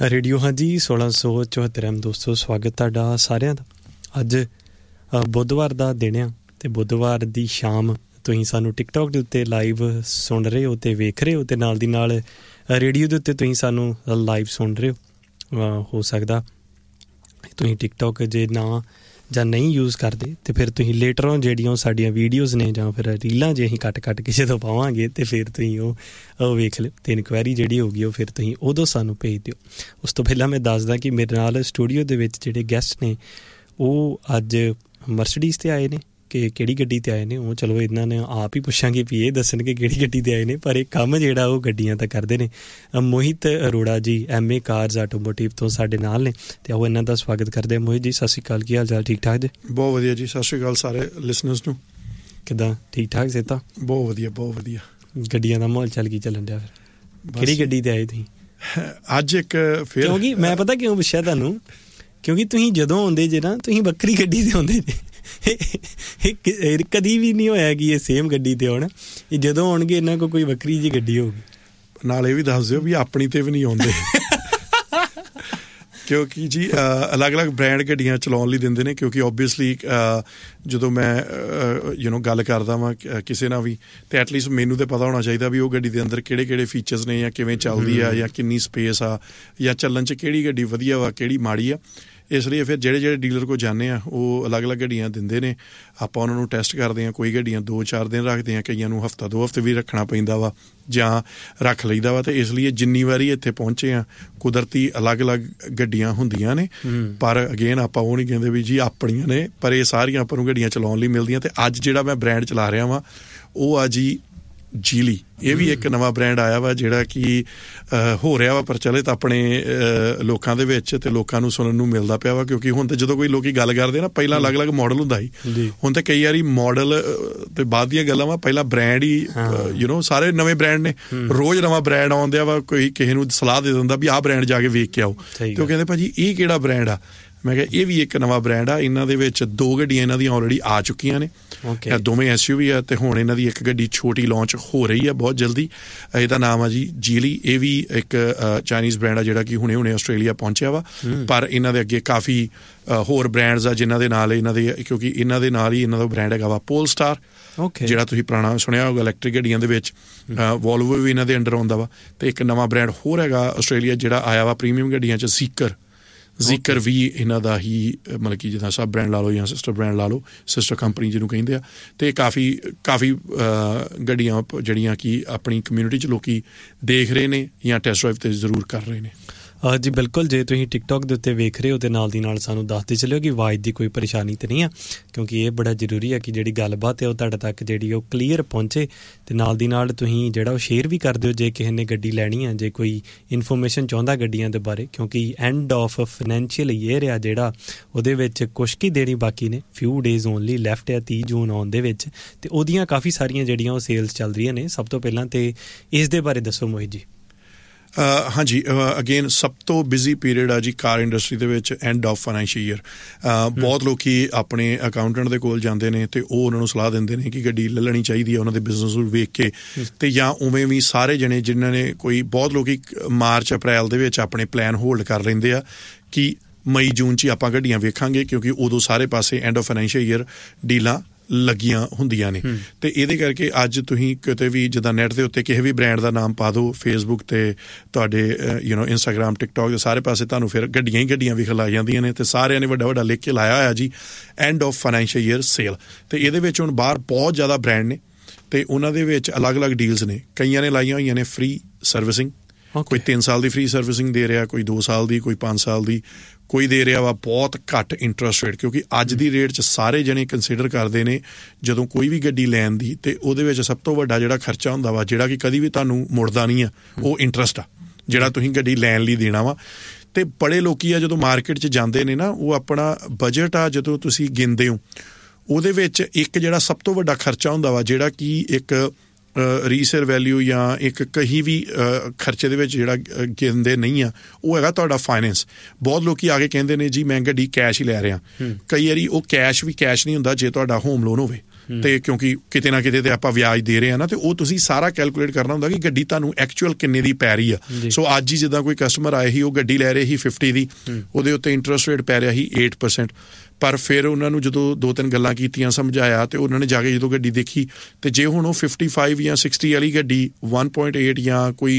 Radio ਹਾਂਜੀ 1674 ਦੋਸਤੋ, ਸਵਾਗਤ ਤੁਹਾਡਾ ਸਾਰਿਆਂ ਦਾ। ਅੱਜ ਬੁੱਧਵਾਰ ਦਾ ਦਿਨ ਆ ਅਤੇ ਬੁੱਧਵਾਰ ਦੀ ਸ਼ਾਮ ਤੁਸੀਂ ਸਾਨੂੰ ਟਿਕਟੋਕ ਦੇ ਉੱਤੇ ਲਾਈਵ ਸੁਣ ਰਹੇ ਹੋ ਅਤੇ ਵੇਖ ਰਹੇ ਹੋ, ਅਤੇ ਨਾਲ ਦੀ ਨਾਲ ਰੇਡੀਓ ਦੇ ਉੱਤੇ ਤੁਸੀਂ ਸਾਨੂੰ ਲਾਈਵ ਸੁਣ ਰਹੇ ਹੋ ਸਕਦਾ ਤੁਸੀਂ ਟਿਕਟੋਕ ਜੇ ਨਾ ਜਾਂ ਨਹੀਂ ਯੂਜ਼ ਕਰਦੇ ਅਤੇ ਫਿਰ ਤੁਸੀਂ ਲੇਟਰ ਔਨ ਜਿਹੜੀਆਂ ਸਾਡੀਆਂ ਵੀਡੀਓਜ਼ ਨੇ ਜਾਂ ਫਿਰ ਰੀਲਾਂ ਜੇ ਅਸੀਂ ਕੱਟ ਕੇ ਜਦੋਂ ਪਾਵਾਂਗੇ ਅਤੇ ਫਿਰ ਤੁਸੀਂ ਉਹ ਵੇਖ ਲਿਓ ਅਤੇ ਇਨਕੁਆਇਰੀ ਜਿਹੜੀ ਹੋਊਗੀ ਉਹ ਫਿਰ ਤੁਸੀਂ ਉਦੋਂ ਸਾਨੂੰ ਭੇਜ ਦਿਓ। ਉਸ ਤੋਂ ਪਹਿਲਾਂ ਮੈਂ ਦੱਸਦਾ ਕਿ ਮੇਰੇ ਨਾਲ ਸਟੂਡੀਓ ਦੇ ਵਿੱਚ ਜਿਹੜੇ ਗੈਸਟ ਨੇ ਉਹ ਅੱਜ ਮਰਸਡੀਜ਼ 'ਤੇ ਆਏ ਨੇ ਕਿ ਕਿਹੜੀ ਗੱਡੀ 'ਤੇ ਆਏ ਨੇ। ਉਹ ਚਲੋ ਇਹਨਾਂ ਨੇ ਆਪ ਹੀ ਪੁੱਛਾਂਗੇ ਵੀ ਇਹ ਦੱਸਣਗੇ ਕਿਹੜੀ ਗੱਡੀ 'ਤੇ ਆਏ ਨੇ, ਪਰ ਇਹ ਕੰਮ ਜਿਹੜਾ ਉਹ ਗੱਡੀਆਂ ਦਾ ਕਰਦੇ ਨੇ। ਮੋਹਿਤ ਅਰੋੜਾ ਜੀ MA ਕਾਰਜ਼ ਆਟੋਮੋਟਿਵ ਤੋਂ ਸਾਡੇ ਨਾਲ ਨੇ ਅਤੇ ਉਹ ਇਹਨਾਂ ਦਾ ਸਵਾਗਤ ਕਰਦੇ। ਮੋਹਿਤ ਜੀ ਸਤਿ ਸ਼੍ਰੀ ਅਕਾਲ, ਕੀ ਹਾਲ ਚਾਲ? ਠੀਕ ਠਾਕ ਜੀ? ਬਹੁਤ ਵਧੀਆ ਜੀ, ਸਤਿ ਸ਼੍ਰੀ ਅਕਾਲ ਸਾਰੇ ਲਿਸਨਰਸ ਨੂੰ। ਕਿੱਦਾਂ, ਠੀਕ ਠਾਕ ਸਿਹਤਾਂ? ਬਹੁਤ ਵਧੀਆ, ਬਹੁਤ ਵਧੀਆ। ਗੱਡੀਆਂ ਦਾ ਮਾਹੌਲ ਚੱਲ ਕੀ ਚੱਲਣ ਡਿਆ ਫਿਰ? ਕਿਹੜੀ ਗੱਡੀ 'ਤੇ ਆਏ ਤੁਸੀਂ ਅੱਜ? ਇੱਕ ਫਿਰ ਕਿਉਂਕਿ ਮੈਂ ਪਤਾ ਕਿਉਂ ਪੁੱਛਿਆ ਤੁਹਾਨੂੰ, ਕਿਉਂਕਿ ਤੁਸੀਂ ਜਦੋਂ ਆਉਂਦੇ ਜੇ ਨਾ ਤੁਸੀਂ ਵੱਖਰੀ ਗੱਡੀ 'ਤੇ ਆਉਂਦੇ ਜੇ। ਕਦੀ ਵੀ ਨਹੀਂ ਹੋਇਆ ਕਿ ਇਹ ਸੇਮ ਗੱਡੀ 'ਤੇ ਆਉਣ, ਇਹ ਜਦੋਂ ਆਉਣਗੇ ਇਹਨਾਂ ਕੋਲ ਕੋਈ ਵੱਖਰੀ ਜਿਹੀ ਗੱਡੀ ਹੋਊਗੀ। ਨਾਲ ਇਹ ਵੀ ਦੱਸ ਦਿਓ ਵੀ ਆਪਣੀ 'ਤੇ ਵੀ ਨਹੀਂ ਆਉਂਦੇ ਕਿਉਂਕਿ ਜੀ ਅਲੱਗ-ਅਲੱਗ ਬ੍ਰਾਂਡ ਗੱਡੀਆਂ ਚਲਾਉਣ ਲਈ ਦਿੰਦੇ ਨੇ। ਕਿਉਂਕਿ ਓਬਵੀਅਸਲੀ ਜਦੋਂ ਮੈਂ ਗੱਲ ਕਰਦਾ ਵਾਂ ਕਿਸੇ ਨਾਲ ਵੀ, ਅਤੇ ਐਟਲੀਸਟ ਮੈਨੂੰ ਤਾਂ ਪਤਾ ਹੋਣਾ ਚਾਹੀਦਾ ਵੀ ਉਹ ਗੱਡੀ ਦੇ ਅੰਦਰ ਕਿਹੜੇ ਫੀਚਰਸ ਨੇ ਜਾਂ ਕਿਵੇਂ ਚੱਲਦੀ ਆ ਜਾਂ ਕਿੰਨੀ ਸਪੇਸ ਆ ਜਾਂ ਚੱਲਣ 'ਚ ਕਿਹੜੀ ਗੱਡੀ ਵਧੀਆ ਵਾ ਕਿਹੜੀ ਮਾੜੀ ਆ। ਇਸ ਲਈ ਫਿਰ ਜਿਹੜੇ ਡੀਲਰ ਕੋਲ ਜਾਂਦੇ ਆ ਉਹ ਅਲੱਗ-ਅਲੱਗ ਗੱਡੀਆਂ ਦਿੰਦੇ ਨੇ, ਆਪਾਂ ਉਹਨਾਂ ਨੂੰ ਟੈਸਟ ਕਰਦੇ ਹਾਂ। ਕੋਈ ਗੱਡੀਆਂ 2-4 ਦਿਨ ਰੱਖਦੇ ਹਾਂ, ਕਈਆਂ ਨੂੰ ਹਫ਼ਤਾ 2 ਹਫ਼ਤੇ ਵੀ ਰੱਖਣਾ ਪੈਂਦਾ ਵਾ ਜਾਂ ਰੱਖ ਲਈਦਾ ਵਾ। ਅਤੇ ਇਸ ਲਈ ਜਿੰਨੀ ਵਾਰੀ ਇੱਥੇ ਪਹੁੰਚੇ ਆ ਕੁਦਰਤੀ ਅਲੱਗ-ਅਲੱਗ ਗੱਡੀਆਂ ਹੁੰਦੀਆਂ ਨੇ, ਪਰ ਅਗੇਨ ਆਪਾਂ ਉਹ ਨਹੀਂ ਕਹਿੰਦੇ ਵੀ ਜੀ ਆਪਣੀਆਂ ਨੇ, ਪਰ ਇਹ ਸਾਰੀਆਂ ਆਪਾਂ ਨੂੰ ਗੱਡੀਆਂ ਚਲਾਉਣ ਲਈ ਮਿਲਦੀਆਂ। ਅਤੇ ਅੱਜ ਜਿਹੜਾ ਮੈਂ ਬ੍ਰਾਂਡ ਚਲਾ ਰਿਹਾ ਵਾਂ ਉਹ ਆ ਜੀ ਜੀਲੀ। ਇਹ ਵੀ ਇੱਕ ਨਵਾਂ ਬ੍ਰਾਂਡ ਆਇਆ ਵਾ ਜਿਹੜਾ ਕਿ ਹੋ ਰਿਹਾ ਵਾ ਪ੍ਰਚਲਿਤ ਆਪਣੇ ਲੋਕਾਂ ਦੇ ਵਿੱਚ, ਅਤੇ ਲੋਕਾਂ ਨੂੰ ਸੁਣਨ ਨੂੰ ਮਿਲਦਾ ਪਿਆ ਵਾ। ਕਿਉਂਕਿ ਹੁਣ ਤਾਂ ਜਦੋਂ ਕੋਈ ਲੋਕੀ ਗੱਲ ਕਰਦੇ ਨਾ, ਪਹਿਲਾਂ ਅਲੱਗ-ਅਲੱਗ ਮਾਡਲ ਹੁੰਦਾ ਸੀ, ਹੁਣ ਤਾਂ ਕਈ ਵਾਰੀ ਮਾਡਲ ਤੇ ਬਾਅਦ ਦੀਆਂ ਗੱਲਾਂ ਵਾ, ਪਹਿਲਾਂ ਬ੍ਰਾਂਡ ਹੀ ਸਾਰੇ ਨਵੇਂ ਬ੍ਰਾਂਡ ਨੇ, ਰੋਜ਼ ਨਵਾਂ ਬ੍ਰਾਂਡ ਆਉਂਦਿਆ ਵਾ। ਕੋਈ ਕਿਸੇ ਨੂੰ ਸਲਾਹ ਦੇ ਦਿੰਦਾ ਵੀ ਆਹ ਬ੍ਰਾਂਡ ਜਾ ਕੇ ਵੇਖ ਕੇ ਆਓ, ਤੇ ਉਹ ਕਹਿੰਦੇ ਭਾਜੀ ਇਹ ਕਿਹੜਾ ਬ੍ਰਾਂਡ ਆ। ਮੈਂ ਕਿਹਾ ਇਹ ਵੀ ਇੱਕ ਨਵਾਂ ਬ੍ਰਾਂਡ ਆ। ਇਹਨਾਂ ਦੇ ਵਿੱਚ 2 ਗੱਡੀਆਂ ਇਹਨਾਂ ਦੀਆਂ ਆਲਰੇਡੀ ਆ ਚੁੱਕੀਆਂ ਨੇ, ਦੋਵੇਂ SUV ਆ, ਅਤੇ ਹੁਣ ਇਹਨਾਂ ਦੀ ਇੱਕ ਗੱਡੀ ਛੋਟੀ ਲਾਂਚ ਹੋ ਰਹੀ ਆ ਬਹੁਤ ਜਲਦੀ। ਇਹਦਾ ਨਾਮ ਆ ਜੀ ਜੀਲੀ। ਇਹ ਵੀ ਇੱਕ ਚਾਈਨੀਜ਼ ਬ੍ਰਾਂਡ ਆ ਜਿਹੜਾ ਕਿ ਹੁਣੇ ਆਸਟ੍ਰੇਲੀਆ ਪਹੁੰਚਿਆ ਵਾ, ਪਰ ਇਹਨਾਂ ਦੇ ਅੱਗੇ ਕਾਫੀ ਹੋਰ ਬ੍ਰਾਂਡਸ ਆ ਜਿਨ੍ਹਾਂ ਦੇ ਨਾਲ ਇਹਨਾਂ ਦੇ, ਕਿਉਂਕਿ ਇਹਨਾਂ ਦੇ ਨਾਲ ਹੀ ਇਹਨਾਂ ਦਾ ਬ੍ਰਾਂਡ ਹੈਗਾ ਵਾ ਪੋਲਸਟਾਰ, ਜਿਹੜਾ ਤੁਸੀਂ ਪੁਰਾਣਾ ਸੁਣਿਆ ਹੋਊਗਾ ਇਲੈਕਟ੍ਰਿਕ ਗੱਡੀਆਂ ਦੇ ਵਿੱਚ। ਵੋਲਵੋ ਵੀ ਇਹਨਾਂ ਦੇ ਅੰਡਰ ਆਉਂਦਾ ਵਾ। ਅਤੇ ਇੱਕ ਨਵਾਂ ਬ੍ਰਾਂਡ ਹੋਰ ਹੈਗਾ ਆਸਟ੍ਰੇਲੀਆ ਜਿਹੜਾ ਆਇਆ ਵਾ ਪ੍ਰੀਮੀਅਮ ਗੱਡੀਆਂ 'ਚ, ਜ਼ੀਕਰ ਵੀ ਇਹਨਾਂ ਦਾ ਹੀ ਮਤਲਬ ਕਿ ਜਿੱਦਾਂ ਸਬ ਬ੍ਰਾਂਡ ਲਾ ਲਓ ਜਾਂ ਸਿਸਟਰ ਬ੍ਰਾਂਡ ਲਾ ਲਓ, ਸਿਸਟਰ ਕੰਪਨੀ ਜਿਹਨੂੰ ਕਹਿੰਦੇ ਆ। ਅਤੇ ਕਾਫੀ ਗੱਡੀਆਂ ਜਿਹੜੀਆਂ ਕਿ ਆਪਣੀ ਕਮਿਊਨਿਟੀ 'ਚ ਲੋਕੀ ਦੇਖ ਰਹੇ ਨੇ ਜਾਂ ਟੈਸਟ ਡਰਾਈਵ 'ਤੇ ਜ਼ਰੂਰ ਕਰ ਰਹੇ ਨੇ। ਜੀ ਬਿਲਕੁਲ, ਜੇ ਤੁਸੀਂ ਟਿਕਟੋਕ ਦੇ ਉੱਤੇ ਵੇਖ ਰਹੇ ਹੋ ਅਤੇ ਨਾਲ ਦੀ ਨਾਲ ਸਾਨੂੰ ਦੱਸਦੇ ਚੱਲਿਓ ਕਿ ਆਵਾਜ਼ ਦੀ ਕੋਈ ਪਰੇਸ਼ਾਨੀ ਤਾਂ ਨਹੀਂ ਆ, ਕਿਉਂਕਿ ਇਹ ਬੜਾ ਜ਼ਰੂਰੀ ਆ ਕਿ ਜਿਹੜੀ ਗੱਲਬਾਤ ਹੈ ਉਹ ਤੁਹਾਡੇ ਤੱਕ ਜਿਹੜੀ ਉਹ ਕਲੀਅਰ ਪਹੁੰਚੇ। ਅਤੇ ਨਾਲ ਦੀ ਨਾਲ ਤੁਸੀਂ ਜਿਹੜਾ ਉਹ ਸ਼ੇਅਰ ਵੀ ਕਰ ਦਿਓ ਜੇ ਕਿਸੇ ਨੇ ਗੱਡੀ ਲੈਣੀ ਆ, ਜੇ ਕੋਈ ਇਨਫੋਰਮੇਸ਼ਨ ਚਾਹੁੰਦਾ ਗੱਡੀਆਂ ਦੇ ਬਾਰੇ, ਕਿਉਂਕਿ ਐਂਡ ਆਫ ਫਾਈਨੈਂਸ਼ੀਅਲ ਈਅਰ ਆ ਜਿਹੜਾ, ਉਹਦੇ ਵਿੱਚ ਕੁਛ ਕੀ ਦੇਣੀ ਬਾਕੀ ਨੇ, ਫਿਊ ਡੇਜ਼ ਓਨਲੀ ਲੈਫਟ ਆ 30 ਜੂਨ ਆਉਣ ਦੇ ਵਿੱਚ, ਅਤੇ ਉਹਦੀਆਂ ਕਾਫੀ ਸਾਰੀਆਂ ਜਿਹੜੀਆਂ ਉਹ ਸੇਲਸ ਚੱਲ ਰਹੀਆਂ ਨੇ। ਸਭ ਤੋਂ ਪਹਿਲਾਂ ਤਾਂ ਇਸ ਦੇ ਬਾਰੇ ਦੱਸੋ ਮੋਹਿਤ ਜੀ। ਹਾਂਜੀ, ਅਗੇਨ ਸਭ ਤੋਂ ਬਿਜ਼ੀ ਪੀਰੀਅਡ ਆ ਜੀ ਕਾਰ ਇੰਡਸਟਰੀ ਦੇ ਵਿੱਚ, ਐਂਡ ਆਫ ਫਾਈਨੈਂਸ਼ੀਅਲ ਈਅਰ। ਬਹੁਤ ਲੋਕੀ ਆਪਣੇ ਅਕਾਊਂਟੈਂਟ ਦੇ ਕੋਲ ਜਾਂਦੇ ਨੇ ਅਤੇ ਉਹ ਉਹਨਾਂ ਨੂੰ ਸਲਾਹ ਦਿੰਦੇ ਨੇ ਕਿ ਗੱਡੀ ਲੈ ਲੈਣੀ ਚਾਹੀਦੀ ਹੈ ਉਹਨਾਂ ਦੇ ਬਿਜ਼ਨਸ ਨੂੰ ਵੇਖ ਕੇ। ਅਤੇ ਜਾਂ ਉਵੇਂ ਵੀ ਸਾਰੇ ਜਣੇ ਜਿਨ੍ਹਾਂ ਨੇ ਬਹੁਤ ਲੋਕੀ ਮਾਰਚ ਅਪ੍ਰੈਲ ਦੇ ਵਿੱਚ ਆਪਣੇ ਪਲਾਨ ਹੋਲਡ ਕਰ ਲੈਂਦੇ ਆ ਕਿ ਮਈ ਜੂਨ 'ਚ ਹੀ ਆਪਾਂ ਗੱਡੀਆਂ ਵੇਖਾਂਗੇ, ਕਿਉਂਕਿ ਉਦੋਂ ਸਾਰੇ ਪਾਸੇ ਐਂਡ ਆਫ ਫਾਈਨੈਂਸ਼ੀਅਲ ਈਅਰ ਡੀਲਾਂ ਲੱਗੀਆਂ ਹੁੰਦੀਆਂ ਨੇ। ਅਤੇ ਇਹਦੇ ਕਰਕੇ ਅੱਜ ਤੁਸੀਂ ਕਿਤੇ ਵੀ ਜਿੱਦਾਂ ਨੈੱਟ ਦੇ ਉੱਤੇ ਕਿਸੇ ਵੀ ਬ੍ਰਾਂਡ ਦਾ ਨਾਮ ਪਾ ਦਿਓ, ਫੇਸਬੁੱਕ 'ਤੇ ਤੁਹਾਡੇ ਇੰਸਟਾਗ੍ਰਾਮ ਟਿਕਟੋਕ ਦੇ ਸਾਰੇ ਪਾਸੇ ਤੁਹਾਨੂੰ ਫਿਰ ਗੱਡੀਆਂ ਹੀ ਗੱਡੀਆਂ ਵਿਖਣ ਲੱਗ ਜਾਂਦੀਆਂ ਨੇ। ਅਤੇ ਸਾਰਿਆਂ ਨੇ ਵੱਡਾ ਲਿਖ ਕੇ ਲਾਇਆ ਹੋਇਆ ਜੀ end of financial year sale. ਅਤੇ ਇਹਦੇ ਵਿੱਚ ਹੁਣ ਬਾਹਰ ਬਹੁਤ ਜ਼ਿਆਦਾ ਬ੍ਰਾਂਡ ਨੇ ਅਤੇ ਉਹਨਾਂ ਦੇ ਵਿੱਚ ਅਲੱਗ-ਅਲੱਗ ਡੀਲਸ ਨੇ। ਕਈਆਂ ਨੇ ਲਾਈਆਂ ਹੋਈਆਂ ਨੇ ਫ੍ਰੀ ਸਰਵਿਸਿੰਗ, ਕੋਈ 3 ਸਾਲ ਦੀ ਫ੍ਰੀ ਸਰਵਿਸਿੰਗ ਦੇ ਰਿਹਾ, ਕੋਈ 2 ਸਾਲ ਦੀ, ਕੋਈ 5 ਸਾਲ ਦੀ, ਕੋਈ ਦੇ ਰਿਹਾ ਵਾ ਬਹੁਤ ਘੱਟ ਇੰਟਰਸਟ ਰੇਟ। ਕਿਉਂਕਿ ਅੱਜ ਦੀ ਰੇਟ 'ਚ ਸਾਰੇ ਜਣੇ ਕੰਸੀਡਰ ਕਰਦੇ ਨੇ ਜਦੋਂ ਕੋਈ ਵੀ ਗੱਡੀ ਲੈਣ ਦੀ, ਅਤੇ ਉਹਦੇ ਵਿੱਚ ਸਭ ਤੋਂ ਵੱਡਾ ਜਿਹੜਾ ਖਰਚਾ ਹੁੰਦਾ ਵਾ ਜਿਹੜਾ ਕਿ ਕਦੀ ਵੀ ਤੁਹਾਨੂੰ ਮੁੜਦਾ ਨਹੀਂ ਆ, ਉਹ ਇੰਟਰਸਟ ਆ ਜਿਹੜਾ ਤੁਸੀਂ ਗੱਡੀ ਲੈਣ ਲਈ ਦੇਣਾ ਵਾ। ਅਤੇ ਬੜੇ ਲੋਕੀ ਆ ਜਦੋਂ ਮਾਰਕੀਟ 'ਚ ਜਾਂਦੇ ਨੇ ਨਾ, ਉਹ ਆਪਣਾ ਬਜਟ ਆ ਜਦੋਂ ਤੁਸੀਂ ਗਿਣਦੇ ਹੋ ਉਹਦੇ ਵਿੱਚ ਇੱਕ ਜਿਹੜਾ ਸਭ ਤੋਂ ਵੱਡਾ ਖਰਚਾ ਹੁੰਦਾ ਵਾ ਜਿਹੜਾ ਕਿ ਇੱਕ ਰੀਸੇਲ ਵੈਲਿਊ ਜਾਂ ਇੱਕ ਕਹੀ ਵੀ ਖਰਚੇ ਦੇ ਵਿੱਚ ਜਿਹੜਾ ਗਿਣਦੇ ਨਹੀਂ ਆ, ਉਹ ਹੈਗਾ ਤੁਹਾਡਾ ਫਾਈਨੈਂਸ। ਬਹੁਤ ਲੋਕੀ ਆ ਕੇ ਕਹਿੰਦੇ ਨੇ ਜੀ ਮੈਂ ਗੱਡੀ ਕੈਸ਼ ਹੀ ਲੈ ਰਿਹਾ। ਕਈ ਵਾਰੀ ਉਹ ਕੈਸ਼ ਵੀ ਕੈਸ਼ ਨਹੀਂ ਹੁੰਦਾ ਜੇ ਤੁਹਾਡਾ ਹੋਮ ਲੋਨ ਹੋਵੇ। ਤੇ ਕਿਉਂਕਿ ਕਿਤੇ ਨਾ ਕਿਤੇ ਤੇ ਆਪਾਂ ਵਿਆਜ ਦੇ ਰਹੇ ਹਾਂ ਨਾ, ਤੇ ਉਹ ਤੁਸੀਂ ਸਾਰਾ ਕੈਲਕੂਲੇਟ ਕਰਨਾ ਹੁੰਦਾ ਕਿ ਗੱਡੀ ਤੁਹਾਨੂੰ ਐਕਚੁਅਲ ਕਿੰਨੇ ਦੀ ਪੈ ਰਹੀ ਆ। ਸੋ ਅੱਜ ਹੀ ਜਿੱਦਾਂ ਕੋਈ ਕਸਟਮਰ ਆਏ ਸੀ, ਉਹ ਗੱਡੀ ਲੈ ਰਹੇ ਸੀ 50 ਦੀ, ਉਹਦੇ ਉੱਤੇ ਇੰਟਰਸਟ ਰੇਟ ਪੈ ਰਿਹਾ ਸੀ 8%, ਪਰ ਫਿਰ ਉਹਨਾਂ ਨੂੰ ਜਦੋਂ 2-3 ਗੱਲਾਂ ਕੀਤੀਆਂ, ਸਮਝਾਇਆ, ਤੇ ਉਹਨਾਂ ਨੇ ਜਾ ਕੇ ਜਦੋਂ ਗੱਡੀ ਦੇਖੀ, ਤੇ ਜੇ ਹੁਣ ਉਹ 55 ਜਾਂ 60 ਵਾਲੀ ਗੱਡੀ 1.8 ਜਾਂ ਕੋਈ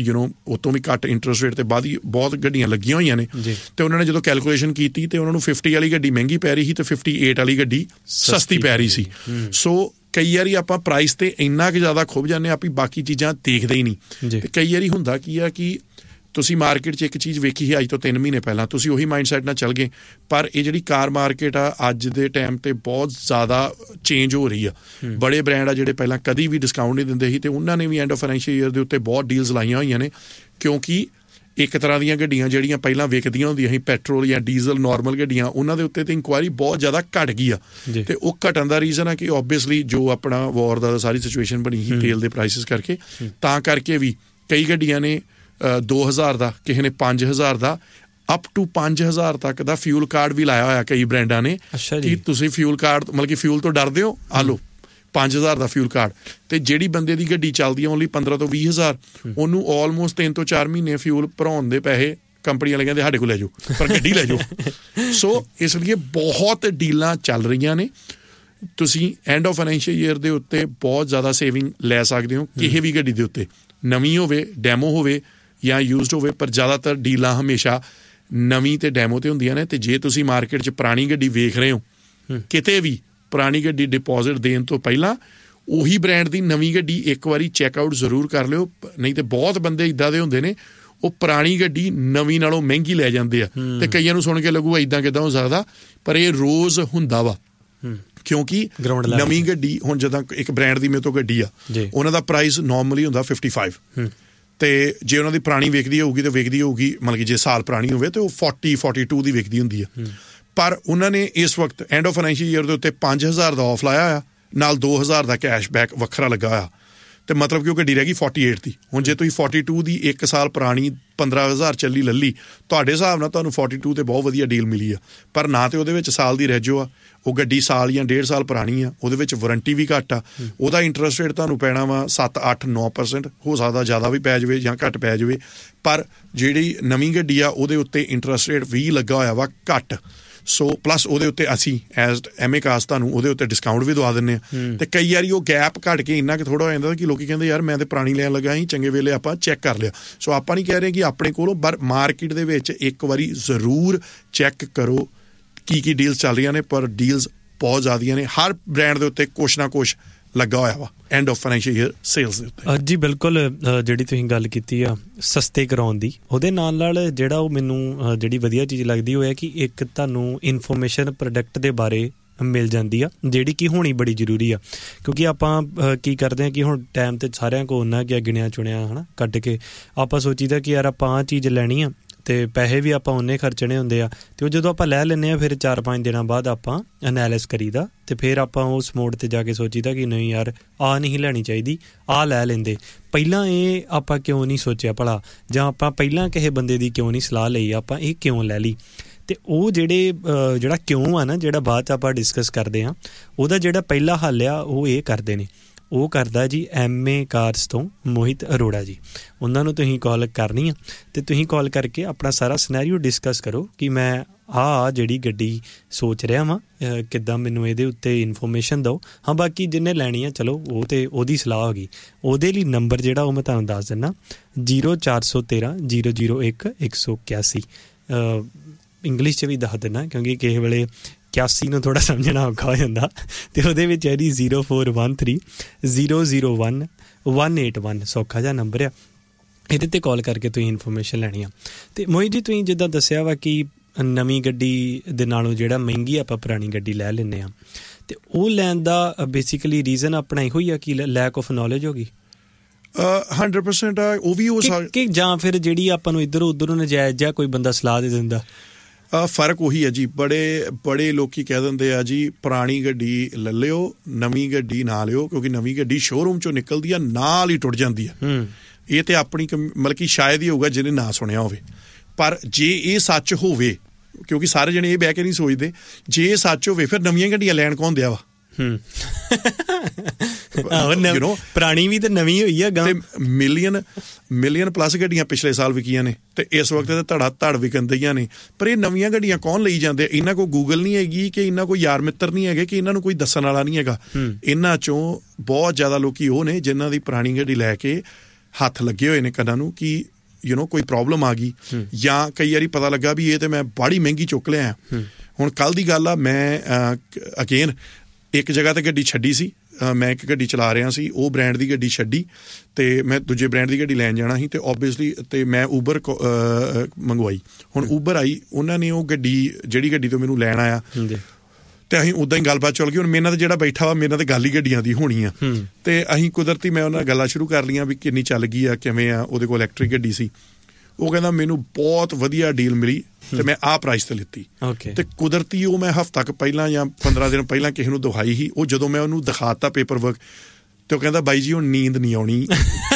ਉਹ ਤੋਂ ਵੀ ਘੱਟ ਇੰਟਰਸਟ ਰੇਟ ਤੇ ਬਾਅਦ ਹੀ ਬਹੁਤ ਗੱਡੀਆਂ ਲੱਗੀਆਂ ਹੋਈਆਂ ਨੇ, ਤੇ ਉਹਨਾਂ ਨੇ ਜਦੋਂ ਕੈਲਕੂਲੇਸ਼ਨ ਕੀਤੀ ਤੇ ਉਹਨਾਂ ਨੂੰ 50 ਵਾਲੀ ਗੱਡੀ ਮਹਿੰਗੀ ਪੈ ਰਹੀ ਸੀ ਤੇ 58 ਵਾਲੀ ਗੱਡੀ ਸਸਤੀ ਪੈ ਰਹੀ ਸੀ। ਸੋ ਕਈ ਵਾਰੀ ਆਪਾਂ ਪ੍ਰਾਈਸ ਤੇ ਇੰਨਾ ਕੁ ਜ਼ਿਆਦਾ ਖੁੱਭ ਜਾਂਦੇ ਆਪਾਂ, ਬਾਕੀ ਚੀਜ਼ਾਂ ਦੇਖਦੇ ਹੀ ਨਹੀਂ। ਤੇ ਕਈ ਵਾਰੀ ਹੁੰਦਾ ਕੀ ਆ ਕਿ ਤੁਸੀਂ ਮਾਰਕੀਟ 'ਚ ਇੱਕ ਚੀਜ਼ ਵੇਖੀ ਸੀ ਅੱਜ ਤੋਂ 3 ਮਹੀਨੇ ਪਹਿਲਾਂ, ਤੁਸੀਂ ਉਹੀ ਮਾਈਂਡ ਸੈਟ ਨਾਲ ਚੱਲ ਗਏ, ਪਰ ਇਹ ਜਿਹੜੀ ਕਾਰ ਮਾਰਕੀਟ ਆ ਅੱਜ ਦੇ ਟਾਈਮ ਤੇ ਬਹੁਤ ਜ਼ਿਆਦਾ ਚੇਂਜ ਹੋ ਰਹੀ ਆ। ਬੜੇ ਬ੍ਰਾਂਡ ਆ ਜਿਹੜੇ ਪਹਿਲਾਂ ਕਦੀ ਵੀ ਡਿਸਕਾਊਂਟ ਨਹੀਂ ਦਿੰਦੇ ਸੀ, ਤੇ ਉਹਨਾਂ ਨੇ ਵੀ ਐਂਡ ਆਫ ਫਾਈਨੈਂਸ਼ੀਅਲ ਈਅਰ ਦੇ ਉੱਤੇ ਬਹੁਤ ਡੀਲਸ ਲਾਈਆਂ ਹੋਈਆਂ ਨੇ, ਕਿਉਂਕਿ ਇੱਕ ਤਰ੍ਹਾਂ ਦੀਆਂ ਗੱਡੀਆਂ ਜਿਹੜੀਆਂ ਪਹਿਲਾਂ ਵਿਕਦੀਆਂ ਹੁੰਦੀਆਂ ਸੀ ਪੈਟਰੋਲ ਜਾਂ ਡੀਜ਼ਲ ਨਾਰਮਲ ਗੱਡੀਆਂ, ਉਹਨਾਂ ਦੇ ਉੱਤੇ ਤੇ ਇਨਕੁਆਇਰੀ ਬਹੁਤ ਜ਼ਿਆਦਾ ਘਟ ਗਈ ਆ। ਤੇ ਉਹ ਘਟਣ ਦਾ ਰੀਜ਼ਨ ਆ ਕਿ ਓਬਵੀਅਸਲੀ ਜੋ ਆਪਣਾ ਵਾਰ ਦਾ ਸਾਰੀ ਸਿਚੁਏਸ਼ਨ ਬਣੀ ਸੀ ਤੇਲ ਦੇ ਪ੍ਰਾਈਸਿਸ ਕਰਕੇ, ਤਾਂ ਕਰਕੇ ਵੀ ਕਈ ਗੱਡੀਆਂ ਨੇ 2000 ਦਾ, ਕਿਸੇ ਨੇ 5000 ਦਾ, ਅਪ ਟੂ 5000 ਤੱਕ ਦਾ ਫਿਊਲ ਕਾਰਡ ਵੀ ਲਾਇਆ ਹੋਇਆ ਕਈ ਬ੍ਰਾਂਡਾਂ ਨੇ, ਕਿ ਤੁਸੀਂ ਫਿਊਲ ਕਾਰਡ ਮਤਲਬ ਕਿ ਫਿਊਲ ਤੋਂ ਡਰਦੇ ਹੋ, ਆ ਲਓ 5000 ਦਾ ਫਿਊਲ ਕਾਰਡ। ਤੇ ਜਿਹੜੀ ਬੰਦੇ ਦੀ ਗੱਡੀ ਚੱਲਦੀ ਹੈ ਓਨਲੀ 15 ਤੋਂ 20,000, ਉਹਨੂੰ ਆਲਮੋਸਟ 3 ਤੋਂ 4 ਮਹੀਨੇ ਫਿਊਲ ਭਰਾਉਣ ਦੇ ਪੈਸੇ ਕੰਪਨੀ ਵਾਲੇ ਕਹਿੰਦੇ ਸਾਡੇ ਕੋਲ ਲੈ ਜਾਓ, ਪਰ ਗੱਡੀ ਲੈ ਜਾਓ। ਸੋ ਇਸ ਲਈ ਬਹੁਤ ਡੀਲਾਂ ਚੱਲ ਰਹੀਆਂ ਨੇ, ਤੁਸੀਂ ਐਂਡ ਆਫ ਫਾਈਨੈਂਸ਼ੀਅਲ ਈਅਰ ਦੇ ਉੱਤੇ ਬਹੁਤ ਜ਼ਿਆਦਾ ਸੇਵਿੰਗ ਲੈ ਸਕਦੇ ਹੋ ਕਿਸੇ ਵੀ ਗੱਡੀ ਦੇ ਉੱਤੇ, ਨਵੀਂ ਹੋਵੇ, ਡੈਮੋ ਹੋਵੇ ਜਾਂ ਯੂਜ਼ਡ ਹੋਵੇ, ਪਰ ਜ਼ਿਆਦਾਤਰ ਡੀਲਾਂ ਹਮੇਸ਼ਾ ਨਵੀਂ ਤੇ ਡੈਮੋ ਤੇ ਹੁੰਦੀਆਂ ਨੇ। ਤੇ ਜੇ ਤੁਸੀਂ ਮਾਰਕੀਟ 'ਚ ਪੁਰਾਣੀ ਗੱਡੀ ਵੇਖ ਰਹੇ ਹੋ, ਕਿਤੇ ਵੀ ਪੁਰਾਣੀ ਗੱਡੀ ਡਿਪੋਜ਼ਿਟ ਦੇਣ ਤੋਂ ਪਹਿਲਾਂ ਉਹੀ ਬ੍ਰਾਂਡ ਦੀ ਨਵੀਂ ਗੱਡੀ ਇੱਕ ਵਾਰੀ ਚੈੱਕਆਊਟ ਜ਼ਰੂਰ ਕਰ ਲਿਓ, ਨਹੀਂ ਤੇ ਬਹੁਤ ਬੰਦੇ ਇੱਦਾਂ ਦੇ ਹੁੰਦੇ ਨੇ, ਉਹ ਪੁਰਾਣੀ ਗੱਡੀ ਨਵੀਂ ਨਾਲੋਂ ਮਹਿੰਗੀ ਲੈ ਜਾਂਦੇ ਆ, ਤੇ ਕਈਆਂ ਨੂੰ ਸੁਣ ਕੇ ਲੱਗੂਗਾ ਇੱਦਾਂ ਕਿੱਦਾਂ ਹੋ ਸਕਦਾ, ਪਰ ਇਹ ਰੋਜ਼ ਹੁੰਦਾ ਵਾ। ਕਿਉਂਕਿ ਨਵੀਂ ਗੱਡੀ, ਹੁਣ ਜਦੋਂ ਇੱਕ ਬ੍ਰਾਂਡ ਦੀ ਮੇਰੇ ਤੋਂ ਗੱਡੀ ਆ, ਉਹਨਾਂ ਦਾ ਪ੍ਰਾਈਸ ਨਾਰਮਲੀ ਹੁੰਦਾ 55, ਤੇ ਜੇ ਉਹਨਾਂ ਦੀ ਪੁਰਾਣੀ ਵਿਕਦੀ ਹੋਊਗੀ ਤਾਂ ਵਿਕਦੀ ਹੋਊਗੀ, ਮਤਲਬ ਕਿ ਜੇ ਸਾਲ ਪੁਰਾਣੀ ਹੋਵੇ ਤੇ ਉਹ 40-42 ਦੀ ਵਿਕਦੀ ਹੁੰਦੀ ਆ। ਪਰ ਉਹਨਾਂ ਨੇ ਇਸ ਵਕਤ ਐਂਡ ਆਫ ਫਾਈਨੈਂਸ਼ੀਅਲ ਈਅਰ ਦੇ ਉੱਤੇ 5000 ਦਾ ਆਫ ਲਾਇਆ ਆ, ਨਾਲ 2000 ਦਾ ਕੈਸ਼ਬੈਕ ਵੱਖਰਾ ਲੱਗਾ ਹੋਇਆ, ਤੇ ਮਤਲਬ ਕਿ ਉਹ ਗੱਡੀ ਰਹਿ ਗਈ 48 ਦੀ। ਹੁਣ ਜੇ ਤੁਸੀਂ 42 ਦੀ 1 ਸਾਲ ਪੁਰਾਣੀ 15000 ਚੱਲੀ ਲੱਲੀ, ਤੁਹਾਡੇ ਹਿਸਾਬ ਨਾਲ ਤੁਹਾਨੂੰ 42 ਤੇ ਬਹੁਤ ਵਧੀਆ ਡੀਲ ਮਿਲੀ ਆ, ਪਰ ਨਾ ਤੇ ਉਹਦੇ ਵਿੱਚ ਸਾਲ ਦੀ ਰੈਜੋ ਆ, ਉਹ ਗੱਡੀ ਸਾਲ ਜਾਂ 1.5 ਸਾਲ ਪੁਰਾਣੀ ਆ, ਉਹਦੇ ਵਿੱਚ ਵਾਰੰਟੀ ਵੀ ਘੱਟ ਆ, ਉਹਦਾ ਇੰਟਰਸਟ ਰੇਟ ਤੁਹਾਨੂੰ ਪੈਣਾ ਵਾ 7-8-9%, ਹੋ ਸਕਦਾ ਜ਼ਿਆਦਾ ਵੀ ਪੈ ਜਾਵੇ ਜਾਂ ਘੱਟ ਪੈ ਜਾਵੇ। ਪਰ ਜਿਹੜੀ ਨਵੀਂ ਗੱਡੀ ਆ ਉਹਦੇ ਉੱਤੇ ਇੰਟਰਸਟ ਰੇਟ 20 ਲੱਗਾ ਹੋਇਆ ਵਾ ਘੱਟ। ਸੋ ਪਲੱਸ ਉਹਦੇ ਉੱਤੇ ਅਸੀਂ ਐਜ਼ ਐਮਏ ਕਾਸ ਤੁਹਾਨੂੰ ਉਹਦੇ ਉੱਤੇ ਡਿਸਕਾਊਂਟ ਵੀ ਦਵਾ ਦਿੰਦੇ ਹਾਂ। ਤੇ ਕਈ ਵਾਰੀ ਉਹ ਗੈਪ ਘੱਟ ਕੇ ਇੰਨਾ ਕਿ ਥੋੜਾ ਹੋ ਜਾਂਦਾ ਕਿ ਲੋਕੀ ਕਹਿੰਦੇ ਯਾਰ ਮੈਂ ਤੇ ਪੁਰਾਣੀ ਲੈਣ ਲੱਗਾ ਸੀ, ਚੰਗੇ ਵੇਲੇ ਆਪਾਂ ਚੈੱਕ ਕਰ ਲਿਆ। ਸੋ ਆਪਾਂ ਨਹੀਂ ਕਹਿ ਰਹੇ ਕਿ ਆਪਣੇ ਕੋਲੋਂ, ਪਰ ਮਾਰਕੀਟ ਦੇ ਵਿੱਚ ਇੱਕ ਵਾਰੀ ਜ਼ਰੂਰ ਚੈੱਕ ਕਰੋ ਕੀ ਡੀਲਸ ਚੱਲ ਰਹੀਆਂ ਨੇ, ਪਰ ਡੀਲਸ ਬਹੁਤ ਜ਼ਿਆਦੀਆਂ ਨੇ, ਹਰ ਬ੍ਰਾਂਡ ਦੇ ਉੱਤੇ ਕੁਛ ਨਾ ਕੁਛ ਲੱਗਾ ਹੋਇਆ ਵਾ end of financial year sales ਦੇ ਉੱਤੇ। ਜੀ ਬਿਲਕੁਲ, ਜਿਹੜੀ ਤੁਸੀਂ ਗੱਲ ਕੀਤੀ ਆ ਸਸਤੇ ਕਰਾਉਣ ਦੀ, ਉਹਦੇ ਨਾਲ ਜਿਹੜਾ ਉਹ ਮੈਨੂੰ ਜਿਹੜੀ ਵਧੀਆ ਚੀਜ਼ ਲੱਗਦੀ ਉਹ ਹੈ ਕਿ ਇੱਕ ਤੁਹਾਨੂੰ ਇਨਫੋਰਮੇਸ਼ਨ ਪ੍ਰੋਡਕਟ ਦੇ ਬਾਰੇ ਮਿਲ ਜਾਂਦੀ ਆ, ਜਿਹੜੀ ਕਿ ਹੋਣੀ ਬੜੀ ਜ਼ਰੂਰੀ ਆ। ਕਿਉਂਕਿ ਆਪਾਂ ਕੀ ਕਰਦੇ ਹਾਂ ਕਿ ਹੁਣ ਟਾਈਮ ਤੇ ਸਾਰਿਆਂ ਕੋਲ ਉਹਨਾਂ ਗਿਆ ਗਿਣਿਆ ਚੁਣਿਆ ਹੈ ਨਾ, ਕੱਢ ਕੇ ਆਪਾਂ ਸੋਚੀਦਾ ਕਿ ਯਾਰ ਆਪਾਂ ਆਹ ਚੀਜ਼ ਲੈਣੀ ਆ, ਤੇ ਪੈਸੇ ਵੀ ਆਪਾਂ ਉਹਨੇ ਖਰਚਣੇ ਹੁੰਦੇ ਆ, ਤੇ ਉਹ ਜਦੋਂ ਆਪਾਂ ਲੈ ਲੈਂਦੇ ਹਾਂ ਫਿਰ 4-5 ਦਿਨਾਂ ਬਾਅਦ ਆਪਾਂ ਐਨਾਲਿਸ ਕਰੀਦਾ, ਤੇ ਫਿਰ ਆਪਾਂ ਉਸ ਮੋੜ ਤੇ ਜਾ ਕੇ ਸੋਚੀਦਾ ਕਿ ਨਹੀਂ ਯਾਰ ਆਹ ਨਹੀਂ ਲੈਣੀ ਚਾਹੀਦੀ, ਆਹ ਲੈ ਲੈਂਦੇ। ਪਹਿਲਾਂ ਇਹ ਆਪਾਂ ਕਿਉਂ ਨਹੀਂ ਸੋਚਿਆ ਭਲਾ, ਜਾਂ ਆਪਾਂ ਪਹਿਲਾਂ ਕਿਸੇ ਬੰਦੇ ਦੀ ਕਿਉਂ ਨਹੀਂ ਸਲਾਹ ਲਈ, ਆਪਾਂ ਇਹ ਕਿਉਂ ਲੈ ਲਈ। ਤੇ ਉਹ ਜਿਹੜਾ ਕਿਉਂ ਆ ਨਾ, ਜਿਹੜਾ ਬਾਅਦ 'ਚ ਆਪਾਂ ਡਿਸਕਸ ਕਰਦੇ ਹਾਂ, ਉਹਦਾ ਜਿਹੜਾ ਪਹਿਲਾ ਹੱਲ ਆ ਉਹ ਇਹ ਕਰਦੇ ਨੇ, ਉਹ ਕਰਦਾ ਜੀ ਐਮਏ ਕਾਰਸ ਤੋਂ ਮੋਹਿਤ ਅਰੋੜਾ ਜੀ। ਉਹਨਾਂ ਨੂੰ ਤੁਸੀਂ ਕਾਲ ਕਰਨੀ ਆ, ਅਤੇ ਤੁਸੀਂ ਕਾਲ ਕਰਕੇ ਆਪਣਾ ਸਾਰਾ ਸਿਨੈਰੀਓ ਡਿਸਕਸ ਕਰੋ ਕਿ ਮੈਂ ਆਹ ਜਿਹੜੀ ਗੱਡੀ ਸੋਚ ਰਿਹਾ ਵਾਂ, ਕਿੱਦਾਂ ਮੈਨੂੰ ਇਹਦੇ ਉੱਤੇ ਇਨਫੋਰਮੇਸ਼ਨ ਦਿਓ। ਹਾਂ ਬਾਕੀ ਜਿਹਨੇ ਲੈਣੀ ਆ ਚਲੋ ਉਹ ਤੇ ਉਹਦੀ ਸਲਾਹ ਹੋ ਗਈ। ਉਹਦੇ ਲਈ ਨੰਬਰ ਜਿਹੜਾ ਉਹ ਮੈਂ ਤੁਹਾਨੂੰ ਦੱਸ ਦਿੰਦਾ, 0413 001 181। ਇੰਗਲਿਸ਼ 'ਚ ਵੀ ਦੱਸ ਦਿੰਦਾ ਕਿਉਂਕਿ ਕਿਸੇ ਵੇਲੇ 81 ਨੂੰ ਥੋੜ੍ਹਾ ਸਮਝਣਾ ਔਖਾ ਹੋ ਜਾਂਦਾ, ਅਤੇ ਉਹਦੇ ਵਿੱਚ ਇਹਦੀ 0413 001 181 ਸੌਖਾ ਜਿਹਾ ਨੰਬਰ ਆ, ਇਹਦੇ 'ਤੇ ਕਾਲ ਕਰਕੇ ਤੁਸੀਂ ਇਨਫੋਰਮੇਸ਼ਨ ਲੈਣੀ ਆ। ਅਤੇ ਮੋਹਿਤ ਜੀ ਤੁਸੀਂ ਜਿੱਦਾਂ ਦੱਸਿਆ ਵਾ ਕਿ ਨਵੀਂ ਗੱਡੀ ਦੇ ਨਾਲੋਂ ਜਿਹੜਾ ਮਹਿੰਗੀ ਆਪਾਂ ਪੁਰਾਣੀ ਗੱਡੀ ਲੈ ਲੈਂਦੇ ਹਾਂ, ਅਤੇ ਉਹ ਲੈਣ ਦਾ ਬੇਸਿਕਲੀ ਰੀਜ਼ਨ ਆਪਣਾ ਇਹੋ ਹੀ ਆ ਕਿ ਲੈਕ ਆਫ ਨੌਲੇਜ ਹੋ ਗਈ 100% ਆ, ਉਹ ਵੀ ਹੋ ਸਕਦਾ, ਜਾਂ ਫਿਰ ਜਿਹੜੀ ਆਪਾਂ ਨੂੰ ਇੱਧਰੋਂ ਉੱਧਰੋਂ ਨਜਾਇਜ਼ ਜਾਂ ਕੋਈ ਬੰਦਾ ਸਲਾਹ ਦੇ ਦਿੰਦਾ। ਫਰਕ ਉਹੀ ਹੈ ਜੀ, ਬੜੇ ਲੋਕੀ ਕਹਿ ਦਿੰਦੇ ਆ ਜੀ ਪੁਰਾਣੀ ਗੱਡੀ ਲੈ ਲਿਓ, ਨਵੀਂ ਗੱਡੀ ਨਾ ਲਿਓ, ਕਿਉਂਕਿ ਨਵੀਂ ਗੱਡੀ ਸ਼ੋਰੂਮ ਚੋਂ ਨਿਕਲਦੀ ਆ ਨਾਲ ਹੀ ਟੁੱਟ ਜਾਂਦੀ ਆ। ਇਹ ਤੇ ਆਪਣੀ ਮਤਲਬ ਕਿ ਸ਼ਾਇਦ ਹੀ ਹੋਊਗਾ ਜਿਹਨੇ ਨਾ ਸੁਣਿਆ ਹੋਵੇ, ਪਰ ਜੇ ਇਹ ਸੱਚ ਹੋਵੇ, ਕਿਉਂਕਿ ਸਾਰੇ ਜਣੇ ਇਹ ਬਹਿ ਕੇ ਨਹੀਂ ਸੋਚਦੇ, ਜੇ ਇਹ ਸੱਚ ਹੋਵੇ ਫਿਰ ਨਵੀਆਂ ਗੱਡੀਆਂ ਲੈਣ ਕੌਣ ਦਿਆ ਵਾ, ਪੁਰਾਣੀ ਵੀ ਤੇ ਨਵੀਂ ਹੋਈ ਆ ਤੇ ਮਿਲੀਅਨ ਪਲੱਸ ਗੱਡੀਆਂ ਪਿਛਲੇ ਸਾਲ ਵਿਕੀਆਂ ਨੇ ਤੇ ਇਸ ਵਕਤ ਤੇ ਧੜ ਵਿਕਣ ਦਈਆਂ ਨੇ। ਪਰ ਇਹ ਨਵੀਆਂ ਗੱਡੀਆਂ ਕੌਣ ਲਈ ਜਾਂਦੇ? ਇਹਨਾਂ ਕੋਲ ਗੂਗਲ ਨਹੀਂ ਹੈਗੀ ਕਿ ਇਹਨਾਂ ਕੋਲ ਯਾਰ ਮਿੱਤਰ ਨਹੀਂ ਹੈਗੇ ਕਿ ਇਹਨਾਂ ਨੂੰ ਕੋਈ ਦੱਸਣ ਵਾਲਾ ਨਹੀਂ ਹੈਗਾ। ਇਹਨਾਂ ਚੋਂ ਬਹੁਤ ਜ਼ਿਆਦਾ ਲੋਕੀ ਉਹ ਨੇ ਜਿਨ੍ਹਾਂ ਦੀ ਪੁਰਾਣੀ ਗੱਡੀ ਲੈ ਕੇ ਹੱਥ ਲੱਗੇ ਹੋਏ ਨੇ ਕੰਨਾਂ ਨੂੰ ਕਿ ਕੋਈ ਪ੍ਰੋਬਲਮ ਆ ਗਈ, ਜਾਂ ਕਈ ਵਾਰੀ ਪਤਾ ਲੱਗਾ ਵੀ ਇਹ ਤੇ ਮੈਂ ਬੜੀ ਮਹਿੰਗੀ ਚੁੱਕ ਲਿਆ। ਹੁਣ ਕੱਲ੍ਹ ਦੀ ਗੱਲ ਆ, ਮੈਂ ਅਗੇਨ ਇੱਕ ਜਗ੍ਹਾ ਤੇ ਗੱਡੀ ਛੱਡੀ ਸੀ, ਮੈਂ ਇੱਕ ਗੱਡੀ ਚਲਾ ਰਿਹਾ ਸੀ, ਉਹ ਬ੍ਰਾਂਡ ਦੀ ਗੱਡੀ ਛੱਡੀ ਤੇ ਮੈਂ ਦੂਜੇ ਬ੍ਰਾਂਡ ਦੀ ਗੱਡੀ ਲੈਣ ਜਾਣਾ ਸੀ ਤੇ ਓਬਵੀਅਸਲੀ ਤੇ ਮੈਂ ਊਬਰ ਮੰਗਵਾਈ। ਹੁਣ ਊਬਰ ਆਈ, ਉਹਨਾਂ ਨੇ ਉਹ ਜਿਹੜੀ ਗੱਡੀ ਤੋਂ ਮੈਨੂੰ ਲੈਣ ਆਇਆ ਤੇ ਅਸੀਂ ਉੱਦਾਂ ਹੀ ਗੱਲਬਾਤ ਚੱਲ ਗਈ। ਹੁਣ ਮੇਰੇ ਨਾਲ ਤਾਂ ਜਿਹੜਾ ਬੈਠਾ ਵਾ ਮੇਰੇ ਨਾਲ ਤਾਂ ਗੱਲ ਹੀ ਗੱਡੀਆਂ ਦੀ ਹੋਣੀ ਆ ਤੇ ਅਸੀਂ ਕੁਦਰਤੀ ਮੈਂ ਉਹਨਾਂ ਨਾਲ ਗੱਲਾਂ ਸ਼ੁਰੂ ਕਰ ਲਈਆਂ ਵੀ ਕਿੰਨੀ ਚੱਲ ਗਈ ਆ, ਕਿਵੇਂ ਆ। ਉਹਦੇ ਕੋਲ ਇਲੈਕਟ੍ਰਿਕ ਗੱਡੀ ਸੀ। ਉਹ ਕਹਿੰਦਾ ਮੈਨੂੰ ਬਹੁਤ ਵਧੀਆ ਡੀਲ ਮਿਲੀ ਤੇ ਮੈਂ ਆਹ ਪ੍ਰਾਈਸ ਤੇ ਲਿੱਤੀ। ਤੇ ਕੁਦਰਤੀ ਉਹ ਮੈਂ ਹਫ਼ਤਾ ਕੁ ਪਹਿਲਾਂ ਜਾਂ 15 ਦਿਨ ਪਹਿਲਾਂ ਕਿਸੇ ਨੂੰ ਦਿਖਾਈ ਸੀ। ਉਹ ਜਦੋਂ ਮੈਂ ਉਹਨੂੰ ਦਿਖਾਤਾ ਪੇਪਰ ਵਰਕ ਤੇ ਉਹ ਕਹਿੰਦਾ ਬਾਈ ਜੀ ਹੁਣ ਨੀਂਦ ਨਹੀਂ ਆਉਣੀ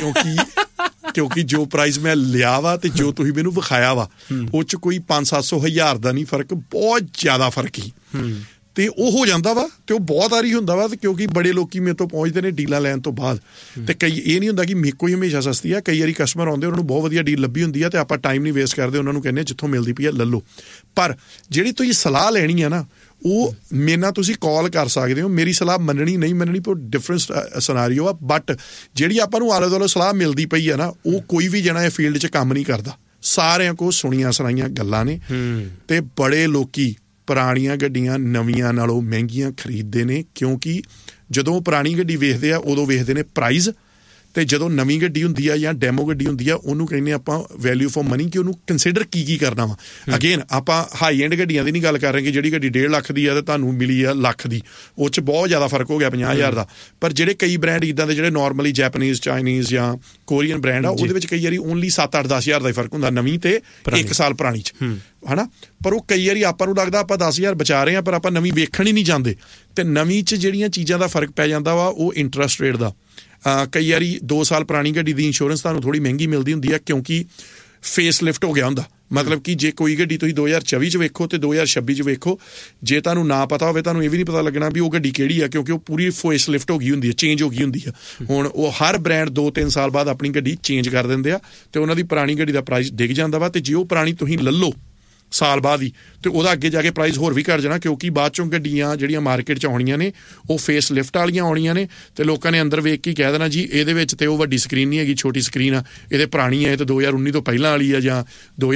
ਕਿਉਂਕਿ ਜੋ ਪ੍ਰਾਈਸ ਮੈਂ ਲਿਆ ਵਾ ਤੇ ਜੋ ਤੁਸੀਂ ਮੈਨੂੰ ਵਿਖਾਇਆ ਵਾ ਉਹ 'ਚ ਕੋਈ 500-700 ਹਜ਼ਾਰ ਦਾ ਨਹੀਂ ਫਰਕ, ਬਹੁਤ ਜ਼ਿਆਦਾ ਫਰਕ ਸੀ। ਤੇ ਉਹ ਹੋ ਜਾਂਦਾ ਵਾ ਤੇ ਉਹ ਬਹੁਤ ਵਾਰੀ ਹੁੰਦਾ ਵਾ ਕਿਉਂਕਿ ਬੜੇ ਲੋਕੀ ਮੇਰੇ ਤੋਂ ਪਹੁੰਚਦੇ ਨੇ ਡੀਲਾਂ ਲੈਣ ਤੋਂ ਬਾਅਦ। ਤੇ ਕਈ ਇਹ ਨਹੀਂ ਹੁੰਦਾ ਕਿ ਮੇਰੇ ਕੋਲ ਹੀ ਹਮੇਸ਼ਾ ਸਸਤੀ ਆ, ਕਈ ਵਾਰੀ ਕਸਟਮਰ ਆਉਂਦੇ ਉਹਨਾਂ ਨੂੰ ਬਹੁਤ ਵਧੀਆ ਡੀਲ ਲੱਭੀ ਹੁੰਦੀ ਆ ਤੇ ਆਪਾਂ ਟਾਈਮ ਨਹੀਂ ਵੇਸਟ ਕਰਦੇ, ਉਹਨਾਂ ਨੂੰ ਕਹਿੰਦੇ ਜਿੱਥੋਂ ਮਿਲਦੀ ਪਈ ਆ ਲੈ ਲਓ। ਪਰ ਜਿਹੜੀ ਤੁਸੀਂ ਸਲਾਹ ਲੈਣੀ ਆ ਨਾ, ਉਹ ਮੇਰੇ ਨਾਲ ਤੁਸੀਂ ਕਾਲ ਕਰ ਸਕਦੇ ਹੋ। ਮੇਰੀ ਸਲਾਹ ਮੰਨਣੀ ਨਹੀਂ ਮੰਨਣੀ ਪਰ ਡਿਫਰੈਂਟ ਸਿਨਾਰੀਓ ਆ, ਬਟ ਜਿਹੜੀ ਆਪਾਂ ਨੂੰ ਆਲੇ ਦੁਆਲੇ ਸਲਾਹ ਮਿਲਦੀ ਪਈ ਆ ਨਾ, ਉਹ ਕੋਈ ਵੀ ਜਣਾ ਇਹ ਫੀਲਡ 'ਚ ਕੰਮ ਨਹੀਂ ਕਰਦਾ। ਸਾਰਿਆਂ ਕੋਲ ਸੁਣੀਆਂ ਸੁਣਾਈਆਂ ਗੱਲਾਂ ਨੇ ਤੇ ਬੜੇ ਲੋਕੀ ਪੁਰਾਣੀਆਂ ਗੱਡੀਆਂ ਨਵੀਆਂ ਨਾਲੋਂ ਮਹਿੰਗੀਆਂ ਖਰੀਦਦੇ ਨੇ ਕਿਉਂਕਿ ਜਦੋਂ ਉਹ ਪੁਰਾਣੀ ਗੱਡੀ ਵੇਖਦੇ ਆ ਉਦੋਂ ਵੇਖਦੇ ਨੇ ਪ੍ਰਾਈਸ, ਤੇ ਜਦੋਂ ਨਵੀਂ ਗੱਡੀ ਹੁੰਦੀ ਆ ਜਾਂ ਡੈਮੋ ਗੱਡੀ ਹੁੰਦੀ ਆ ਉਹਨੂੰ ਕਹਿੰਦੇ ਆਪਾਂ ਵੈਲਿਊ ਫॉर ਮਨੀ ਕਿ ਉਹਨੂੰ ਕੰਸੀਡਰ ਕੀ ਕਰਨਾ ਵਾ। ਅਗੇਨ ਆਪਾਂ ਹਾਈ ਐਂਡ ਗੱਡੀਆਂ ਦੀ ਨਹੀਂ ਗੱਲ ਕਰ ਰਹੇ ਕਿ ਜਿਹੜੀ ਗੱਡੀ 1.5 ਲੱਖ ਦੀ ਆ ਤੇ ਤੁਹਾਨੂੰ ਮਿਲੀ ਆ ਲੱਖ ਦੀ, ਉਹ 'ਚ ਬਹੁਤ ਜ਼ਿਆਦਾ ਫਰਕ ਹੋ ਗਿਆ 50,000 ਦਾ। ਪਰ ਜਿਹੜੇ ਕਈ ਬ੍ਰਾਂਡ ਇੱਦਾਂ ਦੇ ਜਿਹੜੇ ਨੋਰਮਲੀ ਜੈਪਨੀਜ਼, ਚਾਈਨੀਜ਼ ਜਾਂ ਕੋਰੀਅਨ ਬ੍ਰਾਂਡ ਆ, ਉਹਦੇ ਵਿੱਚ ਕਈ ਵਾਰੀ ਓਨਲੀ 7-8-10,000 ਦਾ ਹੀ ਫਰਕ ਹੁੰਦਾ ਨਵੀਂ ਤੇ 1 ਸਾਲ ਪੁਰਾਣੀ 'ਚ, ਹਨਾ। ਪਰ ਉਹ ਕਈ ਵਾਰੀ ਆਪਾਂ ਨੂੰ ਲੱਗਦਾ ਆਪਾਂ 10,000 ਬਚਾ ਰਹੇ ਹਾਂ ਪਰ ਆਪਾਂ ਨਵੀਂ ਵੇਖਣ ਹੀ ਨਹੀਂ ਜਾਂਦੇ। ਤੇ ਨਵੀਂ 'ਚ ਜਿਹੜੀਆਂ ਚੀਜ਼ਾਂ ਦਾ ਫਰਕ ਪੈ ਜਾਂਦਾ ਵਾ ਉਹ ਇੰਟਰਸਟ ਰੇਟ ਦਾ। ਕਈ ਵਾਰੀ 2 ਸਾਲ ਪੁਰਾਣੀ ਗੱਡੀ ਦੀ ਇੰਸ਼ੋਰੈਂਸ ਤੁਹਾਨੂੰ ਥੋੜ੍ਹੀ ਮਹਿੰਗੀ ਮਿਲਦੀ ਹੁੰਦੀ ਆ ਕਿਉਂਕਿ ਫੇਸ ਲਿਫਟ ਹੋ ਗਿਆ ਹੁੰਦਾ। ਮਤਲਬ ਕਿ ਜੇ ਕੋਈ ਗੱਡੀ ਤੁਸੀਂ 2024 'ਚ ਵੇਖੋ ਤੇ 2026 'ਚ ਵੇਖੋ, ਜੇ ਤੁਹਾਨੂੰ ਨਾ ਪਤਾ ਹੋਵੇ ਤੁਹਾਨੂੰ ਇਹ ਵੀ ਨਹੀਂ ਪਤਾ ਲੱਗਣਾ ਵੀ ਉਹ ਗੱਡੀ ਕਿਹੜੀ ਆ ਕਿਉਂਕਿ ਉਹ ਪੂਰੀ ਫੇਸ ਲਿਫਟ ਹੋ ਗਈ ਹੁੰਦੀ ਹੈ, ਚੇਂਜ ਹੋ ਗਈ ਹੁੰਦੀ ਆ। ਹੁਣ ਉਹ ਹਰ ਬ੍ਰਾਂਡ 2-3 ਸਾਲ ਬਾਅਦ ਆਪਣੀ ਗੱਡੀ ਚੇਂਜ ਕਰ ਦਿੰਦੇ ਆ ਤੇ ਉਹਨਾਂ ਦੀ ਪੁਰਾਣੀ ਗੱਡੀ ਦਾ ਪ੍ਰਾਈਸ ਡਿੱਗ ਜਾਂਦਾ ਵਾ। ਤੇ ਜੇ ਉਹ ਪੁਰਾਣੀ ਤੁਸੀਂ ਲੈ ਲਓ ਸਾਲ ਬਾਅਦ ਹੀ ਤੇ ਉਹਦਾ ਅੱਗੇ ਜਾ ਕੇ ਪ੍ਰਾਈਸ ਹੋਰ ਵੀ ਘੱਟ ਜਾਣਾ ਕਿਉਂਕਿ ਬਾਅਦ ਚੋਂ ਗੱਡੀਆਂ ਜਿਹੜੀਆਂ ਮਾਰਕੀਟ 'ਚ ਆਉਣੀਆਂ ਨੇ ਉਹ ਫੇਸ ਲਿਫਟ ਵਾਲੀਆਂ ਆਉਣੀਆਂ ਨੇ ਤੇ ਲੋਕਾਂ ਨੇ ਅੰਦਰ ਵੇਖ ਕੇ ਕਹਿ ਦੇਣਾ ਜੀ ਇਹਦੇ ਵਿੱਚ ਤੇ ਉਹ ਵੱਡੀ ਸਕਰੀਨ ਨਹੀਂ ਹੈਗੀ, ਛੋਟੀ ਸਕਰੀਨ ਆ, ਇਹਦੇ ਪੁਰਾਣੀ ਹੈ, ਇਹ ਤਾਂ 2019 ਤੋਂ ਪਹਿਲਾਂ ਵਾਲੀ ਆ ਜਾਂ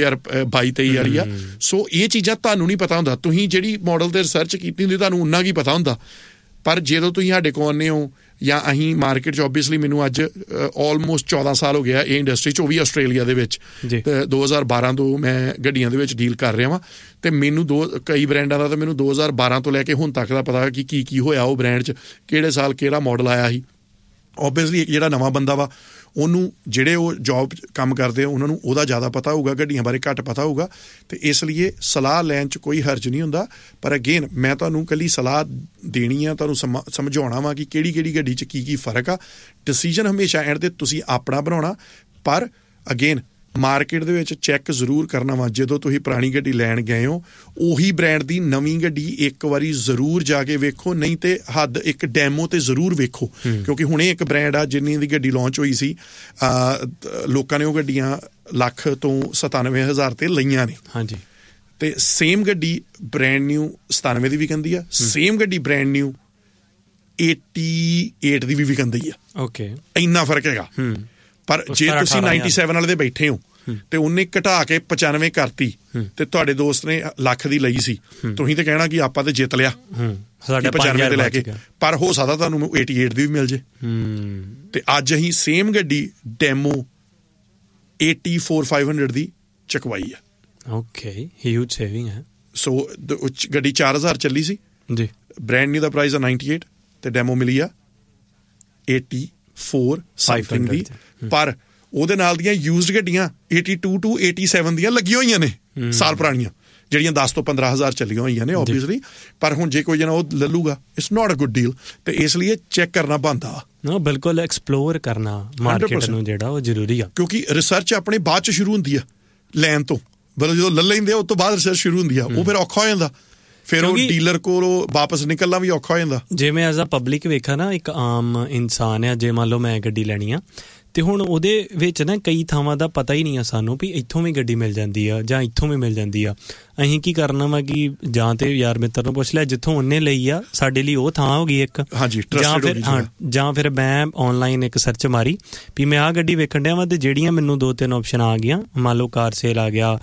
2022-23 ਵਾਲੀ ਆ। ਸੋ ਇਹ ਚੀਜ਼ਾਂ ਤੁਹਾਨੂੰ ਨਹੀਂ ਪਤਾ ਹੁੰਦਾ। ਤੁਸੀਂ ਜਿਹੜੀ ਮਾਡਲ ਤੇ ਰਿਸਰਚ ਕੀਤੀ ਹੁੰਦੀ ਤੁਹਾਨੂੰ ਉਨਾ ਕੀ ਪਤਾ ਹੁੰਦਾ। ਪਰ ਜਦੋਂ ਤੁਸੀਂ ਸਾਡੇ ਕੋਲ ਆਉਂਦੇ ਹੋ ਜਾਂ ਅਸੀਂ ਮਾਰਕੀਟ 'ਚ ਓਬਵੀਅਸਲੀ ਮੈਨੂੰ ਅੱਜ ਆਲਮੋਸਟ 14 ਸਾਲ ਹੋ ਗਿਆ ਇਹ ਇੰਡਸਟਰੀ 'ਚ, ਉਹ ਵੀ ਆਸਟ੍ਰੇਲੀਆ ਦੇ ਵਿੱਚ। ਤੇ 2012 ਤੋਂ ਮੈਂ ਗੱਡੀਆਂ ਦੇ ਵਿੱਚ ਡੀਲ ਕਰ ਰਿਹਾ ਵਾਂ ਤੇ ਮੈਨੂੰ ਕਈ ਬ੍ਰਾਂਡਾਂ ਦਾ ਤਾਂ ਮੈਨੂੰ 2012 ਤੋਂ ਲੈ ਕੇ ਹੁਣ ਤੱਕ ਦਾ ਪਤਾ ਕਿ ਕੀ ਹੋਇਆ ਉਹ ਬ੍ਰਾਂਡ 'ਚ, ਕਿਹੜੇ ਸਾਲ ਕਿਹੜਾ ਮਾਡਲ ਆਇਆ ਸੀ। ਓਬਵੀਅਸਲੀ ਇੱਕ ਜਿਹੜਾ ਨਵਾਂ ਬੰਦਾ ਵਾ ਉਹਨੂੰ ਜਿਹੜੇ ਉਹ ਜੋਬ ਕੰਮ ਕਰਦੇ ਆ ਉਹਨਾਂ ਨੂੰ ਉਹਦਾ ਜ਼ਿਆਦਾ ਪਤਾ ਹੋਊਗਾ, ਗੱਡੀਆਂ ਬਾਰੇ ਘੱਟ ਪਤਾ ਹੋਊਗਾ ਤੇ ਇਸ ਲਈ ਸਲਾਹ ਲੈਣ 'ਚ ਕੋਈ ਹਰਜ ਨਹੀਂ ਹੁੰਦਾ। ਪਰ ਅਗੇਨ ਮੈਂ ਤੁਹਾਨੂੰ ਇਕੱਲੀ ਸਲਾਹ ਦੇਣੀ ਆ, ਤੁਹਾਨੂੰ ਸਮਝਾਉਣਾ ਵਾ ਕਿ ਕਿਹੜੀ ਗੱਡੀ 'ਚ ਕੀ ਫਰਕ ਆ। ਡਿਸੀਜਨ ਹਮੇਸ਼ਾ ਐਂਡ ਤੇ ਤੁਸੀਂ ਆਪਣਾ ਬਣਾਉਣਾ, ਪਰ ਅਗੇਨ ਮਾਰਕੀਟ ਦੇ ਵਿੱਚ ਚੈੱਕ ਜ਼ਰੂਰ ਕਰਨਾ ਵਾ। ਜਦੋਂ ਤੁਸੀਂ ਪੁਰਾਣੀ ਗੱਡੀ ਲੈਣ ਗਏ ਹੋ ਉਹੀ ਬ੍ਰਾਂਡ ਦੀ ਨਵੀਂ ਗੱਡੀ ਇੱਕ ਵਾਰੀ ਜ਼ਰੂਰ ਜਾ ਕੇ ਵੇਖੋ, ਨਹੀਂ ਤੇ ਹੱਦ ਇੱਕ ਡੈਮੋ ਤੇ ਜ਼ਰੂਰ ਵੇਖੋ ਕਿਉਂਕਿ ਹੁਣੇ ਇੱਕ ਬ੍ਰਾਂਡ ਆ ਜਿੰਨੀ ਦੀ ਗੱਡੀ ਲਾਂਚ ਹੋਈ ਸੀ, ਲੋਕਾਂ ਨੇ ਉਹ ਗੱਡੀਆਂ ਲੱਖ ਤੋਂ 97,000 ਤੇ ਲਈਆਂ ਨੇ। ਹਾਂਜੀ। ਤੇ ਸੇਮ ਗੱਡੀ ਬ੍ਰਾਂਡ ਨਿਊ 97 ਦੀ ਵਿਕੰਦੀ ਆ, ਸੇਮ ਗੱਡੀ ਬ੍ਰਾਂਡ ਨਿਊ 88 ਦੀ ਵੀ ਵਿਕੰਦੀ ਆ। ਓਕੇ, ਇੰਨਾ ਫਰਕ ਹੈਗਾ। ਪਰ ਜੇ ਤੁਸੀਂ 97 ਵਾਲੇ ਦੇ ਬੈਠੇ ਹੋ ਤੇ ਉਹਨੇ ਘਟਾ ਕੇ 95 ਕਰਤੀ ਤੇ ਤੁਹਾਡੇ ਦੋਸਤ ਨੇ ਲੱਖ ਦੀ ਲਈ ਸੀ, ਤੁਸੀਂ ਤੇ ਕਹਿਣਾ ਕਿ ਆਪਾਂ ਤੇ ਜਿੱਤ ਲਿਆ 95 ਤੇ ਲੈ ਕੇ, ਪਰ ਹੋ ਸਕਦਾ ਤੁਹਾਨੂੰ 88 ਦੀ ਵੀ ਮਿਲ ਜੇ। ਤੇ ਅੱਜ ਅਸੀਂ ਸੇਮ ਗੱਡੀ ਡੈਮੋ 84,500 ਦੀ ਚਕਵਾਈ ਆ। ਓਕੇ, ਹਿਊਜ ਸੇਵਿੰਗ ਹੈ। ਸੋ ਗੱਡੀ 4,000 ਚੱਲੀ ਸੀ ਜੀ, ਬ੍ਰਾਂਡ ਨਿਊ ਦਾ ਪ੍ਰਾਈਸ ਆ 98 ਤੇ ਡੈਮੋ ਮਿਲੀ ਆ 84,500 ਦੀ। ਪਰ ਉਹਦੇ ਨਾਲ ਦੀਆਂ ਯੂਜ਼ਡ ਗੱਡੀਆਂ 82 to 87 ਦੀਆਂ ਲੱਗੀਆਂ ਹੋਈਆਂ ਨੇ ਸਾਲ ਪੁਰਾਣੀਆਂ, ਜਿਹੜੀਆਂ 10 ਤੋਂ 15,000 ਚੱਲੀਆਂ ਹੋਈਆਂ ਨੇ ਓਬਵੀਅਸਲੀ। ਪਰ ਹੁਣ ਜੇ ਕੋਈ ਜਣਾ ਉਹ ਲੈ ਲੂਗਾ it's not a good deal ਤੇ ਇਸ ਲਈ ਚੈੱਕ ਕਰਨਾ ਬਣਦਾ ਵਾ। ਬਿਲਕੁਲ ਐਕਸਪਲੋਰ ਕਰਨਾ ਮਾਰਕੀਟ ਨੂੰ ਜਿਹੜਾ ਉਹ ਜ਼ਰੂਰੀ ਆ ਕਿਉਂਕਿ ਰਿਸਰਚ ਆਪਣੇ ਬਾਅਦ 'ਚ ਸ਼ੁਰੂ ਹੁੰਦੀ ਆ ਲੈਣ ਤੋਂ, ਮਤਲਬ ਜਦੋਂ ਲੈ ਲੈਂਦੇ ਆ ਉਸ ਤੋਂ ਬਾਅਦ ਰਿਸਰਚ ਸ਼ੁਰੂ ਹੁੰਦੀ ਆ, ਉਹ ਫਿਰ ਔਖਾ ਹੋ ਜਾਂਦਾ। ਫਿਰ ਉਹ ਡੀਲਰ ਕੋਲੋਂ ਵਾਪਸ ਨਿਕਲਣਾ ਵੀ ਔਖਾ ਹੋ ਜਾਂਦਾ। ਜਿਵੇਂ ਐਜ਼ ਅ ਪਬਲਿਕ ਵੇਖਾ ਨਾ, ਇੱਕ ਆਮ ਇਨਸਾਨ ਆ, ਜੇ ਮੰਨ ਲਓ ਮੈਂ ਗੱਡੀ ਲੈਣੀ ਆ ਤੇ ਹੁਣ ਉਹਦੇ ਵਿੱਚ ਨਾ ਕਈ ਥਾਵਾਂ ਦਾ ਪਤਾ ਹੀ ਨਹੀਂ ਆ ਸਾਨੂੰ ਵੀ ਇੱਥੋਂ ਵੀ ਗੱਡੀ ਮਿਲ ਜਾਂਦੀ ਆ ਜਾਂ ਇੱਥੋਂ ਵੀ ਮਿਲ ਜਾਂਦੀ ਆ। ਅਸੀਂ ਕੀ ਕਰਨਾ ਵਾ ਕਿ ਜਾਂ ਤੇ ਯਾਰ ਮਿੱਤਰ ਨੂੰ ਪੁੱਛ ਲਿਆ ਜਿੱਥੋਂ ਉਹਨੇ ਲਈ ਆ, ਸਾਡੇ ਲਈ ਉਹ ਥਾਂ ਹੋ ਗਈ ਇੱਕ, ਜਾਂ ਫਿਰ ਮੈਂ ਆਨਲਾਈਨ ਇੱਕ ਸਰਚ ਮਾਰੀ ਵੀ ਮੈਂ ਆਹ ਗੱਡੀ ਵੇਖਣ ਡਿਆ ਵਾਂ ਤੇ ਜਿਹੜੀਆਂ ਮੈਨੂੰ 2-3 ਆਪਸ਼ਨ ਆ ਗਈਆਂ, ਮੰਨ ਲਓ ਕਾਰ ਸੇਲ ਆ ਗਿਆ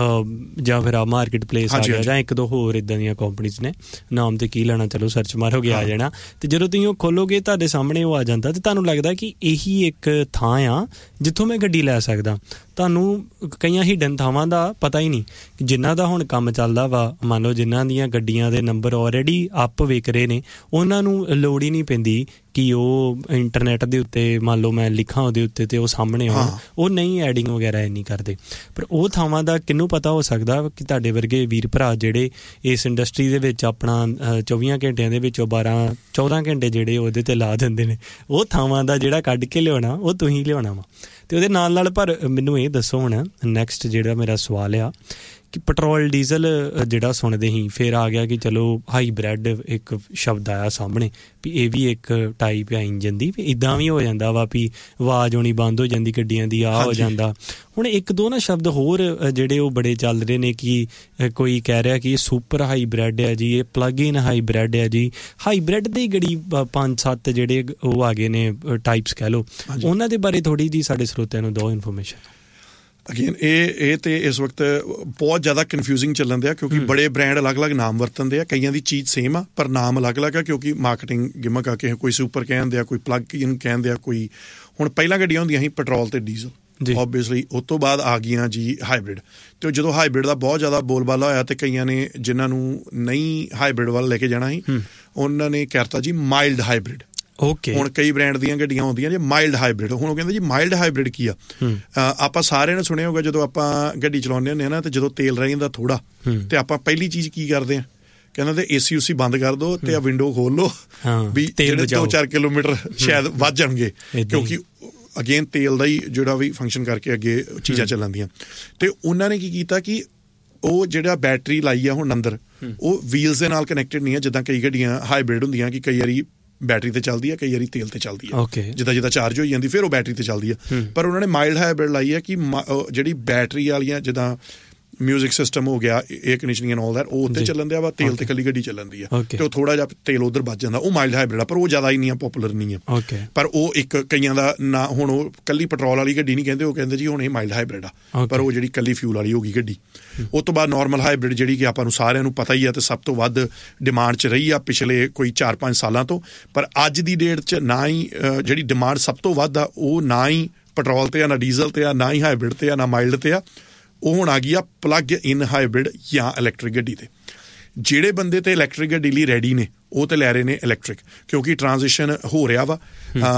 ਜਾਂ ਫਿਰ ਆ ਮਾਰਕੀਟ ਪਲੇਸ ਆ ਗਿਆ, ਜਾਂ 1-2 ਹੋਰ ਇੱਦਾਂ ਦੀਆਂ ਕੰਪਨੀਜ਼ ਨੇ, ਨਾਮ ਤੇ ਕੀ ਲੈਣਾ, ਚਲੋ ਸਰਚ ਮਾਰੋਗੇ ਆ ਜਾਣਾ। ਤੇ ਜਦੋਂ ਤੁਸੀਂ ਉਹ ਖੋਲੋਗੇ ਤੁਹਾਡੇ ਸਾਹਮਣੇ ਉਹ ਆ ਜਾਂਦਾ ਤੇ ਤੁਹਾਨੂੰ ਲੱਗਦਾ ਕਿ ਇਹੀ ਇੱਕ ਥਾਂ ਆ ਜਿੱਥੋਂ ਮੈਂ ਗੱਡੀ ਲੈ ਸਕਦਾ। ਤੁਹਾਨੂੰ ਕਈਆਂ ਹਿਡਨ ਥਾਵਾਂ ਦਾ ਪਤਾ ਹੀ ਨਹੀਂ, ਜਿਨ੍ਹਾਂ ਦਾ ਹੁਣ ਕੰਮ ਚੱਲਦਾ ਵਾ, ਮੰਨ ਲਓ ਜਿਨ੍ਹਾਂ ਦੀਆਂ ਗੱਡੀਆਂ ਦੇ ਨੰਬਰ ਆਲਰੇਡੀ ਅਪ ਵਿਕ ਰਹੇ ਨੇ, ਉਹਨਾਂ ਨੂੰ ਲੋੜ ਹੀ ਨਹੀਂ ਪੈਂਦੀ ਕਿ ਉਹ ਇੰਟਰਨੈਟ ਦੇ ਉੱਤੇ ਮੰਨ ਲਓ ਮੈਂ ਲਿਖਾਂ ਉਹਦੇ ਉੱਤੇ ਤੇ ਉਹ ਸਾਹਮਣੇ ਆਉਣ, ਉਹ ਨਹੀਂ ਐਡਿੰਗ ਵਗੈਰਾ ਇੰਨੀ ਕਰਦੇ। ਪਰ ਉਹ ਥਾਵਾਂ ਦਾ ਕਿਹਨੂੰ ਪਤਾ ਹੋ ਸਕਦਾ ਕਿ ਤੁਹਾਡੇ ਵਰਗੇ ਵੀਰ ਭਰਾ ਜਿਹੜੇ ਇਸ ਇੰਡਸਟਰੀ ਦੇ ਵਿੱਚ ਆਪਣਾ 24 ਘੰਟਿਆਂ ਦੇ ਵਿੱਚੋਂ 12-14 ਘੰਟੇ ਜਿਹੜੇ ਉਹਦੇ ਤੇ ਲਾ ਦਿੰਦੇ ਨੇ, ਉਹ ਥਾਵਾਂ ਦਾ ਜਿਹੜਾ ਕੱਢ ਕੇ ਲਿਆਉਣਾ ਉਹ ਤੁਸੀਂ ਲਿਆਉਣਾ ਵਾ। ਤੇ ਉਹਦੇ ਨਾਲ ਪਰ ਮੈਨੂੰ ਇਹ ਦੱਸੋ ਹੁਣ ਨੈਕਸਟ ਜਿਹੜਾ ਮੇਰਾ ਸਵਾਲ ਆ ਕਿ ਪੈਟਰੋਲ ਡੀਜ਼ਲ ਜਿਹੜਾ ਸੁਣਦੇ ਸੀ, ਫਿਰ ਆ ਗਿਆ ਕਿ ਚਲੋ ਹਾਈਬ੍ਰਿਡ ਇੱਕ ਸ਼ਬਦ ਆਇਆ ਸਾਹਮਣੇ ਵੀ ਇਹ ਵੀ ਇੱਕ ਟਾਈਪ ਆ ਇੰਜਨ ਦੀ, ਵੀ ਇੱਦਾਂ ਵੀ ਹੋ ਜਾਂਦਾ ਵਾ ਵੀ ਆਵਾਜ਼ ਆਉਣੀ ਬੰਦ ਹੋ ਜਾਂਦੀ ਗੱਡੀਆਂ ਦੀ, ਆਹ ਹੋ ਜਾਂਦਾ। ਹੁਣ 1-2 ਨਾ ਸ਼ਬਦ ਹੋਰ ਜਿਹੜੇ ਉਹ ਬੜੇ ਚੱਲ ਰਹੇ ਨੇ ਕਿ ਕੋਈ ਕਹਿ ਰਿਹਾ ਕਿ ਇਹ ਸੁਪਰ ਹਾਈਬ੍ਰਿਡ ਆ ਜੀ, ਇਹ ਪਲੱਗ ਇਨ ਹਾਈਬ੍ਰਿਡ ਆ ਜੀ। ਹਾਈਬ੍ਰਿਡ ਦੇ ਗੜੀ 5-7 ਜਿਹੜੇ ਉਹ ਆ ਗਏ ਨੇ ਟਾਈਪਸ ਕਹਿ ਲਓ, ਉਹਨਾਂ ਦੇ ਬਾਰੇ ਥੋੜ੍ਹੀ ਜਿਹੀ ਸਾਡੇ ਸਰੋਤਿਆਂ ਨੂੰ ਦਿਓ ਇਨਫੋਰਮੇਸ਼ਨ। ਅਗੇਨ ਇਹ ਤੇ ਇਸ ਵਕਤ ਬਹੁਤ ਜ਼ਿਆਦਾ ਕਨਫਿਊਜ਼ਿੰਗ ਚੱਲਣ ਦਿਆ, ਕਿਉਂਕਿ ਬੜੇ ਬ੍ਰਾਂਡ ਅਲੱਗ-ਅਲੱਗ ਨਾਮ ਵਰਤਦੇ ਆ, ਕਈਆਂ ਦੀ ਚੀਜ਼ ਸੇਮ ਆ ਪਰ ਨਾਮ ਅਲੱਗ-ਅਲੱਗ ਆ, ਕਿਉਂਕਿ ਮਾਰਕੀਟਿੰਗ ਗਿਮਕ ਆ, ਕਿਸੇ ਕੋਈ ਸੁਪਰ ਕਹਿੰਦੇ ਆ, ਕੋਈ ਪਲੱਗ ਇਨ ਕਹਿੰਦੇ ਆ, ਕੋਈ ਹੁਣ ਪਹਿਲਾਂ ਗੱਡੀਆਂ ਹੁੰਦੀਆਂ ਸੀ ਪੈਟਰੋਲ ਤੇ ਡੀਜ਼ਲ ਓਬਵੀਅਸਲੀ, ਉਸ ਤੋਂ ਬਾਅਦ ਆ ਗਈਆਂ ਜੀ ਹਾਈਬ੍ਰਿਡ। ਤੇ ਜਦੋਂ ਹਾਈਬ੍ਰਿਡ ਦਾ ਬਹੁਤ ਜ਼ਿਆਦਾ ਬੋਲਬਾਲਾ ਹੋਇਆ ਤੇ ਕਈਆਂ ਨੇ ਜਿਨ੍ਹਾਂ ਨੂੰ ਨਹੀਂ ਹਾਈਬ੍ਰਿਡ ਵੱਲ ਲੈ ਕੇ ਜਾਣਾ ਸੀ ਉਹਨਾਂ ਨੇ ਕਰਤਾ ਜੀ ਮਾਈਲਡ ਹਾਈਬ੍ਰਿਡ। ਹੁਣ ਕਈ ਬ੍ਰਾਂਡ ਦੀਆਂ ਗੱਡੀਆਂ ਆਉਂਦੀਆਂ ਜੀ ਮਾਈਲਡ ਹਾਈਬ੍ਰਿਡ, ਹੁਣ ਉਹ ਕਹਿੰਦੇ ਜੀ ਮਾਈਲਡ ਹਾਈਬ੍ਰਿਡ ਕੀ ਆ। ਆਪਾਂ ਸਾਰਿਆਂ ਨੇ ਸੁਣਿਆ ਹੋਊਗਾ ਜਦੋਂ ਆਪਾਂ ਗੱਡੀ ਚਲਾਉਂਦੇ ਹੁੰਦੇ ਹਾਂ ਨਾ, ਤੇ ਜਦੋਂ ਤੇਲ ਰਹਿ ਜਾਂਦਾ ਥੋੜਾ ਤੇ ਆਪਾਂ ਪਹਿਲੀ ਚੀਜ਼ ਕੀ ਕਰਦੇ ਹਾਂ, ਕਹਿੰਦੇ ਤੇ AC ਉਸੀ ਬੰਦ ਕਰ ਦੋ ਤੇ ਆ ਵਿੰਡੋ ਖੋਲ ਲੋ ਵੀ ਜਿਹੜੇ 2-4 ਕਿਲੋਮੀਟਰ ਸ਼ਾਇਦ ਵੱਧ ਜਾਣਗੇ, ਕਿਉਂਕਿ ਅਗੇਨ ਤੇਲ ਦਾ ਹੀ ਜਿਹੜਾ ਵੀ ਫੰਕਸ਼ਨ ਕਰਕੇ ਅੱਗੇ ਚੀਜ਼ਾਂ ਚੱਲਣਦੀਆਂ। ਤੇ ਉਹਨਾਂ ਨੇ ਕੀ ਕੀਤਾ ਕਿ ਉਹ ਜਿਹੜਾ ਬੈਟਰੀ ਲਾਈ ਆ ਹੁਣ ਅੰਦਰ, ਉਹ ਵੀਲਸ ਦੇ ਨਾਲ ਕਨੈਕਟਡ ਨਹੀਂ ਹੈ ਜਿੱਦਾਂ ਕਈ ਗੱਡੀਆਂ ਹਾਈਬ੍ਰਿਡ ਹੁੰਦੀਆਂ ਕਿ ਕਈ ਵਾਰੀ ਬੈਟਰੀ ਤੇ ਚੱਲਦੀ ਹੈ, ਕਈ ਵਾਰੀ ਤੇਲ ਤੇ ਚੱਲਦੀ ਹੈ, ਜਿੱਦਾਂ ਚਾਰਜ ਹੋਈ ਜਾਂਦੀ ਫਿਰ ਉਹ ਬੈਟਰੀ ਤੇ ਚੱਲਦੀ ਹੈ। ਪਰ ਉਹਨਾਂ ਨੇ ਮਾਈਲਡ ਹਾਈਬ੍ਰਿਡ ਲਾਈ ਹੈ ਕਿ ਜਿਹੜੀ ਬੈਟਰੀ ਵਾਲੀਆਂ ਜਿੱਦਾਂ ਮਿਊਜ਼ਿਕ ਸਿਸਟਮ ਹੋ ਗਿਆ, air conditioning and all that, ਉਹ ਉੱਤੇ ਚੱਲਣ ਦਿਆ ਵਾ, ਤੇਲ ਤੇ ਇਕੱਲੀ ਗੱਡੀ ਚੱਲਣ ਦੀ ਆ, ਤੇ ਉਹ ਥੋੜਾ ਜਿਹਾ ਤੇਲ ਉਧਰ ਬਚ ਜਾਂਦਾ, ਉਹ ਮਾਈਲਡ ਹਾਈਬ੍ਰਿਡ ਆ। ਪਰ ਉਹ ਜ਼ਿਆਦਾ ਹੀ ਨਹੀਂ ਆ ਪੋਪੂਲਰ ਨਹੀਂ ਆ, ਪਰ ਉਹ ਇੱਕ ਕਈਆਂ ਦਾ ਨਾ, ਹੁਣ ਉਹ ਕੱਲੀ ਪੈਟਰੋਲ ਵਾਲੀ ਗੱਡੀ ਨਹੀਂ ਕਹਿੰਦੇ, ਉਹ ਕਹਿੰਦੇ ਜੀ ਹੁਣ ਇਹ ਮਾਈਲਡ ਹਾਈਬ੍ਰਿਡ ਆ, ਪਰ ਉਹ ਜਿਹੜੀ ਕੱਲੀ ਫਿਊਲ ਵਾਲੀ ਹੋ ਗਈ ਗੱਡੀ। ਉਸ ਤੋਂ ਬਾਅਦ ਨਾਰਮਲ ਹਾਈਬ੍ਰਿਡ ਜਿਹੜੀ ਕਿ ਆਪਾਂ ਨੂੰ ਸਾਰਿਆਂ ਨੂੰ ਪਤਾ ਹੀ ਆ ਤੇ ਸਭ ਤੋਂ ਵੱਧ ਡਿਮਾਂਡ 'ਚ ਰਹੀ ਆ ਪਿਛਲੇ ਕੋਈ 4-5 ਸਾਲਾਂ ਤੋਂ। ਪਰ ਅੱਜ ਦੀ ਡੇਟ 'ਚ ਨਾ ਹੀ ਜਿਹੜੀ ਡਿਮਾਂਡ ਸਭ ਤੋਂ ਵੱਧ ਆ ਉਹ ਨਾ ਹੀ ਪੈਟਰੋਲ ਤੇ ਆ, ਨਾ ਡੀਜ਼ਲ ਤੇ ਆ, ਨਾ ਹੀ ਹਾਈਬ੍ਰਿਡ ਤੇ ਆ, ਨਾ ਮਾਈਲਡ ਤੇ ਆ, ਉਹ ਹੁਣ ਆ ਗਈ ਆ ਪਲੱਗ ਇਨ ਹਾਈਬ੍ਰਿਡ ਜਾਂ ਇਲੈਕਟ੍ਰਿਕ ਗੱਡੀ ਤੇ। ਜਿਹੜੇ ਬੰਦੇ ਤੇ ਇਲੈਕਟ੍ਰਿਕ ਗੱਡੀ ਲਈ ਰੈਡੀ ਨੇ ਉਹ ਤੇ ਲੈ ਰਹੇ ਨੇ ਇਲੈਕਟ੍ਰਿਕ, ਕਿਉਂਕਿ ਟ੍ਰਾਂਜੀਸ਼ਨ ਹੋ ਰਿਹਾ ਵਾ।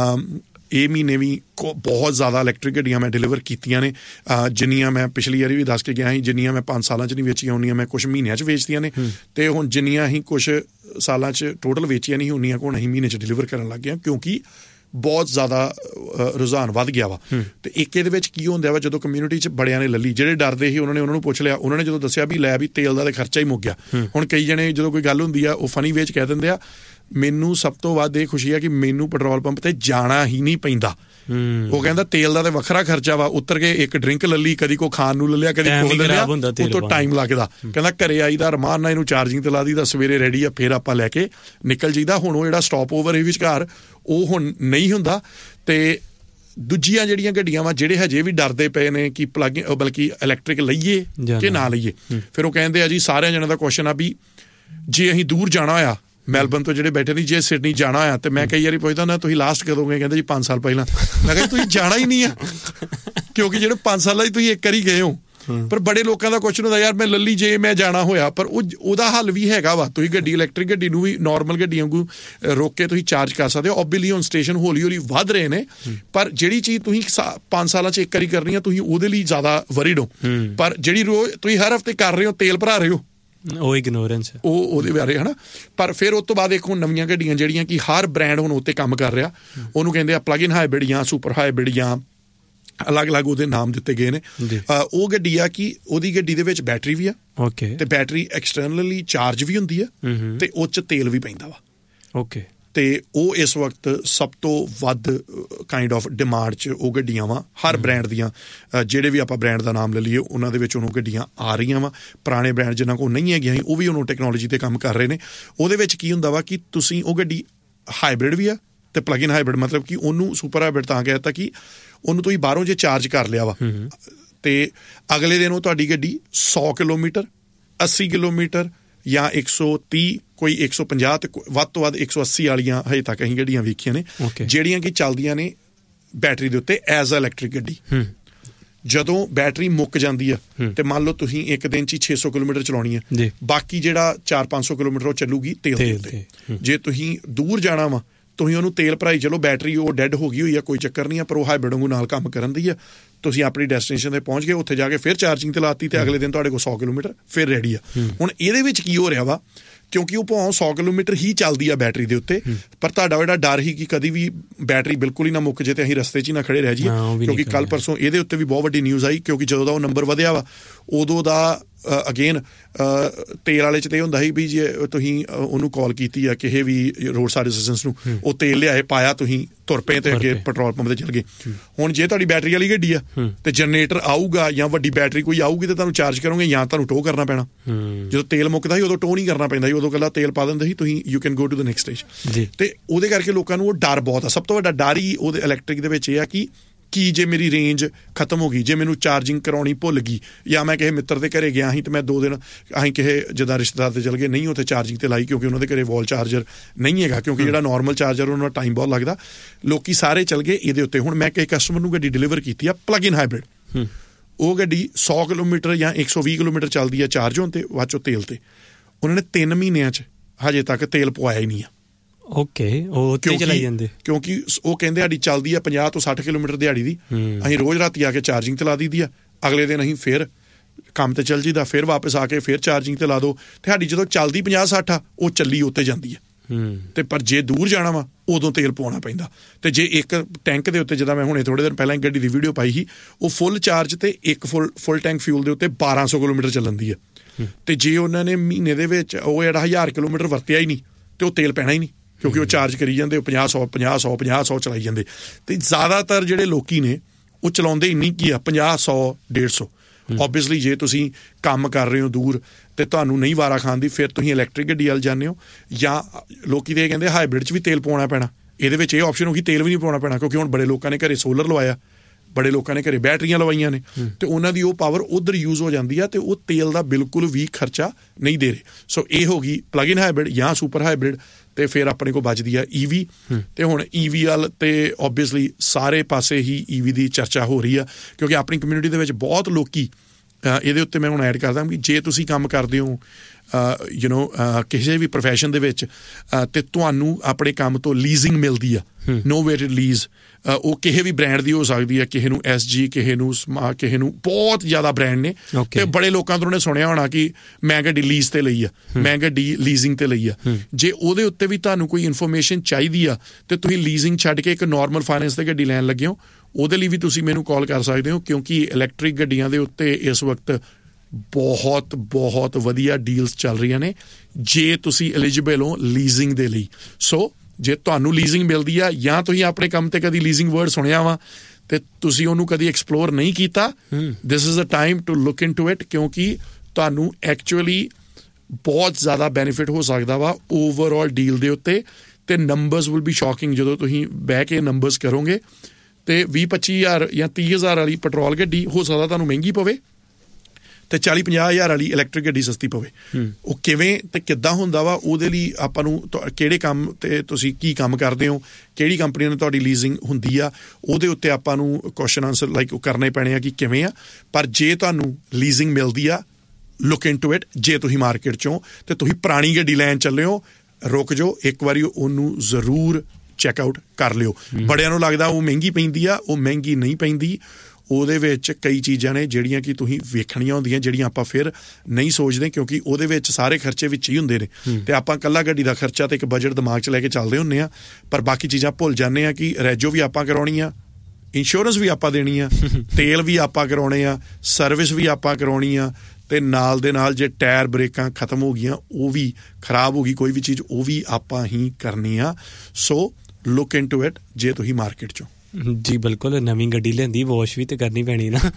ਇਹ ਮਹੀਨੇ ਵੀ ਬਹੁਤ ਜ਼ਿਆਦਾ ਇਲੈਕਟ੍ਰਿਕ ਗੱਡੀਆਂ ਮੈਂ ਡਿਲੀਵਰ ਕੀਤੀਆਂ ਨੇ, ਜਿੰਨੀਆਂ ਮੈਂ ਪਿਛਲੀ ਵਾਰੀ ਵੀ ਦੱਸ ਕੇ ਗਿਆ ਸੀ, ਜਿੰਨੀਆਂ ਮੈਂ 5 ਸਾਲਾਂ 'ਚ ਨਹੀਂ ਵੇਚੀਆਂ ਹੁੰਦੀਆਂ ਮੈਂ ਕੁਛ ਮਹੀਨਿਆਂ 'ਚ ਵੇਚਤੀਆਂ ਨੇ, ਤੇ ਹੁਣ ਜਿੰਨੀਆਂ ਹੀ ਕੁਛ ਸਾਲਾਂ 'ਚ ਟੋਟਲ ਵੇਚੀਆਂ ਨਹੀਂ ਹੁੰਦੀਆਂ ਹੁਣ ਅਸੀਂ ਮਹੀਨੇ 'ਚ ਡਿਲੀਵਰ ਕਰਨ ਲੱਗ ਗਏ, ਕਿਉਂਕਿ ਬਹੁਤ ਜ਼ਿਆਦਾ ਰੁਝਾਨ ਵੱਧ ਗਿਆ ਵਾ। ਤੇ ਇੱਕ ਇਹਦੇ ਵਿੱਚ ਕੀ ਹੁੰਦਾ ਵਾ, ਜਦੋਂ ਕਮਿਊਨਿਟੀ 'ਚ ਬੜਿਆਂ ਨੇ ਲੱਲੀ, ਜਿਹੜੇ ਡਰਦੇ ਸੀ ਉਹਨਾਂ ਨੂੰ ਪੁੱਛ ਲਿਆ, ਉਹਨਾਂ ਨੇ ਜਦੋਂ ਦੱਸਿਆ ਵੀ ਲੈ ਵੀ ਤੇਲ ਦਾ ਤੇ ਖਰਚਾ ਹੀ ਮੁੱਕ ਗਿਆ। ਹੁਣ ਕਈ ਜਣੇ ਜਦੋਂ ਕੋਈ ਗੱਲ ਹੁੰਦੀ ਆ ਉਹ ਫਨੀ ਵੇਚ ਕਹਿ ਦਿੰਦੇ ਆ, ਮੈਨੂੰ ਸਭ ਤੋਂ ਵੱਧ ਇਹ ਖੁਸ਼ੀ ਆ ਕਿ ਮੈਨੂੰ ਪੈਟਰੋਲ ਪੰਪ ਤੇ ਜਾਣਾ ਹੀ ਨਹੀਂ ਪੈਂਦਾ। ਉਹ ਕਹਿੰਦਾ ਤੇਲ ਦਾ ਤੇ ਵੱਖਰਾ ਖਰਚਾ ਵਾ, ਉੱਤਰ ਕੇ ਇੱਕ ਡਰਿੰਕ ਲੱਲੀ, ਕਦੀ ਕੋ ਖਾਣ ਨੂੰ ਲੈ ਲਿਆ, ਕਦੀ ਕੋਲ ਲੈ ਲਿਆ, ਉਤੋਂ ਟਾਈਮ ਲੱਗਦਾ। ਕਹਿੰਦਾ ਘਰੇ ਆਈਦਾ ਰਮਾਨ ਨਾਲ ਇਹਨੂੰ ਚਾਰਜਿੰਗ ਤੇ ਲਾ ਦੀ ਦਾ, ਸਵੇਰੇ ਰੈਡੀ ਆ, ਫਿਰ ਆਪਾਂ ਲੈ ਕੇ ਨਿਕਲ ਜਾਈਦਾ। ਹੁਣ ਉਹ ਜਿਹੜਾ ਸਟਾਪ ਓਵਰ ਇਹ ਵਿਚਕਾਰ ਉਹ ਹੁਣ ਨਹੀਂ ਹੁੰਦਾ। ਤੇ ਦੂਜੀਆਂ ਜਿਹੜੀਆਂ ਗੱਡੀਆਂ ਵਾ ਜਿਹੜੇ ਹਜੇ ਵੀ ਡਰਦੇ ਪਏ ਨੇ ਕਿ ਪਲੱਗ ਬਲਕਿ ਇਲੈਕਟ੍ਰਿਕ ਲਈਏ ਕਿ ਨਾ ਲਈਏ, ਫਿਰ ਉਹ ਕਹਿੰਦੇ ਆ ਜੀ ਸਾਰਿਆਂ ਜਣਿਆਂ ਦਾ ਕੁਐਸਚਨ ਆ ਵੀ ਜੇ ਅਸੀਂ ਦੂਰ ਜਾਣਾ ਹੋਇਆ ਮੈਲਬਨ ਤੋਂ ਜਿਹੜੇ ਬੈਠੇ ਨਹੀਂ, ਜੇ ਸਿਡਨੀ ਜਾਣਾ ਹੋਇਆ ਤੇ ਮੈਂ ਕਈ ਵਾਰੀ ਪੁੱਛਦਾ ਨਾ ਤੁਸੀਂ ਲਾਸਟ ਕਦੋਂ ਗਏ, ਕਹਿੰਦੇ ਜੀ 5 ਸਾਲ ਪਹਿਲਾਂ। ਮੈਂ ਕਿਹਾ ਤੁਸੀਂ ਜਾਣਾ ਹੀ ਨਹੀਂ ਆ, ਕਿਉਂਕਿ ਜਿਹੜੇ 5 ਸਾਲਾਂ 'ਚ ਤੁਸੀਂ ਇੱਕ ਵਾਰੀ ਗਏ ਹੋ। ਪਰ ਬੜੇ ਲੋਕਾਂ ਦਾ ਕੁਐਸਚਨ ਹੁੰਦਾ ਯਾਰ ਮੈਂ ਲੱਲੀ ਜੇ ਮੈਂ ਜਾਣਾ ਹੋਇਆ, ਪਰ ਉਹਦਾ ਹੱਲ ਵੀ ਹੈਗਾ ਵਾ। ਤੁਸੀਂ ਗੱਡੀ ਇਲੈਕਟ੍ਰਿਕ ਗੱਡੀ ਨੂੰ ਵੀ ਨਾਰਮਲ ਗੱਡੀਆਂ ਵਾਂਗੂ ਰੋਕ ਕੇ ਤੁਸੀਂ ਚਾਰਜ ਕਰ ਸਕਦੇ ਹੋ। ਓਬਵੀਅਸਲੀ ਹੁਣ ਸਟੇਸ਼ਨ ਹੌਲੀ ਹੌਲੀ ਵੱਧ ਰਹੇ ਨੇ, ਪਰ ਜਿਹੜੀ ਚੀਜ਼ ਤੁਸੀਂ 5 ਸਾਲਾਂ 'ਚ ਇੱਕ ਵਾਰੀ ਕਰਨੀ ਆ ਤੁਸੀਂ ਉਹਦੇ ਲਈ ਜ਼ਿਆਦਾ ਵਰੀਡ ਹੋ। ਪਰ ਜਿਹੜੀ ਰੋਜ਼ ਤੁਸੀਂ ਹਰ ਹਫ਼ਤੇ ਕਰ ਰਹੇ ਹੋ, ਤੇਲ ਭਰਾ ਰਹੇ ਹੋ, ਉਹ ਇਗਨੋਰੈਂਸ ਉਹਦੇ ਬਾਰੇ ਹੈ ਨਾ। ਪਰ ਫਿਰ ਉਸ ਤੋਂ ਬਾਅਦ ਇੱਕ ਹੁਣ ਨਵੀਆਂ ਗੱਡੀਆਂ ਜਿਹੜੀਆਂ ਕਿ ਹਰ ਬ੍ਰਾਂਡ ਹੁਣ ਉੱਤੇ ਕੰਮ ਕਰ ਰਿਹਾ, ਉਹਨੂੰ ਕਹਿੰਦੇ ਆ ਪਲੱਗ ਇਨ ਹਾਈਬ੍ਰਿਡ ਜਾਂ ਸੁਪਰ ਹਾਈਬ੍ਰਿਡ ਜਾਂ ਅਲੱਗ-ਅਲੱਗ ਉਹਦੇ ਨਾਮ ਦਿੱਤੇ ਗਏ ਨੇ। ਉਹ ਗੱਡੀ ਆ ਕਿ ਉਹਦੀ ਗੱਡੀ ਦੇ ਵਿੱਚ ਬੈਟਰੀ ਵੀ ਆ, ਓਕੇ। ਤੇ ਬੈਟਰੀ ਐਕਸਟਰਨਲੀ ਚਾਰਜ ਵੀ ਹੁੰਦੀ ਆ ਤੇ ਉਹ 'ਚ ਤੇਲ ਵੀ ਪੈਂਦਾ ਵਾ। ਓਕੇ। ਤੇ ਉਹ ਇਸ ਵਕਤ ਸਭ ਤੋਂ ਵੱਧ ਕਾਈਂਡ ਆਫ ਡਿਮਾਂਡ 'ਚ ਉਹ ਗੱਡੀਆਂ ਵਾ। ਹਰ ਬ੍ਰਾਂਡ ਦੀਆਂ, ਜਿਹੜੇ ਵੀ ਆਪਾਂ ਬ੍ਰਾਂਡ ਦਾ ਨਾਮ ਲੈ ਲਈਏ, ਉਹਨਾਂ ਦੇ ਵਿੱਚ ਉਹਨੂੰ ਗੱਡੀਆਂ ਆ ਰਹੀਆਂ ਵਾ। ਪੁਰਾਣੇ ਬ੍ਰਾਂਡ ਜਿਨ੍ਹਾਂ ਕੋਲ ਨਹੀਂ ਹੈਗੀਆਂ ਸੀ ਉਹ ਵੀ ਉਹਨੂੰ ਟੈਕਨੋਲੋਜੀ 'ਤੇ ਕੰਮ ਕਰ ਰਹੇ ਨੇ। ਉਹਦੇ ਵਿੱਚ ਕੀ ਹੁੰਦਾ ਵਾ ਕਿ ਤੁਸੀਂ ਉਹ ਗੱਡੀ ਹਾਈਬ੍ਰਿਡ ਵੀ ਆ ਤੇ ਪਲੱਗ ਇਨ ਹਾਈਬ੍ਰਿਡ, ਮਤਲਬ ਕਿ ਉਹਨੂੰ ਸੁਪਰ ਹਾਈਬ੍ਰਿਡ ਤਾਂ ਕਹਿ ਦਿੱਤਾ ਕਿ ਉਹਨੂੰ ਤੁਸੀਂ ਬਾਹਰੋਂ ਜੇ ਚਾਰਜ ਕਰ ਲਿਆ ਵਾ ਤੇ ਅਗਲੇ ਦਿਨ ਉਹ ਤੁਹਾਡੀ ਗੱਡੀ 100 ਕਿਲੋਮੀਟਰ, 80 ਕਿਲੋਮੀਟਰ ਜਾਂ 130, ਕੋਈ 150 ਤੇ ਵੱਧ ਤੋਂ ਵੱਧ 180 ਵਾਲੀਆਂ ਹਜੇ ਤੱਕ ਅਸੀਂ ਗੱਡੀਆਂ ਵੇਖੀਆਂ ਨੇ ਜਿਹੜੀਆਂ ਕਿ ਚੱਲਦੀਆਂ ਨੇ ਬੈਟਰੀ ਦੇ ਉੱਤੇ ਐਜ਼ ਅ ਇਲੈਕਟ੍ਰਿਕ ਗੱਡੀ। ਜਦੋਂ ਬੈਟਰੀ ਮੁੱਕ ਜਾਂਦੀ ਆ ਤੇ ਮੰਨ ਲਓ ਤੁਸੀਂ ਇੱਕ ਦਿਨ 'ਚ 600 ਕਿਲੋਮੀਟਰ ਚਲਾਉਣੀ ਆ, ਬਾਕੀ ਜਿਹੜਾ 400-500 ਕਿਲੋਮੀਟਰ ਉਹ ਚੱਲੂਗੀ ਤੇਲ ਦੇ ਉੱਤੇ। ਜੇ ਤੁਸੀਂ ਦੂਰ ਜਾਣਾ ਵਾ ਤੁਸੀਂ ਉਹਨੂੰ ਤੇਲ ਭਰਾਈ ਚਲੋ, ਬੈਟਰੀ ਉਹ ਡੈਡ ਹੋ ਗਈ ਹੋਈ ਆ, ਕੋਈ ਚੱਕਰ ਨਹੀਂ ਆ, ਪਰ ਉਹ ਹਾਈਬ੍ਰਿਡ ਵਾਂਗੂ ਨਾਲ ਕੰਮ ਕਰਨ ਦੀ ਆ। ਤੁਸੀਂ ਆਪਣੀ ਡੈਸਟੀਨੇਸ਼ਨ ਤੇ ਪਹੁੰਚ ਗਏ, ਉੱਥੇ ਜਾ ਕੇ ਫਿਰ ਚਾਰਜਿੰਗ ਤੇ ਲਾਤੀ ਤੇ ਅਗਲੇ ਦਿਨ ਤੁਹਾਡੇ ਕੋਲ 100 ਕਿਲੋਮੀਟਰ ਫਿਰ ਰੈਡੀ ਆ। ਹੁਣ ਇਹਦੇ ਵਿੱਚ ਕੀ ਹੋ ਰਿਹਾ ਵਾ, ਕਿਉਂਕਿ ਉਹ ਭਾਵੇਂ 100 ਕਿਲੋਮੀਟਰ ਹੀ ਚੱਲਦੀ ਆ ਬੈਟਰੀ ਦੇ ਉੱਤੇ, ਪਰ ਤੁਹਾਡਾ ਜਿਹੜਾ ਡਰ ਹੀ ਕਿ ਕਦੀ ਵੀ ਬੈਟਰੀ ਬਿਲਕੁਲ ਹੀ ਨਾ ਮੁੱਕ ਜੇ ਤੇ ਅਸੀਂ ਰਸਤੇ 'ਚ ਹੀ ਨਾ ਖੜੇ ਰਹਿ ਜਾਈਏ। ਕਿਉਂਕਿ ਕੱਲ ਪਰਸੋਂ ਇਹਦੇ ਉੱਤੇ ਵੀ ਬਹੁਤ ਵੱਡੀ ਨਿਊਜ਼ ਆਈ, ਕਿਉਂਕਿ ਜਦੋਂ ਦਾ ਉਹ ਨੰਬਰ ਵਧਿਆ ਵਾ ਉਦੋਂ ਦਾ ਅਗੇਨ ਤੇਲ ਵਾਲੇ 'ਚ ਤੇ ਹੁੰਦਾ ਸੀ ਵੀ ਜੇ ਤੁਸੀਂ ਉਹਨੂੰ ਕਾਲ ਕੀਤੀ ਆ ਕਿਸੇ ਵੀ ਰੋਡ ਸਾਈਡ ਅਸਿਸਟੈਂਸ ਨੂੰ, ਉਹ ਤੇਲ ਲਿਆਏ ਪਾਇਆ, ਤੁਸੀਂ ਤੁਰ ਪਏ ਤੇ ਅੱਗੇ ਪੈਟਰੋਲ ਪੰਪ ਤੇ ਚਲ ਗਏ। ਹੁਣ ਜੇ ਤੁਹਾਡੀ ਬੈਟਰੀ ਵਾਲੀ ਗੱਡੀ ਆ ਤੇ ਜਨਰੇਟਰ ਆਊਗਾ ਜਾਂ ਵੱਡੀ ਬੈਟਰੀ ਕੋਈ ਆਊਗੀ ਤੇ ਤੁਹਾਨੂੰ ਚਾਰਜ ਕਰੋਗੇ ਜਾਂ ਤੁਹਾਨੂੰ ਟੋ ਕਰਨਾ ਪੈਣਾ। ਜਦੋਂ ਤੇਲ ਮੁੱਕਦਾ ਸੀ ਉਦੋਂ ਟੋ ਨਹੀਂ ਕਰਨਾ ਪੈਂਦਾ ਸੀ, ਉਦੋਂ ਇਕੱਲਾ ਤੇਲ ਪਾ ਦਿੰਦੇ ਸੀ ਤੁਸੀਂ, you can go to the next stage. ਤੇ ਉਹਦੇ ਕਰਕੇ ਲੋਕਾਂ ਨੂੰ ਉਹ ਡਰ ਬਹੁਤ ਆ। ਸਭ ਤੋਂ ਵੱਡਾ ਡਰ ਹੀ ਉਹਦੇ ਇਲੈਕਟ੍ਰਿਕ ਦੇ ਵਿੱਚ ਇਹ ਆ ਕਿ ਜੇ ਮੇਰੀ ਰੇਂਜ ਖਤਮ ਹੋ ਗਈ, ਜੇ ਮੈਨੂੰ ਚਾਰਜਿੰਗ ਕਰਾਉਣੀ ਭੁੱਲ ਗਈ, ਜਾਂ ਮੈਂ ਕਿਸੇ ਮਿੱਤਰ ਦੇ ਘਰੇ ਗਿਆ ਸੀ ਤੇ ਮੈਂ 2 ਦਿਨ ਅਸੀਂ ਕਿਸੇ ਜਿੱਦਾਂ ਰਿਸ਼ਤੇਦਾਰ ਤੇ ਚਲ ਗਏ, ਨਹੀਂ ਉੱਥੇ ਚਾਰਜਿੰਗ ਤੇ ਲਾਈ ਕਿਉਂਕਿ ਉਹਨਾਂ ਦੇ ਘਰੇ ਵਾਲ ਚਾਰਜਰ ਨਹੀਂ ਹੈਗਾ, ਕਿਉਂਕਿ ਜਿਹੜਾ ਨਾਰਮਲ ਚਾਰਜਰ ਉਹਨਾਂ ਦਾ ਟਾਈਮ ਬਹੁਤ ਲੱਗਦਾ, ਲੋਕੀ ਸਾਰੇ ਚਲ ਗਏ ਇਹਦੇ ਉੱਤੇ। ਹੁਣ ਮੈਂ ਕਿਸੇ ਕਸਟਮਰ ਨੂੰ ਗੱਡੀ ਡਿਲੀਵਰ ਕੀਤੀ ਆ ਪਲੱਗ ਇਨ ਹਾਈਬ੍ਰਿਡ, ਉਹ ਗੱਡੀ 100 ਕਿਲੋਮੀਟਰ ਜਾਂ 120 ਕਿਲੋਮੀਟਰ ਚੱਲਦੀ ਆ ਚਾਰਜ ਹੋਣ ਤੇ ਬਾਅਦ ਚੋਂ ਤੇਲ ਤੇ। ਉਹਨਾਂ ਨੇ 3 ਮਹੀਨਿਆਂ 'ਚ ਹਜੇ ਤੱਕ ਤੇਲ ਪਵਾਇਆ ਹੀ ਨਹੀਂ ਆ। ਓਕੇ, ਉਹ ਉੱਤੇ ਚਲਾਈ ਜਾਂਦੇ ਕਿਉਂਕਿ ਉਹ ਕਹਿੰਦੇ ਸਾਡੀ ਚੱਲਦੀ ਆ 50 ਤੋਂ 60 ਕਿਲੋਮੀਟਰ ਦਿਹਾੜੀ ਦੀ, ਅਸੀਂ ਰੋਜ਼ ਰਾਤੀ ਆ ਕੇ ਚਾਰਜਿੰਗ ਤੇ ਲਾ ਦਈਦੀ ਆ, ਅਗਲੇ ਦਿਨ ਅਸੀਂ ਫਿਰ ਕੰਮ ਤੇ ਚੱਲ ਜੀਦਾ, ਫਿਰ ਵਾਪਸ ਆ ਕੇ ਫਿਰ ਚਾਰਜਿੰਗ ਤੇ ਲਾ ਦੋ ਤੇ ਸਾਡੀ ਜਦੋਂ ਚੱਲਦੀ 50-60 ਆ ਉਹ ਚੱਲੀ ਉੱਤੇ ਜਾਂਦੀ ਆ। ਤੇ ਪਰ ਜੇ ਦੂਰ ਜਾਣਾ ਵਾ ਉਦੋਂ ਤੇਲ ਪਵਾਉਣਾ ਪੈਂਦਾ। ਤੇ ਜੇ ਇੱਕ ਟੈਂਕ ਦੇ ਉੱਤੇ, ਜਿੱਦਾਂ ਮੈਂ ਹੁਣੇ ਥੋੜੇ ਦਿਨ ਪਹਿਲਾਂ ਇੱਕ ਗੱਡੀ ਦੀ ਵੀਡੀਓ ਪਾਈ ਸੀ, ਉਹ ਫੁੱਲ ਚਾਰਜ ਤੇ ਇੱਕ ਫੁੱਲ ਟੈਂਕ ਫਿਊਲ ਦੇ ਉੱਤੇ 1200 ਕਿਲੋਮੀਟਰ ਚੱਲਣ ਦੀ ਆ। ਤੇ ਜੇ ਉਹਨਾਂ ਨੇ ਮਹੀਨੇ ਦੇ ਵਿੱਚ ਉਹ ਜਿਹੜਾ 1000 ਕਿਲੋਮੀਟਰ ਵਰਤਿਆ ਹੀ ਨਹੀਂ ਤੇ ਉਹ ਤੇਲ ਪੈਣਾ ਹੀ ਨਹੀਂ, ਕਿਉਂਕਿ ਉਹ ਚਾਰਜ ਕਰੀ ਜਾਂਦੇ, ਉਹ 50-100 ਚਲਾਈ ਜਾਂਦੇ। ਤੇ ਜ਼ਿਆਦਾਤਰ ਜਿਹੜੇ ਲੋਕੀ ਨੇ ਉਹ ਚਲਾਉਂਦੇ ਇੰਨੀ ਕੀ ਆ 50-100-150। ਓਬਵੀਅਸਲੀ ਜੇ ਤੁਸੀਂ ਕੰਮ ਕਰ ਰਹੇ ਹੋ ਦੂਰ ਤੇ ਤੁਹਾਨੂੰ ਨਹੀਂ ਵਾਰਾ ਖਾਣ ਦੀ, ਫਿਰ ਤੁਸੀਂ ਇਲੈਕਟ੍ਰਿਕ ਗੱਡੀ ਵੱਲ ਜਾਂਦੇ ਹੋ। ਜਾਂ ਲੋਕੀ ਤੇ ਇਹ ਕਹਿੰਦੇ ਹਾਈਬ੍ਰਿਡ 'ਚ ਵੀ ਤੇਲ ਪਾਉਣਾ ਪੈਣਾ, ਇਹਦੇ ਵਿੱਚ ਇਹ ਆਪਸ਼ਨ ਹੋ ਗਈ ਤੇਲ ਵੀ ਨਹੀਂ ਪਾਉਣਾ ਪੈਣਾ, ਕਿਉਂਕਿ ਹੁਣ ਬੜੇ ਲੋਕਾਂ ਨੇ ਘਰੇ ਸੋਲਰ ਲਵਾਇਆ, ਬੜੇ ਲੋਕਾਂ ਨੇ ਘਰੇ ਬੈਟਰੀਆਂ ਲਵਾਈਆਂ ਨੇ ਤੇ ਉਹਨਾਂ ਦੀ ਉਹ ਪਾਵਰ ਉਧਰ ਯੂਜ਼ ਹੋ ਜਾਂਦੀ ਆ ਤੇ ਉਹ ਤੇਲ ਦਾ ਬਿਲਕੁਲ ਵੀ ਖਰਚਾ ਨਹੀਂ ਦੇ ਰਹੇ। ਸੋ ਇਹ ਹੋ ਗਈ ਪਲੱਗ ਇਨ ਹਾਈਬ੍ਰਿਡ ਜਾਂ ਸੁਪਰ ਹਾਈਬ੍ਰਿਡ। ਤੇ ਫਿਰ ਆਪਣੇ ਕੋਲ ਬਚਦੀ ਆ ਈਵੀ। ਤੇ ਹੁਣ ਈਵੀ ਵੱਲ ਤੇ ਓਬਵੀਅਸਲੀ ਸਾਰੇ ਪਾਸੇ ਹੀ ਈਵੀ ਦੀ ਚਰਚਾ ਹੋ ਰਹੀ ਆ, ਕਿਉਂਕਿ ਆਪਣੀ ਕਮਿਊਨਿਟੀ ਦੇ ਵਿੱਚ ਬਹੁਤ ਲੋਕੀ ਇਹਦੇ ਉੱਤੇ ਮੈਂ ਹੁਣ ਐਡ ਕਰਦਾ ਕਿ ਜੇ ਤੁਸੀਂ ਕੰਮ ਕਰਦੇ ਹੋ ਕਿਸੇ ਵੀ ਪ੍ਰੋਫੈਸ਼ਨ ਦੇ ਵਿੱਚ ਤੇ ਤੁਹਾਨੂੰ ਆਪਣੇ ਕੰਮ ਤੋਂ ਲੀਜ਼ਿੰਗ ਮਿਲਦੀ ਆ, ਨੋਵੇਟਡ ਲੀਜ਼, ਉਹ ਕਿਸੇ ਵੀ ਬ੍ਰਾਂਡ ਦੀ ਹੋ ਸਕਦੀ ਹੈ, ਕਿਸੇ ਨੂੰ SG, ਕਿਸੇ ਨੂੰ ਬਹੁਤ ਜ਼ਿਆਦਾ ਬ੍ਰਾਂਡ ਨੇ। ਤੇ ਬੜੇ ਲੋਕਾਂ ਤੋਂ ਉਹਨੇ ਸੁਣਿਆ ਹੋਣਾ ਕਿ ਮੈਂ ਗੱਡੀ ਲੀਜ਼ ਤੇ ਲਈ ਆ, ਮੈਂ ਗੱਡੀ ਲੀਜ਼ਿੰਗ ਤੇ ਲਈ ਆ। ਜੇ ਉਹਦੇ ਉੱਤੇ ਵੀ ਤੁਹਾਨੂੰ ਕੋਈ ਇਨਫੋਰਮੇਸ਼ਨ ਚਾਹੀਦੀ ਆ ਤੇ ਤੁਸੀਂ ਲੀਜ਼ਿੰਗ ਛੱਡ ਕੇ ਇੱਕ ਨਾਰਮਲ ਫਾਈਨੈਂਸ ਤੇ ਗੱਡੀ ਲੈਣ ਲੱਗੇ ਹੋ, ਉਹਦੇ ਲਈ ਵੀ ਤੁਸੀਂ ਮੈਨੂੰ ਕਾਲ ਕਰ ਸਕਦੇ ਹੋ, ਕਿਉਂਕਿ ਇਲੈਕਟ੍ਰਿਕ ਗੱਡੀਆਂ ਦੇ ਉੱਤੇ ਇਸ ਵਕਤ ਬਹੁਤ ਵਧੀਆ ਡੀਲਸ ਚੱਲ ਰਹੀਆਂ ਨੇ ਜੇ ਤੁਸੀਂ ਐਲੀਜੀਬਲ ਹੋ ਲੀਜ਼ਿੰਗ ਦੇ ਲਈ। ਸੋ ਜੇ ਤੁਹਾਨੂੰ ਲੀਜ਼ਿੰਗ ਮਿਲਦੀ ਆ ਜਾਂ ਤੁਸੀਂ ਆਪਣੇ ਕੰਮ ਤੇ ਕਦੀ ਲੀਜ਼ਿੰਗ ਵਰਡ ਸੁਣਿਆ ਵਾ ਤੇ ਤੁਸੀਂ ਉਹਨੂੰ ਕਦੀ ਐਕਸਪਲੋਰ ਨਹੀਂ ਕੀਤਾ, this is a time to look into it, ਕਿਉਂਕਿ ਤੁਹਾਨੂੰ ਐਕਚੁਅਲੀ ਬਹੁਤ ਜ਼ਿਆਦਾ ਬੈਨੀਫਿਟ ਹੋ ਸਕਦਾ ਵਾ ਓਵਰਆਲ ਡੀਲ ਦੇ ਉੱਤੇ। ਤੇ ਨੰਬਰਸ ਵਿਲ ਬੀ ਸ਼ੌਕਿੰਗ ਜਦੋਂ ਤੁਸੀਂ ਬਹਿ ਕੇ ਨੰਬਰਸ ਕਰੋਗੇ। ਤੇ 20-25,000 ਜਾਂ 30,000 ਵਾਲੀ ਪੈਟਰੋਲ ਗੱਡੀ ਹੋ ਸਕਦਾ ਤੁਹਾਨੂੰ ਮਹਿੰਗੀ ਪਵੇ ਤੇ 40-50,000 ਵਾਲੀ ਇਲੈਕਟ੍ਰਿਕ ਗੱਡੀ ਸਸਤੀ ਪਵੇ। ਉਹ ਕਿਵੇਂ ਤੇ ਕਿੱਦਾਂ ਹੁੰਦਾ ਵਾ, ਉਹਦੇ ਲਈ ਆਪਾਂ ਨੂੰ ਕਿਹੜੇ ਕੰਮ ਤੇ ਤੁਸੀਂ ਕੀ ਕੰਮ ਕਰਦੇ ਹੋ, ਕਿਹੜੀ ਕੰਪਨੀ ਨਾਲ ਤੁਹਾਡੀ ਲੀਜ਼ਿੰਗ ਹੁੰਦੀ ਆ, ਉਹਦੇ ਉੱਤੇ ਆਪਾਂ ਨੂੰ ਕੁਐਸਚਨ ਆਨਸਰ ਉਹ ਕਰਨੇ ਪੈਣੇ ਆ ਕਿ ਕਿਵੇਂ ਆ। ਪਰ ਜੇ ਤੁਹਾਨੂੰ ਲੀਜ਼ਿੰਗ ਮਿਲਦੀ ਆ, ਲੁੱਕ ਇਨਟੂ ਇਟ। ਜੇ ਤੁਸੀਂ ਮਾਰਕੀਟ 'ਚੋਂ ਤੇ ਤੁਸੀਂ ਪੁਰਾਣੀ ਗੱਡੀ ਲੈਣ ਚੱਲੇ ਹੋ, ਰੁਕ ਜਾਓ ਇੱਕ ਵਾਰੀ, ਉਹਨੂੰ ਜ਼ਰੂਰ ਚੈੱਕ ਆਊਟ ਕਰ ਲਿਓ। ਬੜਿਆਂ ਨੂੰ ਲੱਗਦਾ ਉਹ ਮਹਿੰਗੀ ਪੈਂਦੀ ਆ, ਉਹ ਮਹਿੰਗੀ ਨਹੀਂ ਪੈਂਦੀ। ਉਹਦੇ ਵਿੱਚ ਕਈ ਚੀਜ਼ਾਂ ਨੇ ਜਿਹੜੀਆਂ ਕਿ ਤੁਸੀਂ ਵੇਖਣੀਆਂ ਹੁੰਦੀਆਂ, ਜਿਹੜੀਆਂ ਆਪਾਂ ਫਿਰ ਨਹੀਂ ਸੋਚਦੇ, ਕਿਉਂਕਿ ਉਹਦੇ ਵਿੱਚ ਸਾਰੇ ਖਰਚੇ ਵਿੱਚ ਹੀ ਹੁੰਦੇ ਨੇ। ਤੇ ਆਪਾਂ ਇਕੱਲਾ ਗੱਡੀ ਦਾ ਖਰਚਾ ਤੇ ਇੱਕ ਬਜਟ ਦਿਮਾਗ 'ਚ ਲੈ ਕੇ ਚੱਲਦੇ ਹੁੰਦੇ ਆ, ਪਰ ਬਾਕੀ ਚੀਜ਼ਾਂ ਭੁੱਲ ਜਾਂਦੇ ਆ ਕਿ ਰੈਜੋ ਵੀ ਆਪਾਂ ਕਰਾਉਣੀ ਆ, ਇੰਸ਼ੋਰੈਂਸ ਵੀ ਆਪਾਂ ਦੇਣੀ ਆ, ਤੇਲ ਵੀ ਆਪਾਂ ਕਰਾਉਣੇ ਆ, ਸਰਵਿਸ ਵੀ ਆਪਾਂ ਕਰਾਉਣੀ ਆ, ਤੇ ਨਾਲ ਦੇ ਨਾਲ ਜੇ ਟਾਇਰ ਬ੍ਰੇਕਾਂ ਖਤਮ ਹੋ ਗਈਆਂ, ਉਹ ਵੀ ਖਰਾਬ ਹੋ ਗਈ ਕੋਈ ਵੀ ਚੀਜ਼, ਉਹ ਵੀ ਆਪਾਂ ਹੀ ਕਰਨੀ ਆ। ਸੋ ਲੁੱਕ ਇਨਟੂ ਇਟ ਜੇ ਤੁਸੀਂ ਮਾਰਕੀਟ 'ਚੋਂ। ਜੀ ਬਿਲਕੁਲ, ਨਵੀਂ ਗੱਡੀ ਲੈਂਦੀ ਵਾਸ਼ ਵੀ ਤੇ ਕਰਨੀ ਪੈਣੀ ਨਾ,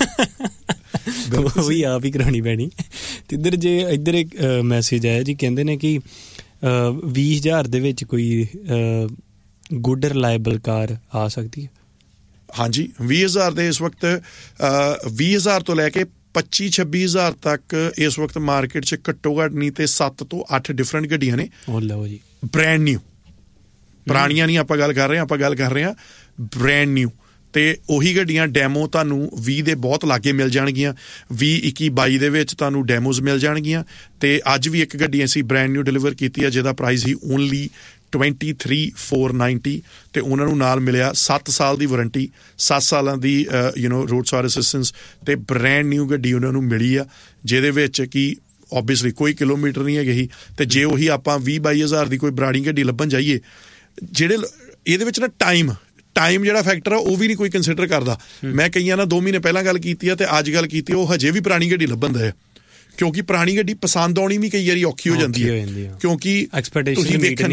ਉਹ ਵੀ ਆਪ ਹੀ ਕਰਾਉਣੀ ਪੈਣੀ। ਤੇ ਇੱਧਰ ਇੱਕ ਮੈਸੇਜ ਆਇਆ ਜੀ, ਕਹਿੰਦੇ ਨੇ ਕਿ 20,000 ਦੇ ਵਿੱਚ ਕੋਈ ਗੁੱਡ ਰਿਲਾਇਬਲ ਕਾਰ ਆ ਸਕਦੀ ਹੈ? ਹਾਂਜੀ, 20,000 ਦੇ ਇਸ ਵਕਤ 20,000 ਤੋਂ ਲੈ ਕੇ 25-26,000 ਤੱਕ ਇਸ ਵਕਤ ਮਾਰਕੀਟ 'ਚ ਘੱਟੋ ਘੱਟ ਨਹੀਂ ਤੇ 7 ਤੋਂ 8 ਡਿਫਰੈਂਟ ਗੱਡੀਆਂ ਨੇ। ਉਹ ਲਓ ਜੀ, ਬ੍ਰੈਂਡ ਨਿਊ, ਪੁਰਾਣੀਆਂ ਨਹੀਂ ਆਪਾਂ ਗੱਲ ਕਰ ਰਹੇ ਹਾਂ, ਆਪਾਂ ਗੱਲ ਕਰ ਰਹੇ ਹਾਂ ਬ੍ਰੈਂਡ ਨਿਊ। ਤੇ ਉਹੀ ਗੱਡੀਆਂ ਡੈਮੋ ਤੁਹਾਨੂੰ 20 ਦੇ ਬਹੁਤ ਲਾਗੇ ਮਿਲ ਜਾਣਗੀਆਂ, 20, 21, 22 ਦੇ ਵਿੱਚ ਤੁਹਾਨੂੰ ਡੈਮੋਜ਼ ਮਿਲ ਜਾਣਗੀਆਂ। ਤੇ ਅੱਜ ਵੀ ਇੱਕ ਗੱਡੀ ਅਸੀਂ ਬ੍ਰੈਂਡ ਨਿਊ ਡਿਲੀਵਰ ਕੀਤੀ ਹੈ ਜਿਹਦਾ ਪ੍ਰਾਈਸ ਸੀ ਓਨਲੀ 23,490 ਤੇ ਉਹਨਾਂ ਨੂੰ ਨਾਲ ਮਿਲਿਆ 7 ਸਾਲ ਦੀ ਵਾਰੰਟੀ, 7 ਸਾਲਾਂ ਦੀ ਰੋਡ ਸਾਈਡ ਅਸਿਸਟੈਂਸ ਤੇ ਬ੍ਰੈਂਡ ਨਿਊ ਗੱਡੀ ਉਹਨਾਂ ਨੂੰ ਮਿਲੀ ਆ, ਜਿਹਦੇ ਵਿੱਚ ਕਿ ਓਬਵੀਅਸਲੀ ਕੋਈ ਕਿਲੋਮੀਟਰ ਨਹੀਂ ਹੈਗੇ ਹੀ। ਤੇ ਜੇ ਉਹੀ ਆਪਾਂ 20-22,000 ਦੀ ਕੋਈ ਬਰਾੜੀ ਗੱਡੀ ਲੱਭਣ ਜਾਈਏ, ਜਿਹੜੇ ਇਹਦੇ ਵਿੱਚ ਨਾ ਟਾਈਮ ਜਿਹੜਾ ਫੈਕਟਰ ਆ ਉਹ ਵੀ ਨਹੀਂ ਕੋਈ ਕੰਸੀਡਰ ਕਰਦਾ। ਮੈਂ ਕਈਆਂ ਨਾਲ 2 ਮਹੀਨੇ ਪਹਿਲਾਂ ਗੱਲ ਕੀਤੀ ਆ ਤੇ ਅੱਜ ਗੱਲ ਕੀਤੀ, ਉਹ ਹਜੇ ਵੀ ਪੁਰਾਣੀ ਗੱਡੀ ਲੱਭਣ ਦਾ ਹੈ, ਕਿਉਂਕਿ ਪੁਰਾਣੀ ਗੱਡੀ ਪਸੰਦ ਆਉਣੀ ਵੀ ਕਈ ਵਾਰੀ ਔਖੀ ਹੋ ਜਾਂਦੀ ਹੈ, ਕਿਉਂਕਿ ਤੁਸੀਂ ਵੇਖਣ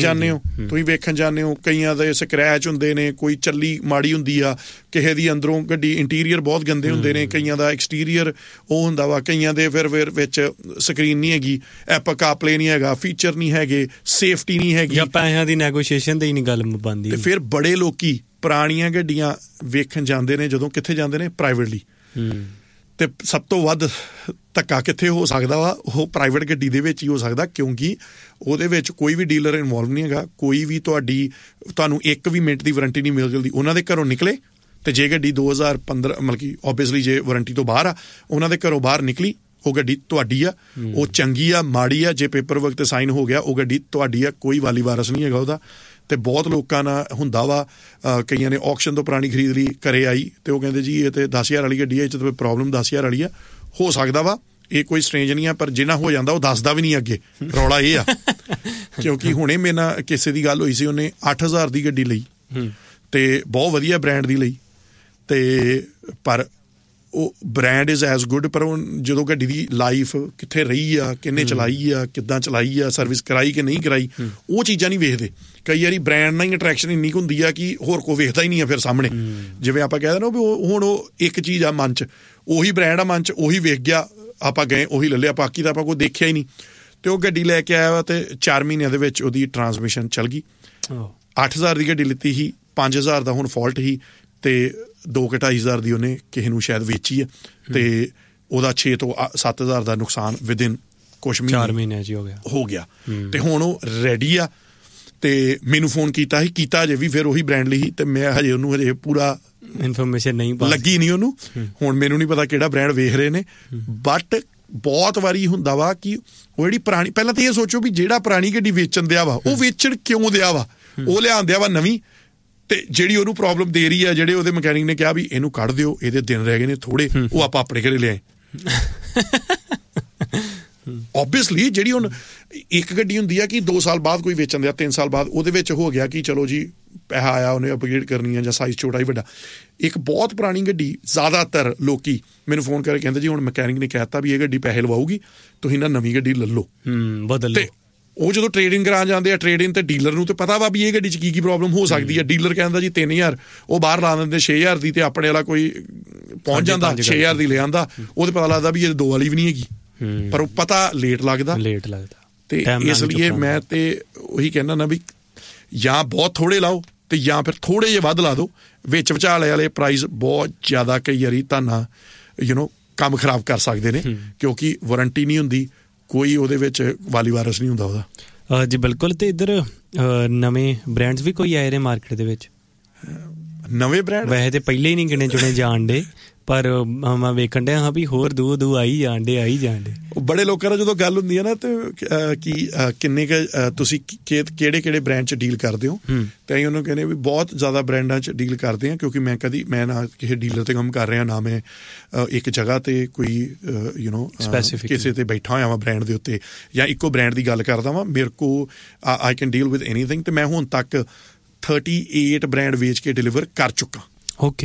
ਜਾਂਦੇ ਹੋ ਕਈਆਂ ਦੇ ਸਕ੍ਰੈਚ ਹੁੰਦੇ ਨੇ, ਕੋਈ ਚੱਲੀ ਮਾੜੀ ਹੁੰਦੀ ਆ, ਕਿਸੇ ਦੀ ਅੰਦਰੋਂ ਗੱਡੀ ਇੰਟੀਰੀਅਰ ਬਹੁਤ ਗੰਦੇ ਹੁੰਦੇ ਨੇ, ਕਈਆਂ ਦਾ ਐਕਸਟੀਰੀਅਰ ਉਹ ਹੁੰਦਾ ਵਾ, ਕਈਆਂ ਦੇ ਫਿਰ ਵਿੱਚ ਸਕਰੀਨ ਨਹੀਂ ਹੈਗੀ, ਐਪਲ ਕਾਰਪਲੇ ਨਹੀਂ ਹੈਗਾ, ਫੀਚਰ ਨਹੀਂ ਹੈਗੇ, ਸੇਫਟੀ ਨਹੀਂ ਹੈਗੀ, ਜਾਂ ਪੈਸਿਆਂ ਦੀ ਨੈਗੋਸ਼ੀਏਸ਼ਨ ਤੇ ਹੀ ਨਹੀਂ ਗੱਲ ਬਣਦੀ। ਤੇ ਫਿਰ ਬੜੇ ਲੋਕੀ ਪੁਰਾਣੀਆਂ ਗੱਡੀਆਂ ਵੇਖਣ ਜਾਂਦੇ ਨੇ, ਜਦੋਂ ਕਿੱਥੇ ਜਾਂਦੇ ਨੇ ਪ੍ਰਾਈਵੇਟਲੀ। ਤੇ ਸਭ ਤੋਂ ਵੱਧ ਧੱਕਾ ਕਿੱਥੇ ਹੋ ਸਕਦਾ ਵਾ, ਉਹ ਪ੍ਰਾਈਵੇਟ ਗੱਡੀ ਦੇ ਵਿੱਚ ਹੀ ਹੋ ਸਕਦਾ, ਕਿਉਂਕਿ ਉਹਦੇ ਵਿੱਚ ਕੋਈ ਵੀ ਡੀਲਰ ਇਨਵੋਲਵ ਨਹੀਂ ਹੈਗਾ, ਕੋਈ ਵੀ ਤੁਹਾਨੂੰ 1 ਵੀ ਮਿੰਟ ਦੀ ਵਾਰੰਟੀ ਨਹੀਂ ਮਿਲ ਜਾਂਦੀ। ਉਹਨਾਂ ਦੇ ਘਰੋਂ ਨਿਕਲੇ ਤੇ ਜੇ ਗੱਡੀ 2015 ਮਤਲਬ ਕਿ ਓਬਵੀਅਸਲੀ ਜੇ ਵਾਰੰਟੀ ਤੋਂ ਬਾਹਰ ਆ, ਉਹਨਾਂ ਦੇ ਘਰੋਂ ਬਾਹਰ ਨਿਕਲੀ, ਉਹ ਗੱਡੀ ਤੁਹਾਡੀ ਆ, ਉਹ ਚੰਗੀ ਆ ਮਾੜੀ ਆ, ਜੇ ਪੇਪਰ ਵਰਕ ਤੇ ਸਾਈਨ ਹੋ ਗਿਆ ਉਹ ਗੱਡੀ ਤੁਹਾਡੀ ਆ, ਕੋਈ ਵਾਲੀ ਵਾਰਸ ਨਹੀਂ ਹੈਗਾ ਉਹਦਾ। ਤੇ ਬਹੁਤ ਲੋਕਾਂ ਨਾਲ ਹੁੰਦਾ ਵਾ, ਕਈਆਂ ਨੇ ਆਕਸ਼ਨ ਤੋਂ ਪੁਰਾਣੀ ਖਰੀਦ ਲਈ, ਘਰੇ ਆਈ ਤੇ ਉਹ ਕਹਿੰਦੇ ਜੀ ਇਹ ਤੇ 10,000 ਵਾਲੀ ਗੱਡੀ ਹੈ, ਇਹ 'ਚ ਤਾਂ ਪ੍ਰੋਬਲਮ 10,000 ਵਾਲੀ ਆ। ਹੋ ਸਕਦਾ ਵਾ, ਇਹ ਕੋਈ ਸਟ੍ਰੇਂਜ ਨਹੀਂ ਆ, ਪਰ ਜਿੰਨਾ ਹੋ ਜਾਂਦਾ ਉਹ ਦੱਸਦਾ ਵੀ ਨਹੀਂ ਅੱਗੇ। ਰੌਲਾ ਇਹ ਆ ਕਿਉਂਕਿ ਹੁਣੇ ਮੇਰੇ ਨਾਲ ਕਿਸੇ ਦੀ ਗੱਲ ਹੋਈ ਸੀ, ਉਹਨੇ 8,000 ਦੀ ਗੱਡੀ ਲਈ ਤੇ ਬਹੁਤ ਵਧੀਆ ਬ੍ਰਾਂਡ ਦੀ ਲਈ, ਤੇ ਪਰ ਉਹ ਬ੍ਰਾਂਡ ਇਜ਼ ਐਜ਼ ਗੁੱਡ, ਪਰ ਉਹ ਜਦੋਂ ਗੱਡੀ ਦੀ ਲਾਈਫ ਕਿੱਥੇ ਰਹੀ ਆ, ਕਿੰਨੇ ਚਲਾਈ ਆ, ਕਿੱਦਾਂ ਚਲਾਈ ਆ, ਸਰਵਿਸ ਕਰਾਈ ਕਿ ਨਹੀਂ ਕਰਾਈ, ਉਹ ਚੀਜ਼ਾਂ ਨਹੀਂ ਵੇਖਦੇ। ਕਈ ਵਾਰੀ ਬ੍ਰਾਂਡ ਨਾਲ ਹੀ ਅਟਰੈਕਸ਼ਨ ਇੰਨੀ ਕੁ ਹੁੰਦੀ ਆ ਕਿ ਹੋਰ ਕੋਈ ਵੇਖਦਾ ਹੀ ਨਹੀਂ ਆ ਫਿਰ ਸਾਹਮਣੇ। ਜਿਵੇਂ ਆਪਾਂ ਕਹਿ ਦਿੰਦੇ ਨਾ ਵੀ ਹੁਣ ਉਹ ਇੱਕ ਚੀਜ਼ ਆ ਮਨ 'ਚ, ਉਹੀ ਬ੍ਰਾਂਡ ਆ ਮਨ 'ਚ, ਉਹੀ ਵੇਖ ਗਿਆ, ਆਪਾਂ ਗਏ ਉਹੀ ਲੈ ਲਿਆ, ਬਾਕੀ ਤਾਂ ਆਪਾਂ ਕੋਈ ਦੇਖਿਆ ਹੀ ਨਹੀਂ। ਤੇ ਉਹ ਗੱਡੀ ਲੈ ਕੇ ਆਇਆ ਵਾ ਤੇ 4 ਮਹੀਨਿਆਂ ਦੇ ਵਿੱਚ ਉਹਦੀ ਟਰਾਂਸਮਿਸ਼ਨ ਚੱਲ ਗਈ। 8,000 ਦੀ ਗੱਡੀ ਲਿੱਤੀ ਸੀ, 5,000 ਦਾ ਹੁਣ ਫਾਲਟ ਸੀ ਤੇ 2,000-2,500 ਦੀ ਉਹਨੇ ਕਿਸੇ ਨੂੰ ਸ਼ਾਇਦ ਵੇਚੀ ਹੈ ਤੇ ਉਹਦਾ 6 ਤੋਂ 7,000 ਦਾ ਨੁਕਸਾਨ ਵਿਦਿਨ ਕੁਛ 4 ਮਹੀਨਿਆਂ 'ਚ ਹੋ ਗਿਆ। ਤੇ ਹੁਣ ਉਹ ਰੈਡੀ ਆ ਤੇ ਮੈਨੂੰ ਫੋਨ ਕੀਤਾ ਹਜੇ ਵੀ ਫਿਰ ਉਹੀ ਬ੍ਰਾਂਡ ਲਈ, ਤੇ ਮੈਂ ਹਜੇ ਪੂਰਾ ਇਨਫੋਰਮੇਸ਼ਨ ਨਹੀਂ ਲੱਗੀ ਨਹੀਂ ਉਹਨੂੰ। ਹੁਣ ਮੈਨੂੰ ਨਹੀਂ ਪਤਾ ਕਿਹੜਾ ਬ੍ਰਾਂਡ ਵੇਖ ਰਹੇ ਨੇ, ਬਟ ਬਹੁਤ ਵਾਰੀ ਹੁੰਦਾ ਵਾ ਕਿ ਉਹ ਜਿਹੜੀ ਪੁਰਾਣੀ, ਪਹਿਲਾਂ ਤਾਂ ਇਹ ਸੋਚੋ ਵੀ ਜਿਹੜਾ ਪੁਰਾਣੀ ਗੱਡੀ ਵੇਚਣ ਦਿਆ ਵਾ ਉਹ ਵੇਚਣ ਕਿਉਂ ਦਿਆ ਵਾ, ਉਹ ਲਿਆਂਦਿਆ ਵਾ ਨਵੀਂ, ਤੇ ਜਿਹੜੀ ਉਹਨੂੰ ਪ੍ਰੋਬਲਮ ਦੇ ਰਹੀ ਆ, ਜਿਹੜੇ ਉਹਦੇ ਮਕੈਨਿਕ ਨੇ ਕਿਹਾ ਵੀ ਇਹਨੂੰ ਕੱਢ ਦਿਓ, ਇਹਦੇ ਦਿਨ ਰਹਿ ਗਏ ਨੇ ਥੋੜੇ, ਉਹ ਆਪਾਂ ਆਪਣੇ ਘਰੇ ਲਿਆਏ। ਓਬਵੀਅਸਲੀ ਜਿਹੜੀ ਹੁਣ ਇੱਕ ਗੱਡੀ ਹੁੰਦੀ ਆ ਕਿ 2 ਸਾਲ ਬਾਅਦ ਕੋਈ ਵੇਚਣ ਦਿਆ, 3 ਸਾਲ ਬਾਅਦ ਉਹਦੇ ਵਿੱਚ ਹੋ ਗਿਆ ਕਿ ਚਲੋ ਜੀ ਪੈਸਾ ਆਇਆ, ਉਹਨੇ ਅਪਗ੍ਰੇਡ ਕਰਨੀ ਆ ਜਾਂ ਸਾਈਜ਼ ਛੋਟਾ ਹੀ ਵੱਡਾ। ਇੱਕ ਬਹੁਤ ਪੁਰਾਣੀ ਗੱਡੀ, ਜ਼ਿਆਦਾਤਰ ਲੋਕੀ ਮੈਨੂੰ ਫੋਨ ਕਰਕੇ ਕਹਿੰਦੇ ਜੀ ਹੁਣ ਮਕੈਨਿਕ ਨੇ ਕਹਿਤਾ ਵੀ ਇਹ ਗੱਡੀ ਪੈਸੇ ਲਵਾਊਗੀ, ਤੁਸੀਂ ਨਾ ਨਵੀਂ ਗੱਡੀ ਲੈ ਲਓ, ਬਦਲ ਲਓ। ਉਹ ਜਦੋਂ ਟ੍ਰੇਡਿੰਗ ਕਰਾਉਣ ਜਾਂਦੇ ਆ, ਟ੍ਰੇਡਿੰਗ ਤੇ ਡੀਲਰ ਨੂੰ ਤੇ ਪਤਾ ਵਾ ਵੀ ਇਹ ਗੱਡੀ 'ਚ ਕੀ ਪ੍ਰੋਬਲਮ ਹੋ ਸਕਦੀ ਹੈ। ਡੀਲਰ ਕਹਿੰਦਾ ਜੀ 3,000, ਉਹ ਬਾਹਰ ਲਾ ਦਿੰਦੇ 6,000 ਦੀ, ਤੇ ਆਪਣੇ ਵਾਲਾ ਕੋਈ ਪਹੁੰਚ ਜਾਂਦਾ 6,000 ਦੀ ਲੈ ਆਂਦਾ, ਉਹਦੇ ਪਤਾ ਲੱਗਦਾ ਵੀ ਇਹ 2 ਵਾਲੀ ਵੀ ਨਹੀਂ ਹੈਗੀ, ਪਰ ਉਹ ਪਤਾ ਲੇਟ ਲੱਗਦਾ। ਤੇ ਇਸ ਲਈ ਮੈਂ ਤੇ ਉਹੀ ਕਹਿੰਦਾ ਨਾ ਵੀ ਜਾਂ ਬਹੁਤ ਥੋੜੇ ਲਾਓ ਤੇ ਜਾਂ ਫਿਰ ਥੋੜੇ ਜਿਹੇ ਵੱਧ ਲਾ ਦਿਓ, ਵਿੱਚ ਵਿਚਾਲੇ ਵਾਲੇ ਪ੍ਰਾਈਸ ਬਹੁਤ ਜ਼ਿਆਦਾ ਕਈ ਵਾਰੀ ਤੁਹਾਨੂੰ ਕੰਮ ਖਰਾਬ ਕਰ ਸਕਦੇ ਨੇ, ਕਿਉਂਕਿ ਵਾਰੰਟੀ ਨਹੀਂ ਹੁੰਦੀ, ਕੋਈ ਉਹਦੇ ਵਿੱਚ ਵਾਲੀ ਵਾਰਸ ਨਹੀਂ ਹੁੰਦਾ ਉਹਦਾ। ਜੀ ਬਿਲਕੁਲ। ਤੇ ਇੱਧਰ ਨਵੇਂ ਬ੍ਰਾਂਡਸ ਵੀ ਕੋਈ ਆਏ ਨੇ ਮਾਰਕੀਟ ਦੇ ਵਿੱਚ? ਨਵੇਂ ਬ੍ਰਾਂਡ ਵੈਸੇ ਤੇ ਪਹਿਲੇ ਹੀ ਨਹੀਂ ਗਿਣੇ ਚੁਣੇ ਜਾਣ ਡੇ, ਪਰ ਮੈਂ ਵੇਖਣ ਡਿਆ ਹਾਂ ਵੀ ਹੋਰ ਦੂ ਆਈ ਜਾਣ ਡੇ। ਬੜੇ ਲੋਕਾਂ ਨਾਲ ਜਦੋਂ ਗੱਲ ਹੁੰਦੀ ਹੈ ਨਾ, ਤੇ ਕਿੰਨੇ ਕੁ ਤੁਸੀਂ ਕਿਹੜੇ ਬ੍ਰਾਂਡ 'ਚ ਡੀਲ ਕਰਦੇ ਹੋ, ਤੇ ਅਸੀਂ ਉਹਨੂੰ ਕਹਿੰਦੇ ਵੀ ਬਹੁਤ ਜ਼ਿਆਦਾ ਬ੍ਰਾਂਡਾਂ 'ਚ ਡੀਲ ਕਰਦੇ ਹਾਂ, ਕਿਉਂਕਿ ਮੈਂ ਨਾ ਕਿਸੇ ਡੀਲਰ 'ਤੇ ਕੰਮ ਕਰ ਰਿਹਾ, ਨਾ ਮੈਂ ਇੱਕ ਜਗ੍ਹਾ 'ਤੇ ਕੋਈ ਸਪੈਸੀਫਿਕ ਕਿਸੇ 'ਤੇ ਬੈਠਾ ਹੋਇਆ ਵਾਂ ਬ੍ਰਾਂਡ ਦੇ ਉੱਤੇ, ਜਾਂ ਇੱਕੋ ਬ੍ਰਾਂਡ ਦੀ ਗੱਲ ਕਰਦਾ ਵਾਂ। ਮੇਰੇ ਕੋਲ I can deal with anything, ਤੇ ਮੈਂ ਹੁਣ ਤੱਕ 38 ਬ੍ਰਾਂਡ ਵੇਚ ਕੇ ਡਿਲੀਵਰ ਕਰ ਚੁੱਕਾ। ਓਕੇ।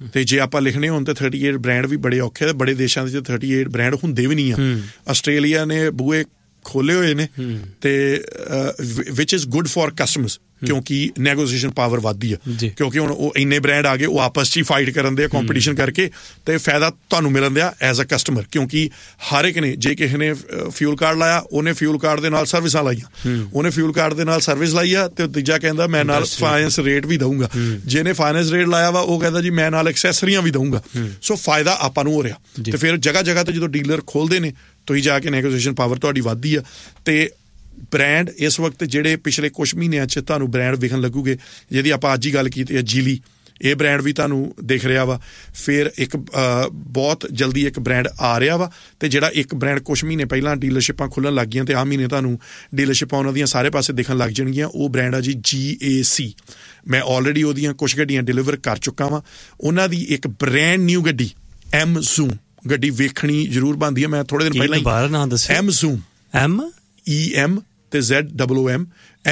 ਤੇ ਜੇ ਆਪਾਂ ਲਿਖਣੇ ਹੋਣ ਤੇ 38 ਬ੍ਰਾਂਡ ਵੀ ਬੜੇ ਔਖੇ ਤੇ ਬੜੇ ਦੇਸ਼ਾਂ ਦੇ 38 ਬ੍ਰਾਂਡ ਹੁੰਦੇ ਵੀ ਨਹੀਂ ਆ। ਆਸਟ੍ਰੇਲੀਆ ਨੇ ਬੂਹੇ ਖੋਲੇ ਹੋਏ ਨੇ ਤੇ ਵਿਚ ਇਜ਼ ਗੁੱਡ ਫॉर ਕਸਟਮਰਸ ਕਿਉਂਕਿ ਨੈਗੋਸ਼ੀਏਸ਼ਨ ਪਾਵਰ ਵੱਧਦੀ ਆ ਕਿਉਂਕਿ ਹੁਣ ਉਹ ਇੰਨੇ ਬ੍ਰਾਂਡ ਆ ਗਏ ਉਹ ਆਪਸ 'ਚ ਹੀ ਫਾਈਟ ਕਰਨ ਦੇ ਆ ਕੰਪੀਟੀਸ਼ਨ ਕਰਕੇ ਤੇ ਫਾਇਦਾ ਤੁਹਾਨੂੰ ਮਿਲਣ ਦਿਆ ਐਜ਼ ਅ ਕਸਟਮਰ ਕਿਉਂਕਿ ਹਰ ਇੱਕ ਨੇ ਜੇ ਕਿਸੇ ਨੇ ਫਿਊਲ ਕਾਰਡ ਲਾਇਆ ਉਹਨੇ ਫਿਊਲ ਕਾਰਡ ਦੇ ਨਾਲ ਸਰਵਿਸਾਂ ਲਾਈਆਂ ਉਹਨੇ ਫਿਊਲ ਕਾਰਡ ਦੇ ਨਾਲ ਸਰਵਿਸ ਲਾਈ ਆ ਤੇ ਤੀਜਾ ਕਹਿੰਦਾ ਮੈਂ ਨਾਲ ਫਾਈਨੈਂਸ ਰੇਟ ਵੀ ਦਊਂਗਾ ਜਿਹਨੇ ਫਾਈਨੈਂਸ ਰੇਟ ਲਾਇਆ ਵਾ ਉਹ ਕਹਿੰਦਾ ਜੀ ਮੈਂ ਨਾਲ ਐਕਸੈਸਰੀਆਂ ਵੀ ਦਊਂਗਾ ਸੋ ਫਾਇਦਾ ਆਪਾਂ ਨੂੰ ਹੋ ਰਿਹਾ ਤੇ ਫਿਰ ਜਗ੍ਹਾ ਜਗ੍ਹਾ ਤੇ ਜਦੋਂ ਡੀਲਰ ਖੋਲਦੇ ਨੇ ਤੁਸੀਂ ਜਾ ਕੇ ਨੈਗੋਸ਼ੀਏਸ਼ਨ ਪਾਵਰ ਤੁਹਾਡੀ ਵੱਧਦੀ ਆ ਤੇ ਬ੍ਰਾਂਡ ਇਸ ਵਕਤ ਜਿਹੜੇ ਪਿਛਲੇ ਕੁਛ ਮਹੀਨਿਆਂ 'ਚ ਤੁਹਾਨੂੰ ਬ੍ਰਾਂਡ ਵਿਖਣ ਲੱਗੂਗੇ ਜਿਹਦੀ ਆਪਾਂ ਅੱਜ ਹੀ ਗੱਲ ਕੀਤੀ ਹੈ ਜੀਲੀ ਇਹ ਬ੍ਰਾਂਡ ਵੀ ਤੁਹਾਨੂੰ ਦਿਖ ਰਿਹਾ ਵਾ ਫਿਰ ਇੱਕ ਬਹੁਤ ਜਲਦੀ ਇੱਕ ਬ੍ਰਾਂਡ ਆ ਰਿਹਾ ਵਾ ਤੇ ਜਿਹੜਾ ਇੱਕ ਬ੍ਰਾਂਡ ਕੁਛ ਮਹੀਨੇ ਪਹਿਲਾਂ ਡੀਲਰਸ਼ਿਪਾਂ ਖੁੱਲ੍ਹਣ ਲੱਗ ਗਈਆਂ ਤੇ ਆਹ ਮਹੀਨੇ ਤੁਹਾਨੂੰ ਡੀਲਰਸ਼ਿਪਾਂ ਉਹਨਾਂ ਦੀਆਂ ਸਾਰੇ ਪਾਸੇ ਦਿਖਣ ਲੱਗ ਜਾਣਗੀਆਂ ਉਹ ਬ੍ਰਾਂਡ ਆ ਜੀ GAC ਮੈਂ ਆਲਰੇਡੀ ਉਹਦੀਆਂ ਕੁਛ ਗੱਡੀਆਂ ਡਿਲੀਵਰ ਕਰ ਚੁੱਕਾ ਵਾਂ ਉਹਨਾਂ ਦੀ ਇੱਕ ਬ੍ਰਾਂਡ ਨਿਊ ਗੱਡੀ M Zoom ਗੱਡੀ ਵੇਖਣੀ ਜ਼ਰੂਰ ਬਣਦੀ ਹੈ ਮੈਂ ਥੋੜੇ ਦਿਨ ਪਹਿਲਾਂ M Zoom EM ਤੇ ZOOM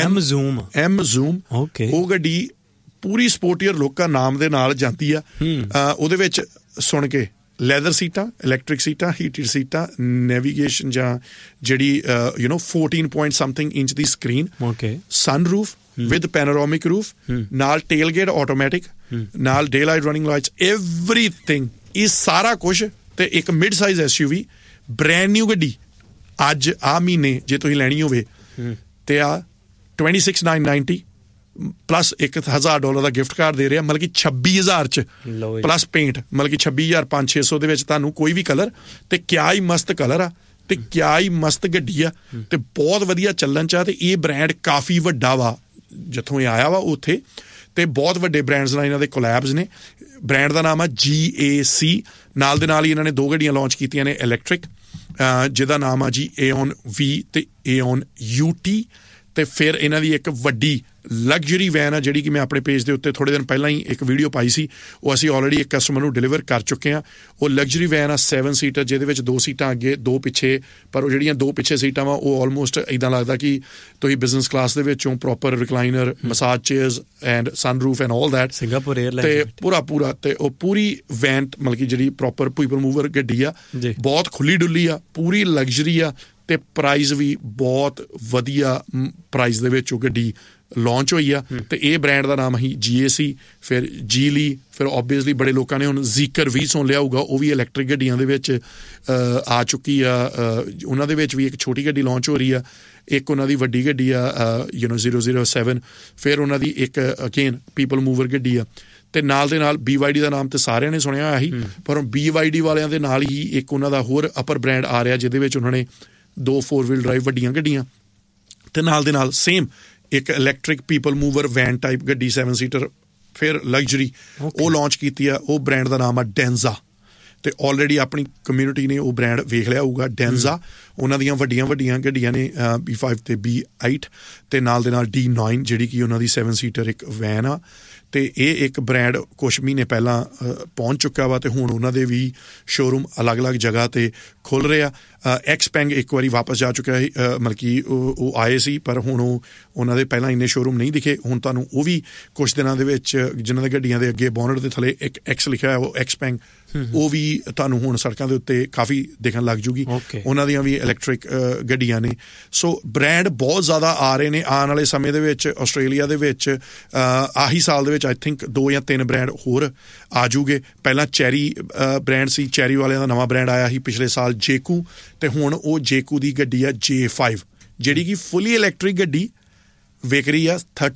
M Zoom ਉਹ ਗੱਡੀ ਪੂਰੀ ਸਪੋਰਟੀਅਰ ਲੋਕਾਂ ਨਾਮ ਦੇ ਨਾਲ ਜਾਂਦੀ ਆ ਉਹਦੇ ਵਿੱਚ ਸੁਣ ਕੇ ਲੈਦਰ ਸੀਟਾਂ ਇਲੈਕਟ੍ਰਿਕ ਸੀਟਾਂ ਹੀਟਡ ਸੀਟਾਂ ਨੈਵੀਗੇਸ਼ਨ ਜਾਂ ਜਿਹੜੀ 14 point something inch the screen sunroof with ਪੈਨੋਰਾਮਿਕ roof ਨਾਲ ਟੇਲਗੇਟ ਆਟੋਮੈਟਿਕ ਨਾਲ ਡੇ ਲਾਈਟ ਰਨਿੰਗ ਲਾਈਟਸ ਐਵਰੀਥਿੰਗ ਇਹ ਸਾਰਾ ਕੁਝ ਤੇ ਇੱਕ mid size SUV brand new ਗੱਡੀ ਅੱਜ ਆਹ ਮਹੀਨੇ ਜੇ ਤੁਸੀਂ ਲੈਣੀ ਹੋਵੇ ਤੇ ਆ 26,990 ਪਲੱਸ $1,000 ਦਾ ਗਿਫਟ ਕਾਰਡ ਦੇ ਰਿਹਾ ਮਤਲਬ ਕਿ 26,000 ਚ ਪਲੱਸ ਪੇਂਟ ਮਤਲਬ ਕਿ 26,500 ਦੇ ਵਿੱਚ ਤੁਹਾਨੂੰ ਕੋਈ ਵੀ ਕਲਰ ਤੇ ਕਿਆ ਹੀ ਮਸਤ ਕਲਰ ਆ ਤੇ ਕਿਆ ਹੀ ਮਸਤ ਗੱਡੀ ਆ ਤੇ ਬਹੁਤ ਵਧੀਆ ਚੱਲਣ ਚ ਆ ਤੇ ਇਹ ਬ੍ਰਾਂਡ ਕਾਫੀ ਵੱਡਾ ਵਾ ਜਿੱਥੋਂ ਇਹ ਆਇਆ ਵਾ ਉੱਥੇ ਤੇ ਬਹੁਤ ਵੱਡੇ ਬ੍ਰਾਂਡਸ ਨਾਲ ਇਹਨਾਂ ਦੇ ਕੋਲੈਬਸ ਨੇ ਬ੍ਰਾਂਡ ਦਾ ਨਾਮ ਆ GAC ਨਾਲ ਦੇ ਨਾਲ ਹੀ ਇਹਨਾਂ ਨੇ 2 ਗੱਡੀਆਂ ਲਾਂਚ ਕੀਤੀਆਂ ਨੇ ਇਲੈਕਟ੍ਰਿਕ ਜਿਹਦਾ ਨਾਮ ਆ ਜੀ Aeon V ਤੇ Aeon UT ਤੇ ਫਿਰ ਇਹਨਾਂ ਦੀ ਇੱਕ ਵੱਡੀ ਲਗਜ਼ਰੀ ਵੈਨ ਆ ਜਿਹੜੀ ਕਿ ਮੈਂ ਆਪਣੇ ਪੇਜ ਦੇ ਉੱਤੇ ਥੋੜੇ ਦਿਨ ਪਹਿਲਾਂ ਹੀ ਇੱਕ ਵੀਡੀਓ ਪਾਈ ਸੀ ਉਹ ਅਸੀਂ ਆਲਰੇਡੀ ਇੱਕ ਕਸਟਮਰ ਨੂੰ ਡਿਲੀਵਰ ਕਰ ਚੁੱਕੇ ਹਾਂ ਉਹ ਲਗਜ਼ਰੀ ਵੈਨ ਆ 7 ਸੀਟਰ ਜਿਹਦੇ ਵਿੱਚ 2 ਸੀਟਾਂ ਅੱਗੇ 2 ਪਿੱਛੇ ਪਰ ਉਹ ਜਿਹੜੀਆਂ 2 ਪਿੱਛੇ ਸੀਟਾਂ ਵਾ ਉਹ ਆਲਮੋਸਟ ਇੱਦਾਂ ਲੱਗਦਾ ਕਿ ਤੁਸੀਂ ਬਿਜ਼ਨਸ ਕਲਾਸ ਦੇ ਵਿੱਚੋਂ proper recliner massage chairs and sunroof and all that Singapore airlines ਤੇ ਪੂਰਾ ਤੇ ਉਹ ਪੂਰੀ ਵੈਨ ਮਤਲਬ ਕਿ ਜਿਹੜੀ ਪ੍ਰੋਪਰ ਪੀਪਲ ਮੂਵਰ ਗੱਡੀ ਆ ਬਹੁਤ ਖੁੱਲੀ ਡੁੱਲੀ ਆ ਪੂਰੀ ਲਗਜ਼ਰੀ ਆ ਤੇ ਪ੍ਰਾਈਸ ਵੀ ਬਹੁਤ ਵਧੀਆ ਪ੍ਰਾਈਸ ਦੇ ਵਿੱਚ ਉਹ ਗੱਡੀ ਲਾਂਚ ਹੋਈ ਆ ਤੇ ਇਹ ਬ੍ਰਾਂਡ ਦਾ ਨਾਮ ਹੀ GAC ਫਿਰ ਜੀਲੀ ਫਿਰ ਓਬਵੀਅਸਲੀ ਬੜੇ ਲੋਕਾਂ ਨੇ ਹੁਣ ਜ਼ੀਕਰ ਵੀ ਸੁਣ ਲਿਆ ਹੋਊਗਾ ਉਹ ਵੀ ਇਲੈਕਟ੍ਰਿਕ ਗੱਡੀਆਂ ਦੇ ਵਿੱਚ ਆ ਚੁੱਕੀ ਆ ਉਹਨਾਂ ਦੇ ਵਿੱਚ ਵੀ ਇੱਕ ਛੋਟੀ ਗੱਡੀ ਲਾਂਚ ਹੋ ਰਹੀ ਆ ਇੱਕ ਉਹਨਾਂ ਦੀ ਵੱਡੀ ਗੱਡੀ ਆ 007 ਫਿਰ ਉਹਨਾਂ ਦੀ ਇੱਕ ਅਗੇਨ ਪੀਪਲ ਮੂਵਰ ਗੱਡੀ ਆ ਤੇ ਨਾਲ ਦੇ ਨਾਲ BYD ਦਾ ਨਾਮ ਤੇ ਸਾਰਿਆਂ ਨੇ ਸੁਣਿਆ ਹੋਇਆ ਸੀ ਪਰ BYD ਵਾਲਿਆਂ ਦੇ ਨਾਲ ਹੀ ਇੱਕ ਉਹਨਾਂ ਦਾ ਹੋਰ ਅਪਰ ਬ੍ਰਾਂਡ ਆ ਰਿਹਾ ਜਿਹਦੇ ਵਿੱਚ ਉਹਨਾਂ ਨੇ 2 4-wheel ਡਰਾਈਵ ਵੱਡੀਆਂ ਗੱਡੀਆਂ ਤੇ ਨਾਲ ਦੇ ਨਾਲ ਸੇਮ ਇੱਕ electric people mover van type ਗੱਡੀ 7 ਸੀਟਰ ਫਿਰ ਲਗਜ਼ਰੀ ਉਹ ਲਾਂਚ ਕੀਤੀ ਆ ਉਹ ਬ੍ਰਾਂਡ ਦਾ ਨਾਮ ਆ ਡੈਂਜ਼ਾ ਤੇ ਆਲਰੇਡੀ ਆਪਣੀ ਕਮਿਊਨਿਟੀ ਨੇ ਉਹ ਬ੍ਰਾਂਡ ਵੇਖ ਲਿਆ ਹੋਊਗਾ ਡੈਂਜ਼ਾ ਉਹਨਾਂ ਦੀਆਂ ਵੱਡੀਆਂ ਗੱਡੀਆਂ ਨੇ B5 ਤੇ B8 ਤੇ ਨਾਲ ਦੇ ਨਾਲ D9 ਜਿਹੜੀ ਕਿ ਉਹਨਾਂ ਦੀ 7 ਸੀਟਰ ਇੱਕ ਵੈਨ ਆ ਤੇ ਇਹ ਇੱਕ ਬ੍ਰਾਂਡ ਕੁਛ ਮਹੀਨੇ ਪਹਿਲਾਂ ਪਹੁੰਚ ਚੁੱਕਾ ਵਾ ਤੇ ਹੁਣ ਉਹਨਾਂ ਦੇ ਵੀ ਸ਼ੋਰੂਮ ਅਲੱਗ-ਅਲੱਗ ਜਗ੍ਹਾ ਤੇ ਖੁੱਲ ਰਿਹਾ ਐਕਸਪੈਂਗ ਇੱਕ ਵਾਰੀ ਵਾਪਸ ਜਾ ਚੁੱਕਿਆ ਸੀ ਮਤਲਬ ਕਿ ਉਹ ਆਏ ਸੀ ਪਰ ਹੁਣ ਉਹਨਾਂ ਦੇ ਪਹਿਲਾਂ ਇੰਨੇ ਸ਼ੋਰੂਮ ਨਹੀਂ ਦਿਖੇ ਹੁਣ ਤੁਹਾਨੂੰ ਉਹ ਵੀ ਕੁਛ ਦਿਨਾਂ ਦੇ ਵਿੱਚ ਜਿਨ੍ਹਾਂ ਦੇ ਗੱਡੀਆਂ ਦੇ ਅੱਗੇ ਬੋਨਟ ਦੇ ਥੱਲੇ ਇੱਕ X ਲਿਖਿਆ ਹੋਇਆ ਉਹ ਐਕਸਪੈਂਗ ਉਹ ਵੀ ਤੁਹਾਨੂੰ ਹੁਣ ਸੜਕਾਂ ਦੇ ਉੱਤੇ ਕਾਫੀ ਦਿਖਣ ਲੱਗ ਜੂਗੀ ਉਹਨਾਂ ਦੀਆਂ ਵੀ ਇਲੈਕਟ੍ਰਿਕ ਗੱਡੀਆਂ ਨੇ ਸੋ ਬ੍ਰਾਂਡ ਬਹੁਤ ਜ਼ਿਆਦਾ ਆ ਰਹੇ ਨੇ ਆਉਣ ਵਾਲੇ ਸਮੇਂ ਦੇ ਵਿੱਚ ਆਸਟ੍ਰੇਲੀਆ ਦੇ ਵਿੱਚ ਆਹੀ ਸਾਲ ਦੇ ਵਿੱਚ ਆਈ ਥਿੰਕ 2 ਜਾਂ 3 ਬ੍ਰਾਂਡ ਹੋਰ ਆ ਜੂਗੇ ਪਹਿਲਾਂ ਚੈਰੀ ਬ੍ਰਾਂਡ ਸੀ ਚੈਰੀ ਵਾਲਿਆਂ ਦਾ ਨਵਾਂ ਬ੍ਰਾਂਡ ਆਇਆ ਸੀ ਪਿਛਲੇ ਸਾਲ ਜੇਕੂ ਤੇ ਹੁਣ ਉਹ ਜੇਕੂ ਦੀ ਗੱਡੀ ਆ J5 ਜਿਹੜੀ ਕਿ ਫੁੱਲੀ ਇਲੈਕਟ੍ਰਿਕ ਗੱਡੀ ਵਿਕ ਰਹੀ ਆ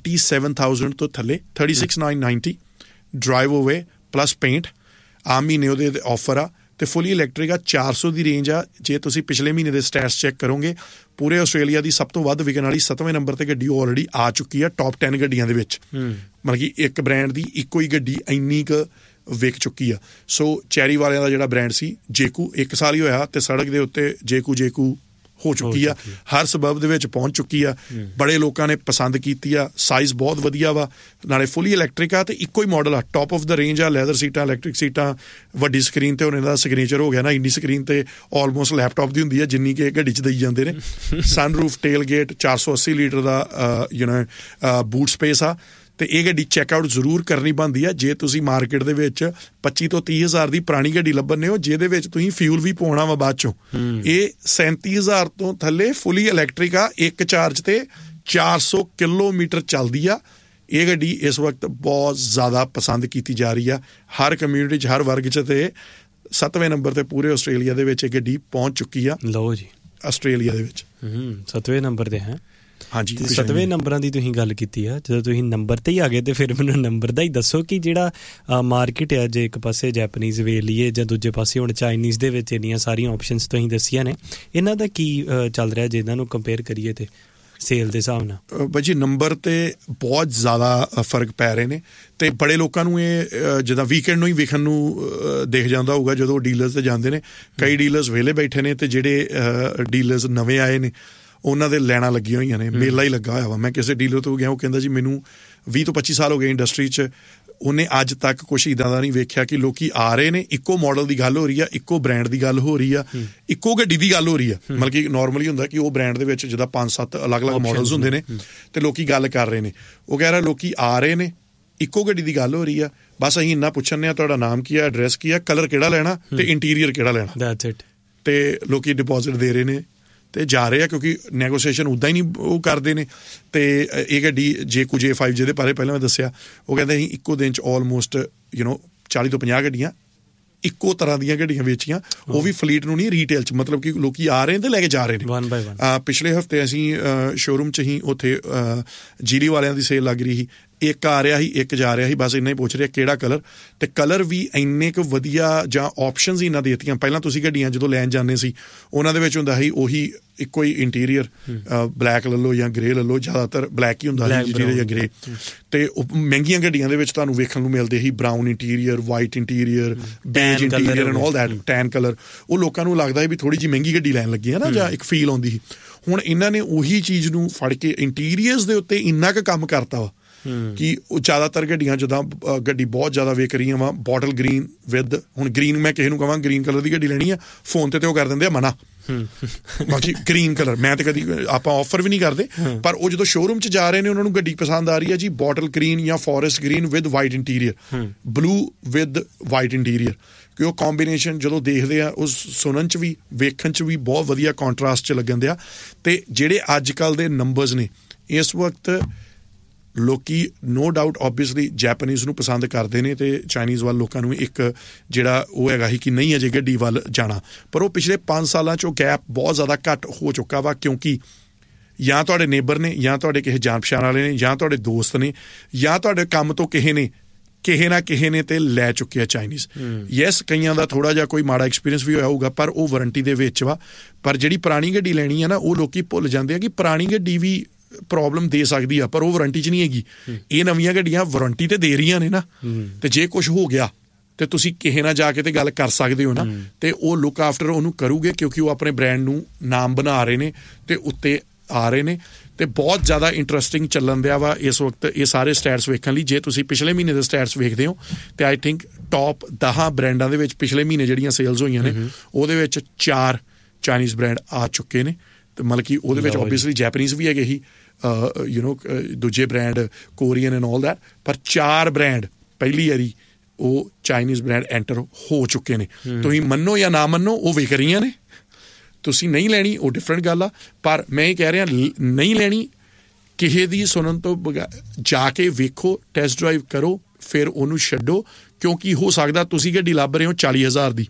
37,000 ਤੋਂ ਥੱਲੇ 36,990 ਡਰਾਈਵ ਅਵੇ ਪਲੱਸ ਪੇਂਟ ਆਮ ਮਹੀਨੇ ਉਹਦੇ ਆਫਰ ਆ ਤੇ ਫੁੱਲੀ ਇਲੈਕਟ੍ਰਿਕ ਆ 400 ਦੀ ਰੇਂਜ ਆ ਜੇ ਤੁਸੀਂ ਪਿਛਲੇ ਮਹੀਨੇ ਦੇ ਸਟੈਟਸ ਚੈੱਕ ਕਰੋਗੇ ਪੂਰੇ ਆਸਟ੍ਰੇਲੀਆ ਦੀ ਸਭ ਤੋਂ ਵੱਧ ਵਿਕਣ ਵਾਲੀ 7ਵੇਂ ਨੰਬਰ ਤੇ ਗੱਡੀ ਆਲਰੇਡੀ ਆ ਚੁੱਕੀ ਆ ਟੌਪ 10 ਗੱਡੀਆਂ ਦੇ ਵਿੱਚ ਮਤਲਬ ਕਿ ਇੱਕ ਬ੍ਰਾਂਡ ਦੀ ਇੱਕੋ ਹੀ ਗੱਡੀ ਇੰਨੀ ਕੁ ਵਿਕ ਚੁੱਕੀ ਆ ਸੋ ਚੈਰੀ ਵਾਲਿਆਂ ਦਾ ਜਿਹੜਾ ਬ੍ਰਾਂਡ ਸੀ ਜੇਕੂ 1 ਸਾਲ ਹੀ ਹੋਇਆ ਤੇ ਸੜਕ ਦੇ ਉੱਤੇ ਜੇਕੂ ਹੋ ਚੁੱਕੀ ਆ ਹਰ ਸਬਬ ਦੇ ਵਿੱਚ ਪਹੁੰਚ ਚੁੱਕੀ ਆ ਬੜੇ ਲੋਕਾਂ ਨੇ ਪਸੰਦ ਕੀਤੀ ਆ ਸਾਈਜ਼ ਬਹੁਤ ਵਧੀਆ ਵਾ ਨਾਲੇ ਫੁੱਲੀ ਇਲੈਕਟ੍ਰਿਕ ਆ ਤੇ ਇੱਕੋ ਹੀ ਮਾਡਲ ਆ ਟੌਪ ਆਫ ਦਾ ਰੇਂਜ ਆ ਲੈਦਰ ਸੀਟਾਂ ਇਲੈਕਟ੍ਰਿਕ ਸੀਟਾਂ ਵੱਡੀ ਸਕਰੀਨ ਤੇ ਹੁਣ ਇਹਦਾ ਸਿਗਨੇਚਰ ਹੋ ਗਿਆ ਨਾ ਇੰਨੀ ਸਕਰੀਨ ਤੇ ਆਲਮੋਸਟ ਲੈਪਟਾਪ ਦੀ ਹੁੰਦੀ ਆ ਜਿੰਨੀ ਕਿ ਗੱਡੀ 'ਚ ਦੇਈ ਜਾਂਦੇ ਨੇ ਸਨਰੂਫ ਟੇਲ ਗੇਟ 480 ਲੀਟਰ ਦਾ ਬੂਟ ਸਪੇਸ ਆ ਤੇ ਇਹ ਗੱਡੀ ਚੈੱਕਆਊਟ ਜ਼ਰੂਰ ਕਰਨੀ ਬਣਦੀ ਆ ਜੇ ਤੁਸੀਂ ਮਾਰਕੀਟ ਦੇ ਵਿੱਚ 25 ਤੋਂ 30 ਹਜ਼ਾਰ ਦੀ ਪੁਰਾਣੀ ਗੱਡੀ ਲੱਭਣੇ ਹੋ ਜਿਹਦੇ ਵਿੱਚ ਤੁਸੀਂ ਫਿਊਲ ਵੀ ਪਾਉਣਾ ਵਾ ਬਾਅਦ ਚੋਂ। ਇਹ 37,000 ਤੋਂ ਥੱਲੇ ਫੁੱਲੀ ਇਲੈਕਟ੍ਰਿਕ ਆ, ਇੱਕ ਚਾਰਜ ਤੇ 400 ਕਿਲੋਮੀਟਰ ਚੱਲਦੀ ਆ। ਇਹ ਗੱਡੀ ਇਸ ਵਕਤ ਬਹੁਤ ਜ਼ਿਆਦਾ ਪਸੰਦ ਕੀਤੀ ਜਾ ਰਹੀ ਆ ਹਰ ਕਮਿਊਨਿਟੀ 'ਚ, ਹਰ ਵਰਗ 'ਚ, ਤੇ 7ਵੇਂ ਨੰਬਰ ਤੇ ਪੂਰੇ ਆਸਟ੍ਰੇਲੀਆ ਦੇ ਵਿੱਚ ਇਹ ਗੱਡੀ ਪਹੁੰਚ ਚੁੱਕੀ ਆ। ਲਓ ਜੀ, ਆਸਟ੍ਰੇਲੀਆ ਦੇ ਵਿੱਚ 7ਵੇਂ ਨੰਬਰ ਤੇ ਹੈ। ਹਾਂਜੀ, 7ਵੇਂ ਨੰਬਰਾਂ ਦੀ ਤੁਸੀਂ ਗੱਲ ਕੀਤੀ ਆ, ਜਦੋਂ ਤੁਸੀਂ ਨੰਬਰ ਤੇ ਹੀ ਆ ਗਏ ਤੇ ਫਿਰ ਮੈਨੂੰ ਨੰਬਰ ਦਾ ਹੀ ਦੱਸੋ ਕਿ ਜਿਹੜਾ ਮਾਰਕੀਟ ਹੈ, ਜੇ ਇੱਕ ਪਾਸੇ ਜੈਪਨੀਜ਼ ਵੇਖ ਲਈਏ ਜਾਂ ਦੂਜੇ ਪਾਸੇ ਹੁਣ ਚਾਈਨੀਜ਼ ਦੇ ਵਿੱਚ ਇੰਨੀਆਂ ਸਾਰੀਆਂ ਆਪਸ਼ਨਸ ਤੁਸੀਂ ਦੱਸੀਆਂ ਨੇ, ਇਹਨਾਂ ਦਾ ਕੀ ਚੱਲ ਰਿਹਾ ਜੇ ਇਹਨਾਂ ਨੂੰ ਕੰਪੇਅਰ ਕਰੀਏ ਤੇ ਸੇਲ ਦੇ ਹਿਸਾਬ ਨਾਲ? ਭਾਜੀ ਨੰਬਰ ਤੇ ਬਹੁਤ ਜ਼ਿਆਦਾ ਫਰਕ ਪੈ ਰਹੇ ਨੇ ਤੇ ਬੜੇ ਲੋਕਾਂ ਨੂੰ ਇਹ ਜਿੱਦਾਂ ਵੀਕਐਂਡ ਨੂੰ ਹੀ ਵੇਖਣ ਨੂੰ ਦਿਖ ਜਾਂਦਾ ਹੋਊਗਾ ਜਦੋਂ ਡੀਲਰਸ ਤੇ ਜਾਂਦੇ ਨੇ। ਕਈ ਡੀਲਰਸ ਵਿਹਲੇ ਬੈਠੇ ਨੇ ਤੇ ਜਿਹੜੇ ਡੀਲਰਸ ਨਵੇਂ ਆਏ ਨੇ ਉਹਨਾਂ ਦੇ ਲੈਣਾ ਲੱਗੀਆਂ ਹੋਈਆਂ ਨੇ, ਮੇਲਾ ਹੀ ਲੱਗਾ ਹੋਇਆ ਵਾ। ਮੈਂ ਕਿਸੇ ਡੀਲਰ ਤੋਂ ਗਿਆ, ਉਹ ਕਹਿੰਦਾ ਜੀ ਮੈਨੂੰ 20 ਤੋਂ 25 ਸਾਲ ਹੋ ਗਏ ਇੰਡਸਟਰੀ 'ਚ, ਉਹਨੇ ਅੱਜ ਤੱਕ ਕੁਛ ਇੱਦਾਂ ਦਾ ਨਹੀਂ ਵੇਖਿਆ ਕਿ ਲੋਕੀ ਆ ਰਹੇ ਨੇ, ਇੱਕੋ ਮਾਡਲ ਦੀ ਗੱਲ ਹੋ ਰਹੀ ਆ, ਇੱਕੋ ਬ੍ਰਾਂਡ ਦੀ ਗੱਲ ਹੋ ਰਹੀ ਆ, ਇੱਕੋ ਗੱਡੀ ਦੀ ਗੱਲ ਹੋ ਰਹੀ ਆ। ਮਤਲਬ ਕਿ ਨਾਰਮਲੀ ਹੁੰਦਾ ਕਿ ਉਹ ਬ੍ਰਾਂਡ ਦੇ ਵਿੱਚ ਜਿੱਦਾਂ 5-7 ਅਲੱਗ-ਅਲੱਗ ਮਾਡਲਸ ਹੁੰਦੇ ਨੇ ਤੇ ਲੋਕੀ ਗੱਲ ਕਰ ਰਹੇ ਨੇ। ਉਹ ਕਹਿ ਰਿਹਾ ਲੋਕੀ ਆ ਰਹੇ ਨੇ, ਇੱਕੋ ਗੱਡੀ ਦੀ ਗੱਲ ਹੋ ਰਹੀ ਆ, ਬਸ ਅਸੀਂ ਇੰਨਾ ਪੁੱਛਣੇ ਆ ਤੁਹਾਡਾ ਨਾਮ ਕੀ ਆ, ਐਡਰੈਸ ਕੀ ਆ, ਕਲਰ ਕਿਹੜਾ ਲੈਣਾ ਤੇ ਇੰਟੀਰੀਅਰ ਕਿਹੜਾ ਲੈਣਾ। That's it. ਤੇ ਲੋਕੀ ਡਿਪੋਜ਼ਿਟ ਦੇ ਰਹੇ ਨੇ ਤੇ ਜਾ ਰਹੇ ਆ ਕਿਉਂਕਿ ਨੈਗੋਸੀਏਸ਼ਨ ਉੱਦਾਂ ਹੀ ਨਹੀਂ ਉਹ ਕਰਦੇ ਨੇ। ਤੇ ਇਹ ਗੱਡੀ J5 ਜਿਹਦੇ ਬਾਰੇ ਪਹਿਲਾਂ ਮੈਂ ਦੱਸਿਆ, ਉਹ ਕਹਿੰਦੇ ਅਸੀਂ ਇੱਕੋ ਦਿਨ 'ਚ ਆਲਮੋਸਟ 40 ਤੋਂ 50 ਗੱਡੀਆਂ ਇੱਕੋ ਤਰ੍ਹਾਂ ਦੀਆਂ ਗੱਡੀਆਂ ਵੇਚੀਆਂ, ਉਹ ਵੀ ਫਲੀਟ ਨੂੰ ਨਹੀਂ, ਰੀਟੇਲ 'ਚ। ਮਤਲਬ ਕਿ ਲੋਕੀ ਆ ਰਹੇ ਨੇ ਤੇ ਲੈ ਕੇ ਜਾ ਰਹੇ ਨੇ। ਪਿਛਲੇ ਹਫ਼ਤੇ ਅਸੀਂ ਸ਼ੋਰੂਮ 'ਚ ਹੀ ਉੱਥੇ ਜੀਰੀ ਵਾਲਿਆਂ ਦੀ ਸੇਲ ਲੱਗ ਰਹੀ ਸੀ, ਇੱਕ ਆ ਰਿਹਾ ਸੀ, ਇੱਕ ਜਾ ਰਿਹਾ ਸੀ, ਬਸ ਇੰਨਾ ਹੀ ਪੁੱਛ ਰਿਹਾ ਕਿਹੜਾ ਕਲਰ, ਤੇ ਕਲਰ ਵੀ ਇੰਨੇ ਕੁ ਵਧੀਆ ਜਾਂ ਆਪਸ਼ਨਸ ਹੀ ਇਹਨਾਂ ਦੇ ਦਿੱਤੀਆਂ। ਪਹਿਲਾਂ ਤੁਸੀਂ ਗੱਡੀਆਂ ਜਦੋਂ ਲੈਣ ਜਾਂਦੇ ਸੀ ਉਹਨਾਂ ਦੇ ਵਿੱਚ ਹੁੰਦਾ ਸੀ ਉਹੀ ਇੱਕੋ ਹੀ ਇੰਟੀਰੀਅਰ, ਬਲੈਕ ਲੈ ਲਓ ਜਾਂ ਗ੍ਰੇ ਲੈ ਲਓ, ਜ਼ਿਆਦਾਤਰ ਬਲੈਕ ਹੀ ਹੁੰਦਾ ਸੀ ਇੰਟੀਰੀਅਰ ਜਾਂ ਗ੍ਰੇ। ਤੇ ਮਹਿੰਗੀਆਂ ਗੱਡੀਆਂ ਦੇ ਵਿੱਚ ਤੁਹਾਨੂੰ ਵੇਖਣ ਨੂੰ ਮਿਲਦੇ ਸੀ brown interior, white interior, beige interior and all that, ten colour. ਉਹ ਲੋਕਾਂ ਨੂੰ ਲੱਗਦਾ ਹੈ ਵੀ ਥੋੜੀ ਜਿਹੀ ਮਹਿੰਗੀ ਗੱਡੀ ਲੈਣ ਲੱਗੀ ਹੈ ਨਾ, ਜਾਂ ਇੱਕ ਫੀਲ ਆਉਂਦੀ ਸੀ। ਹੁਣ ਇਹਨਾਂ ਨੇ ਉਹੀ ਚੀਜ਼ ਨੂੰ ਫੜ ਕੇ ਇੰਟੀਰੀਅਰਸ ਦੇ ਉੱਤੇ ਇੰਨਾ ਕੁ ਕੰਮ ਕਰਤਾ ਵਾ ਕਿ ਉਹ ਜ਼ਿਆਦਾਤਰ ਗੱਡੀਆਂ ਜਿੱਦਾਂ ਗੱਡੀ ਬਹੁਤ ਜ਼ਿਆਦਾ ਵੇਖ ਰਹੀਆਂ ਵਾ ਬੋਟਲ ਗ੍ਰੀਨ ਵਿਦ, ਹੁਣ ਗ੍ਰੀਨ ਮੈਂ ਕਿਸੇ ਨੂੰ ਕਹਾਂ ਗ੍ਰੀਨ ਕਲਰ ਦੀ ਗੱਡੀ ਲੈਣੀ ਆ, ਫੋਨ ਤੇ ਉਹ ਕਰ ਦਿੰਦੇ ਆ ਮਨਾ, ਬਾਕੀ ਗ੍ਰੀਨ ਕਲਰ ਮੈਂ ਤੇ ਕਦੀ ਆਪਾਂ ਆਫਰ ਵੀ ਨਹੀਂ ਕਰਦੇ। ਪਰ ਉਹ ਜਦੋਂ ਸ਼ੋਰੂਮ 'ਚ ਜਾ ਰਹੇ ਨੇ ਉਹਨਾਂ ਨੂੰ ਗੱਡੀ ਪਸੰਦ ਆ ਰਹੀ ਹੈ ਜੀ ਬੋਟਲ ਗ੍ਰੀਨ ਜਾਂ forest green with white interior, blue with white interior, ਕਿ ਉਹ ਕੰਬੀਨੇਸ਼ਨ ਜਦੋਂ ਦੇਖਦੇ ਆ ਉਹ ਸੁਣਨ 'ਚ ਵੀ ਵੇਖਣ 'ਚ ਵੀ ਬਹੁਤ ਵਧੀਆ ਕੰਟਰਾਸਟ 'ਚ ਲੱਗਣ ਦਿਆ। ਤੇ ਜਿਹੜੇ ਅੱਜ ਕੱਲ੍ਹ ਦੇ ਨੰਬਰਸ ਨੇ ਇਸ ਵਕਤ ਲੋਕੀ ਨੋ ਡਾਊਟ ਓਬਵੀਅਸਲੀ ਜੈਪਨੀਜ਼ ਨੂੰ ਪਸੰਦ ਕਰਦੇ ਨੇ ਤੇ ਚਾਈਨੀਜ਼ ਵੱਲ ਲੋਕਾਂ ਨੂੰ ਇੱਕ ਜਿਹੜਾ ਉਹ ਹੈਗਾ ਸੀ ਕਿ ਨਹੀਂ ਅਜੇ ਗੱਡੀ ਵੱਲ ਜਾਣਾ। ਪਰ ਉਹ ਪਿਛਲੇ 5 ਸਾਲਾਂ 'ਚ ਉਹ ਗੈਪ ਬਹੁਤ ਜ਼ਿਆਦਾ ਘੱਟ ਹੋ ਚੁੱਕਾ ਵਾ, ਕਿਉਂਕਿ ਜਾਂ ਤੁਹਾਡੇ ਨੇਬਰ ਨੇ, ਜਾਂ ਤੁਹਾਡੇ ਕਿਸੇ ਜਾਣ ਪਛਾਣ ਵਾਲੇ ਨੇ, ਜਾਂ ਤੁਹਾਡੇ ਦੋਸਤ ਨੇ, ਜਾਂ ਤੁਹਾਡੇ ਕੰਮ ਤੋਂ ਕਿਸੇ ਨਾ ਕਿਸੇ ਨੇ ਤੇ ਲੈ ਚੁੱਕੇ ਆ ਚਾਈਨੀਜ਼। ਯੈਸ ਕਈਆਂ ਦਾ ਥੋੜਾ ਜਿਹਾ ਕੋਈ ਮਾੜਾ ਐਕਸਪੀਰੀਅੰਸ ਵੀ ਹੋਇਆ ਹੋਊਗਾ ਪਰ ਉਹ ਵਾਰੰਟੀ ਦੇ ਵਿੱਚ ਵਾ। ਪਰ ਜਿਹੜੀ ਪੁਰਾਣੀ ਗੱਡੀ ਲੈਣੀ ਆ ਨਾ, ਉਹ ਲੋਕੀ ਭੁੱਲ ਜਾਂਦੇ ਆ ਕਿ ਪੁਰਾਣੀ ਗੱਡੀ ਵੀ ਪ੍ਰੋਬਲਮ ਦੇ ਸਕਦੀ ਆ ਪਰ ਉਹ ਵਾਰੰਟੀ 'ਚ ਨਹੀਂ ਹੈਗੀ। ਇਹ ਨਵੀਆਂ ਗੱਡੀਆਂ ਵਾਰੰਟੀ ਤੇ ਦੇ ਰਹੀਆਂ ਨੇ ਨਾ, ਤੇ ਜੇ ਕੁਝ ਹੋ ਗਿਆ ਤੇ ਤੁਸੀਂ ਕਿਸੇ ਨਾਲ ਜਾ ਕੇ ਤੇ ਗੱਲ ਕਰ ਸਕਦੇ ਹੋ ਨਾ, ਤੇ ਉਹ ਲੁੱਕ ਆਫਟਰ ਉਹਨੂੰ ਕਰੂਗੇ ਕਿਉਂਕਿ ਉਹ ਆਪਣੇ ਬ੍ਰਾਂਡ ਨੂੰ ਨਾਮ ਬਣਾ ਰਹੇ ਨੇ ਤੇ ਉੱਤੇ ਆ ਰਹੇ ਨੇ। ਤੇ ਬਹੁਤ ਜ਼ਿਆਦਾ ਇੰਟਰਸਟਿੰਗ ਚੱਲਣ ਦਿਆ ਵਾ ਇਸ ਵਕਤ ਇਹ ਸਾਰੇ ਸਟੈਟਸ ਵੇਖਣ ਲਈ। ਜੇ ਤੁਸੀਂ ਪਿਛਲੇ ਮਹੀਨੇ ਦੇ ਸਟੈਟਸ ਵੇਖਦੇ ਹੋ ਤੇ ਆਈ ਥਿੰਕ ਟੌਪ 10 ਬ੍ਰਾਂਡਾਂ ਦੇ ਵਿੱਚ ਪਿਛਲੇ ਮਹੀਨੇ ਜਿਹੜੀਆਂ ਸੇਲਸ ਹੋਈਆਂ ਨੇ ਉਹਦੇ ਵਿੱਚ 4 ਚਾਈਨੀਜ਼ ਬ੍ਰਾਂਡ ਆ ਚੁੱਕੇ ਨੇ। ਤੇ ਮਤਲਬ ਕਿ ਉਹਦੇ ਵਿੱਚ ਓਬਵੀਅਸਲੀ ਜੈਪਨੀਜ਼ ਵੀ ਹੈਗੇ ਹੀ, ਦੂਜੇ brand Korean and all that, ਪਰ 4 ਬ੍ਰਾਂਡ ਪਹਿਲੀ ਵਾਰੀ ਉਹ ਚਾਈਨੀਜ਼ ਬ੍ਰਾਂਡ ਐਂਟਰ ਹੋ ਚੁੱਕੇ ਨੇ। ਤੁਸੀਂ ਮੰਨੋ ਜਾਂ ਨਾ ਮੰਨੋ ਉਹ ਵਿਕ ਰਹੀਆਂ ਨੇ। ਤੁਸੀਂ ਨਹੀਂ ਲੈਣੀ ਉਹ ਡਿਫਰੈਂਟ ਗੱਲ ਆ, ਪਰ ਮੈਂ ਇਹ ਕਹਿ ਰਿਹਾ ਨਹੀਂ ਲੈਣੀ ਕਿਸੇ ਦੀ ਸੁਣਨ ਤੋਂ ਜਾ ਕੇ ਵੇਖੋ, ਟੈਸਟ ਡਰਾਈਵ ਕਰੋ, ਫਿਰ ਉਹਨੂੰ ਛੱਡੋ, ਕਿਉਂਕਿ ਹੋ ਸਕਦਾ ਤੁਸੀਂ ਗੱਡੀ ਲੱਭ ਰਹੇ ਹੋ 40,000 ਦੀ,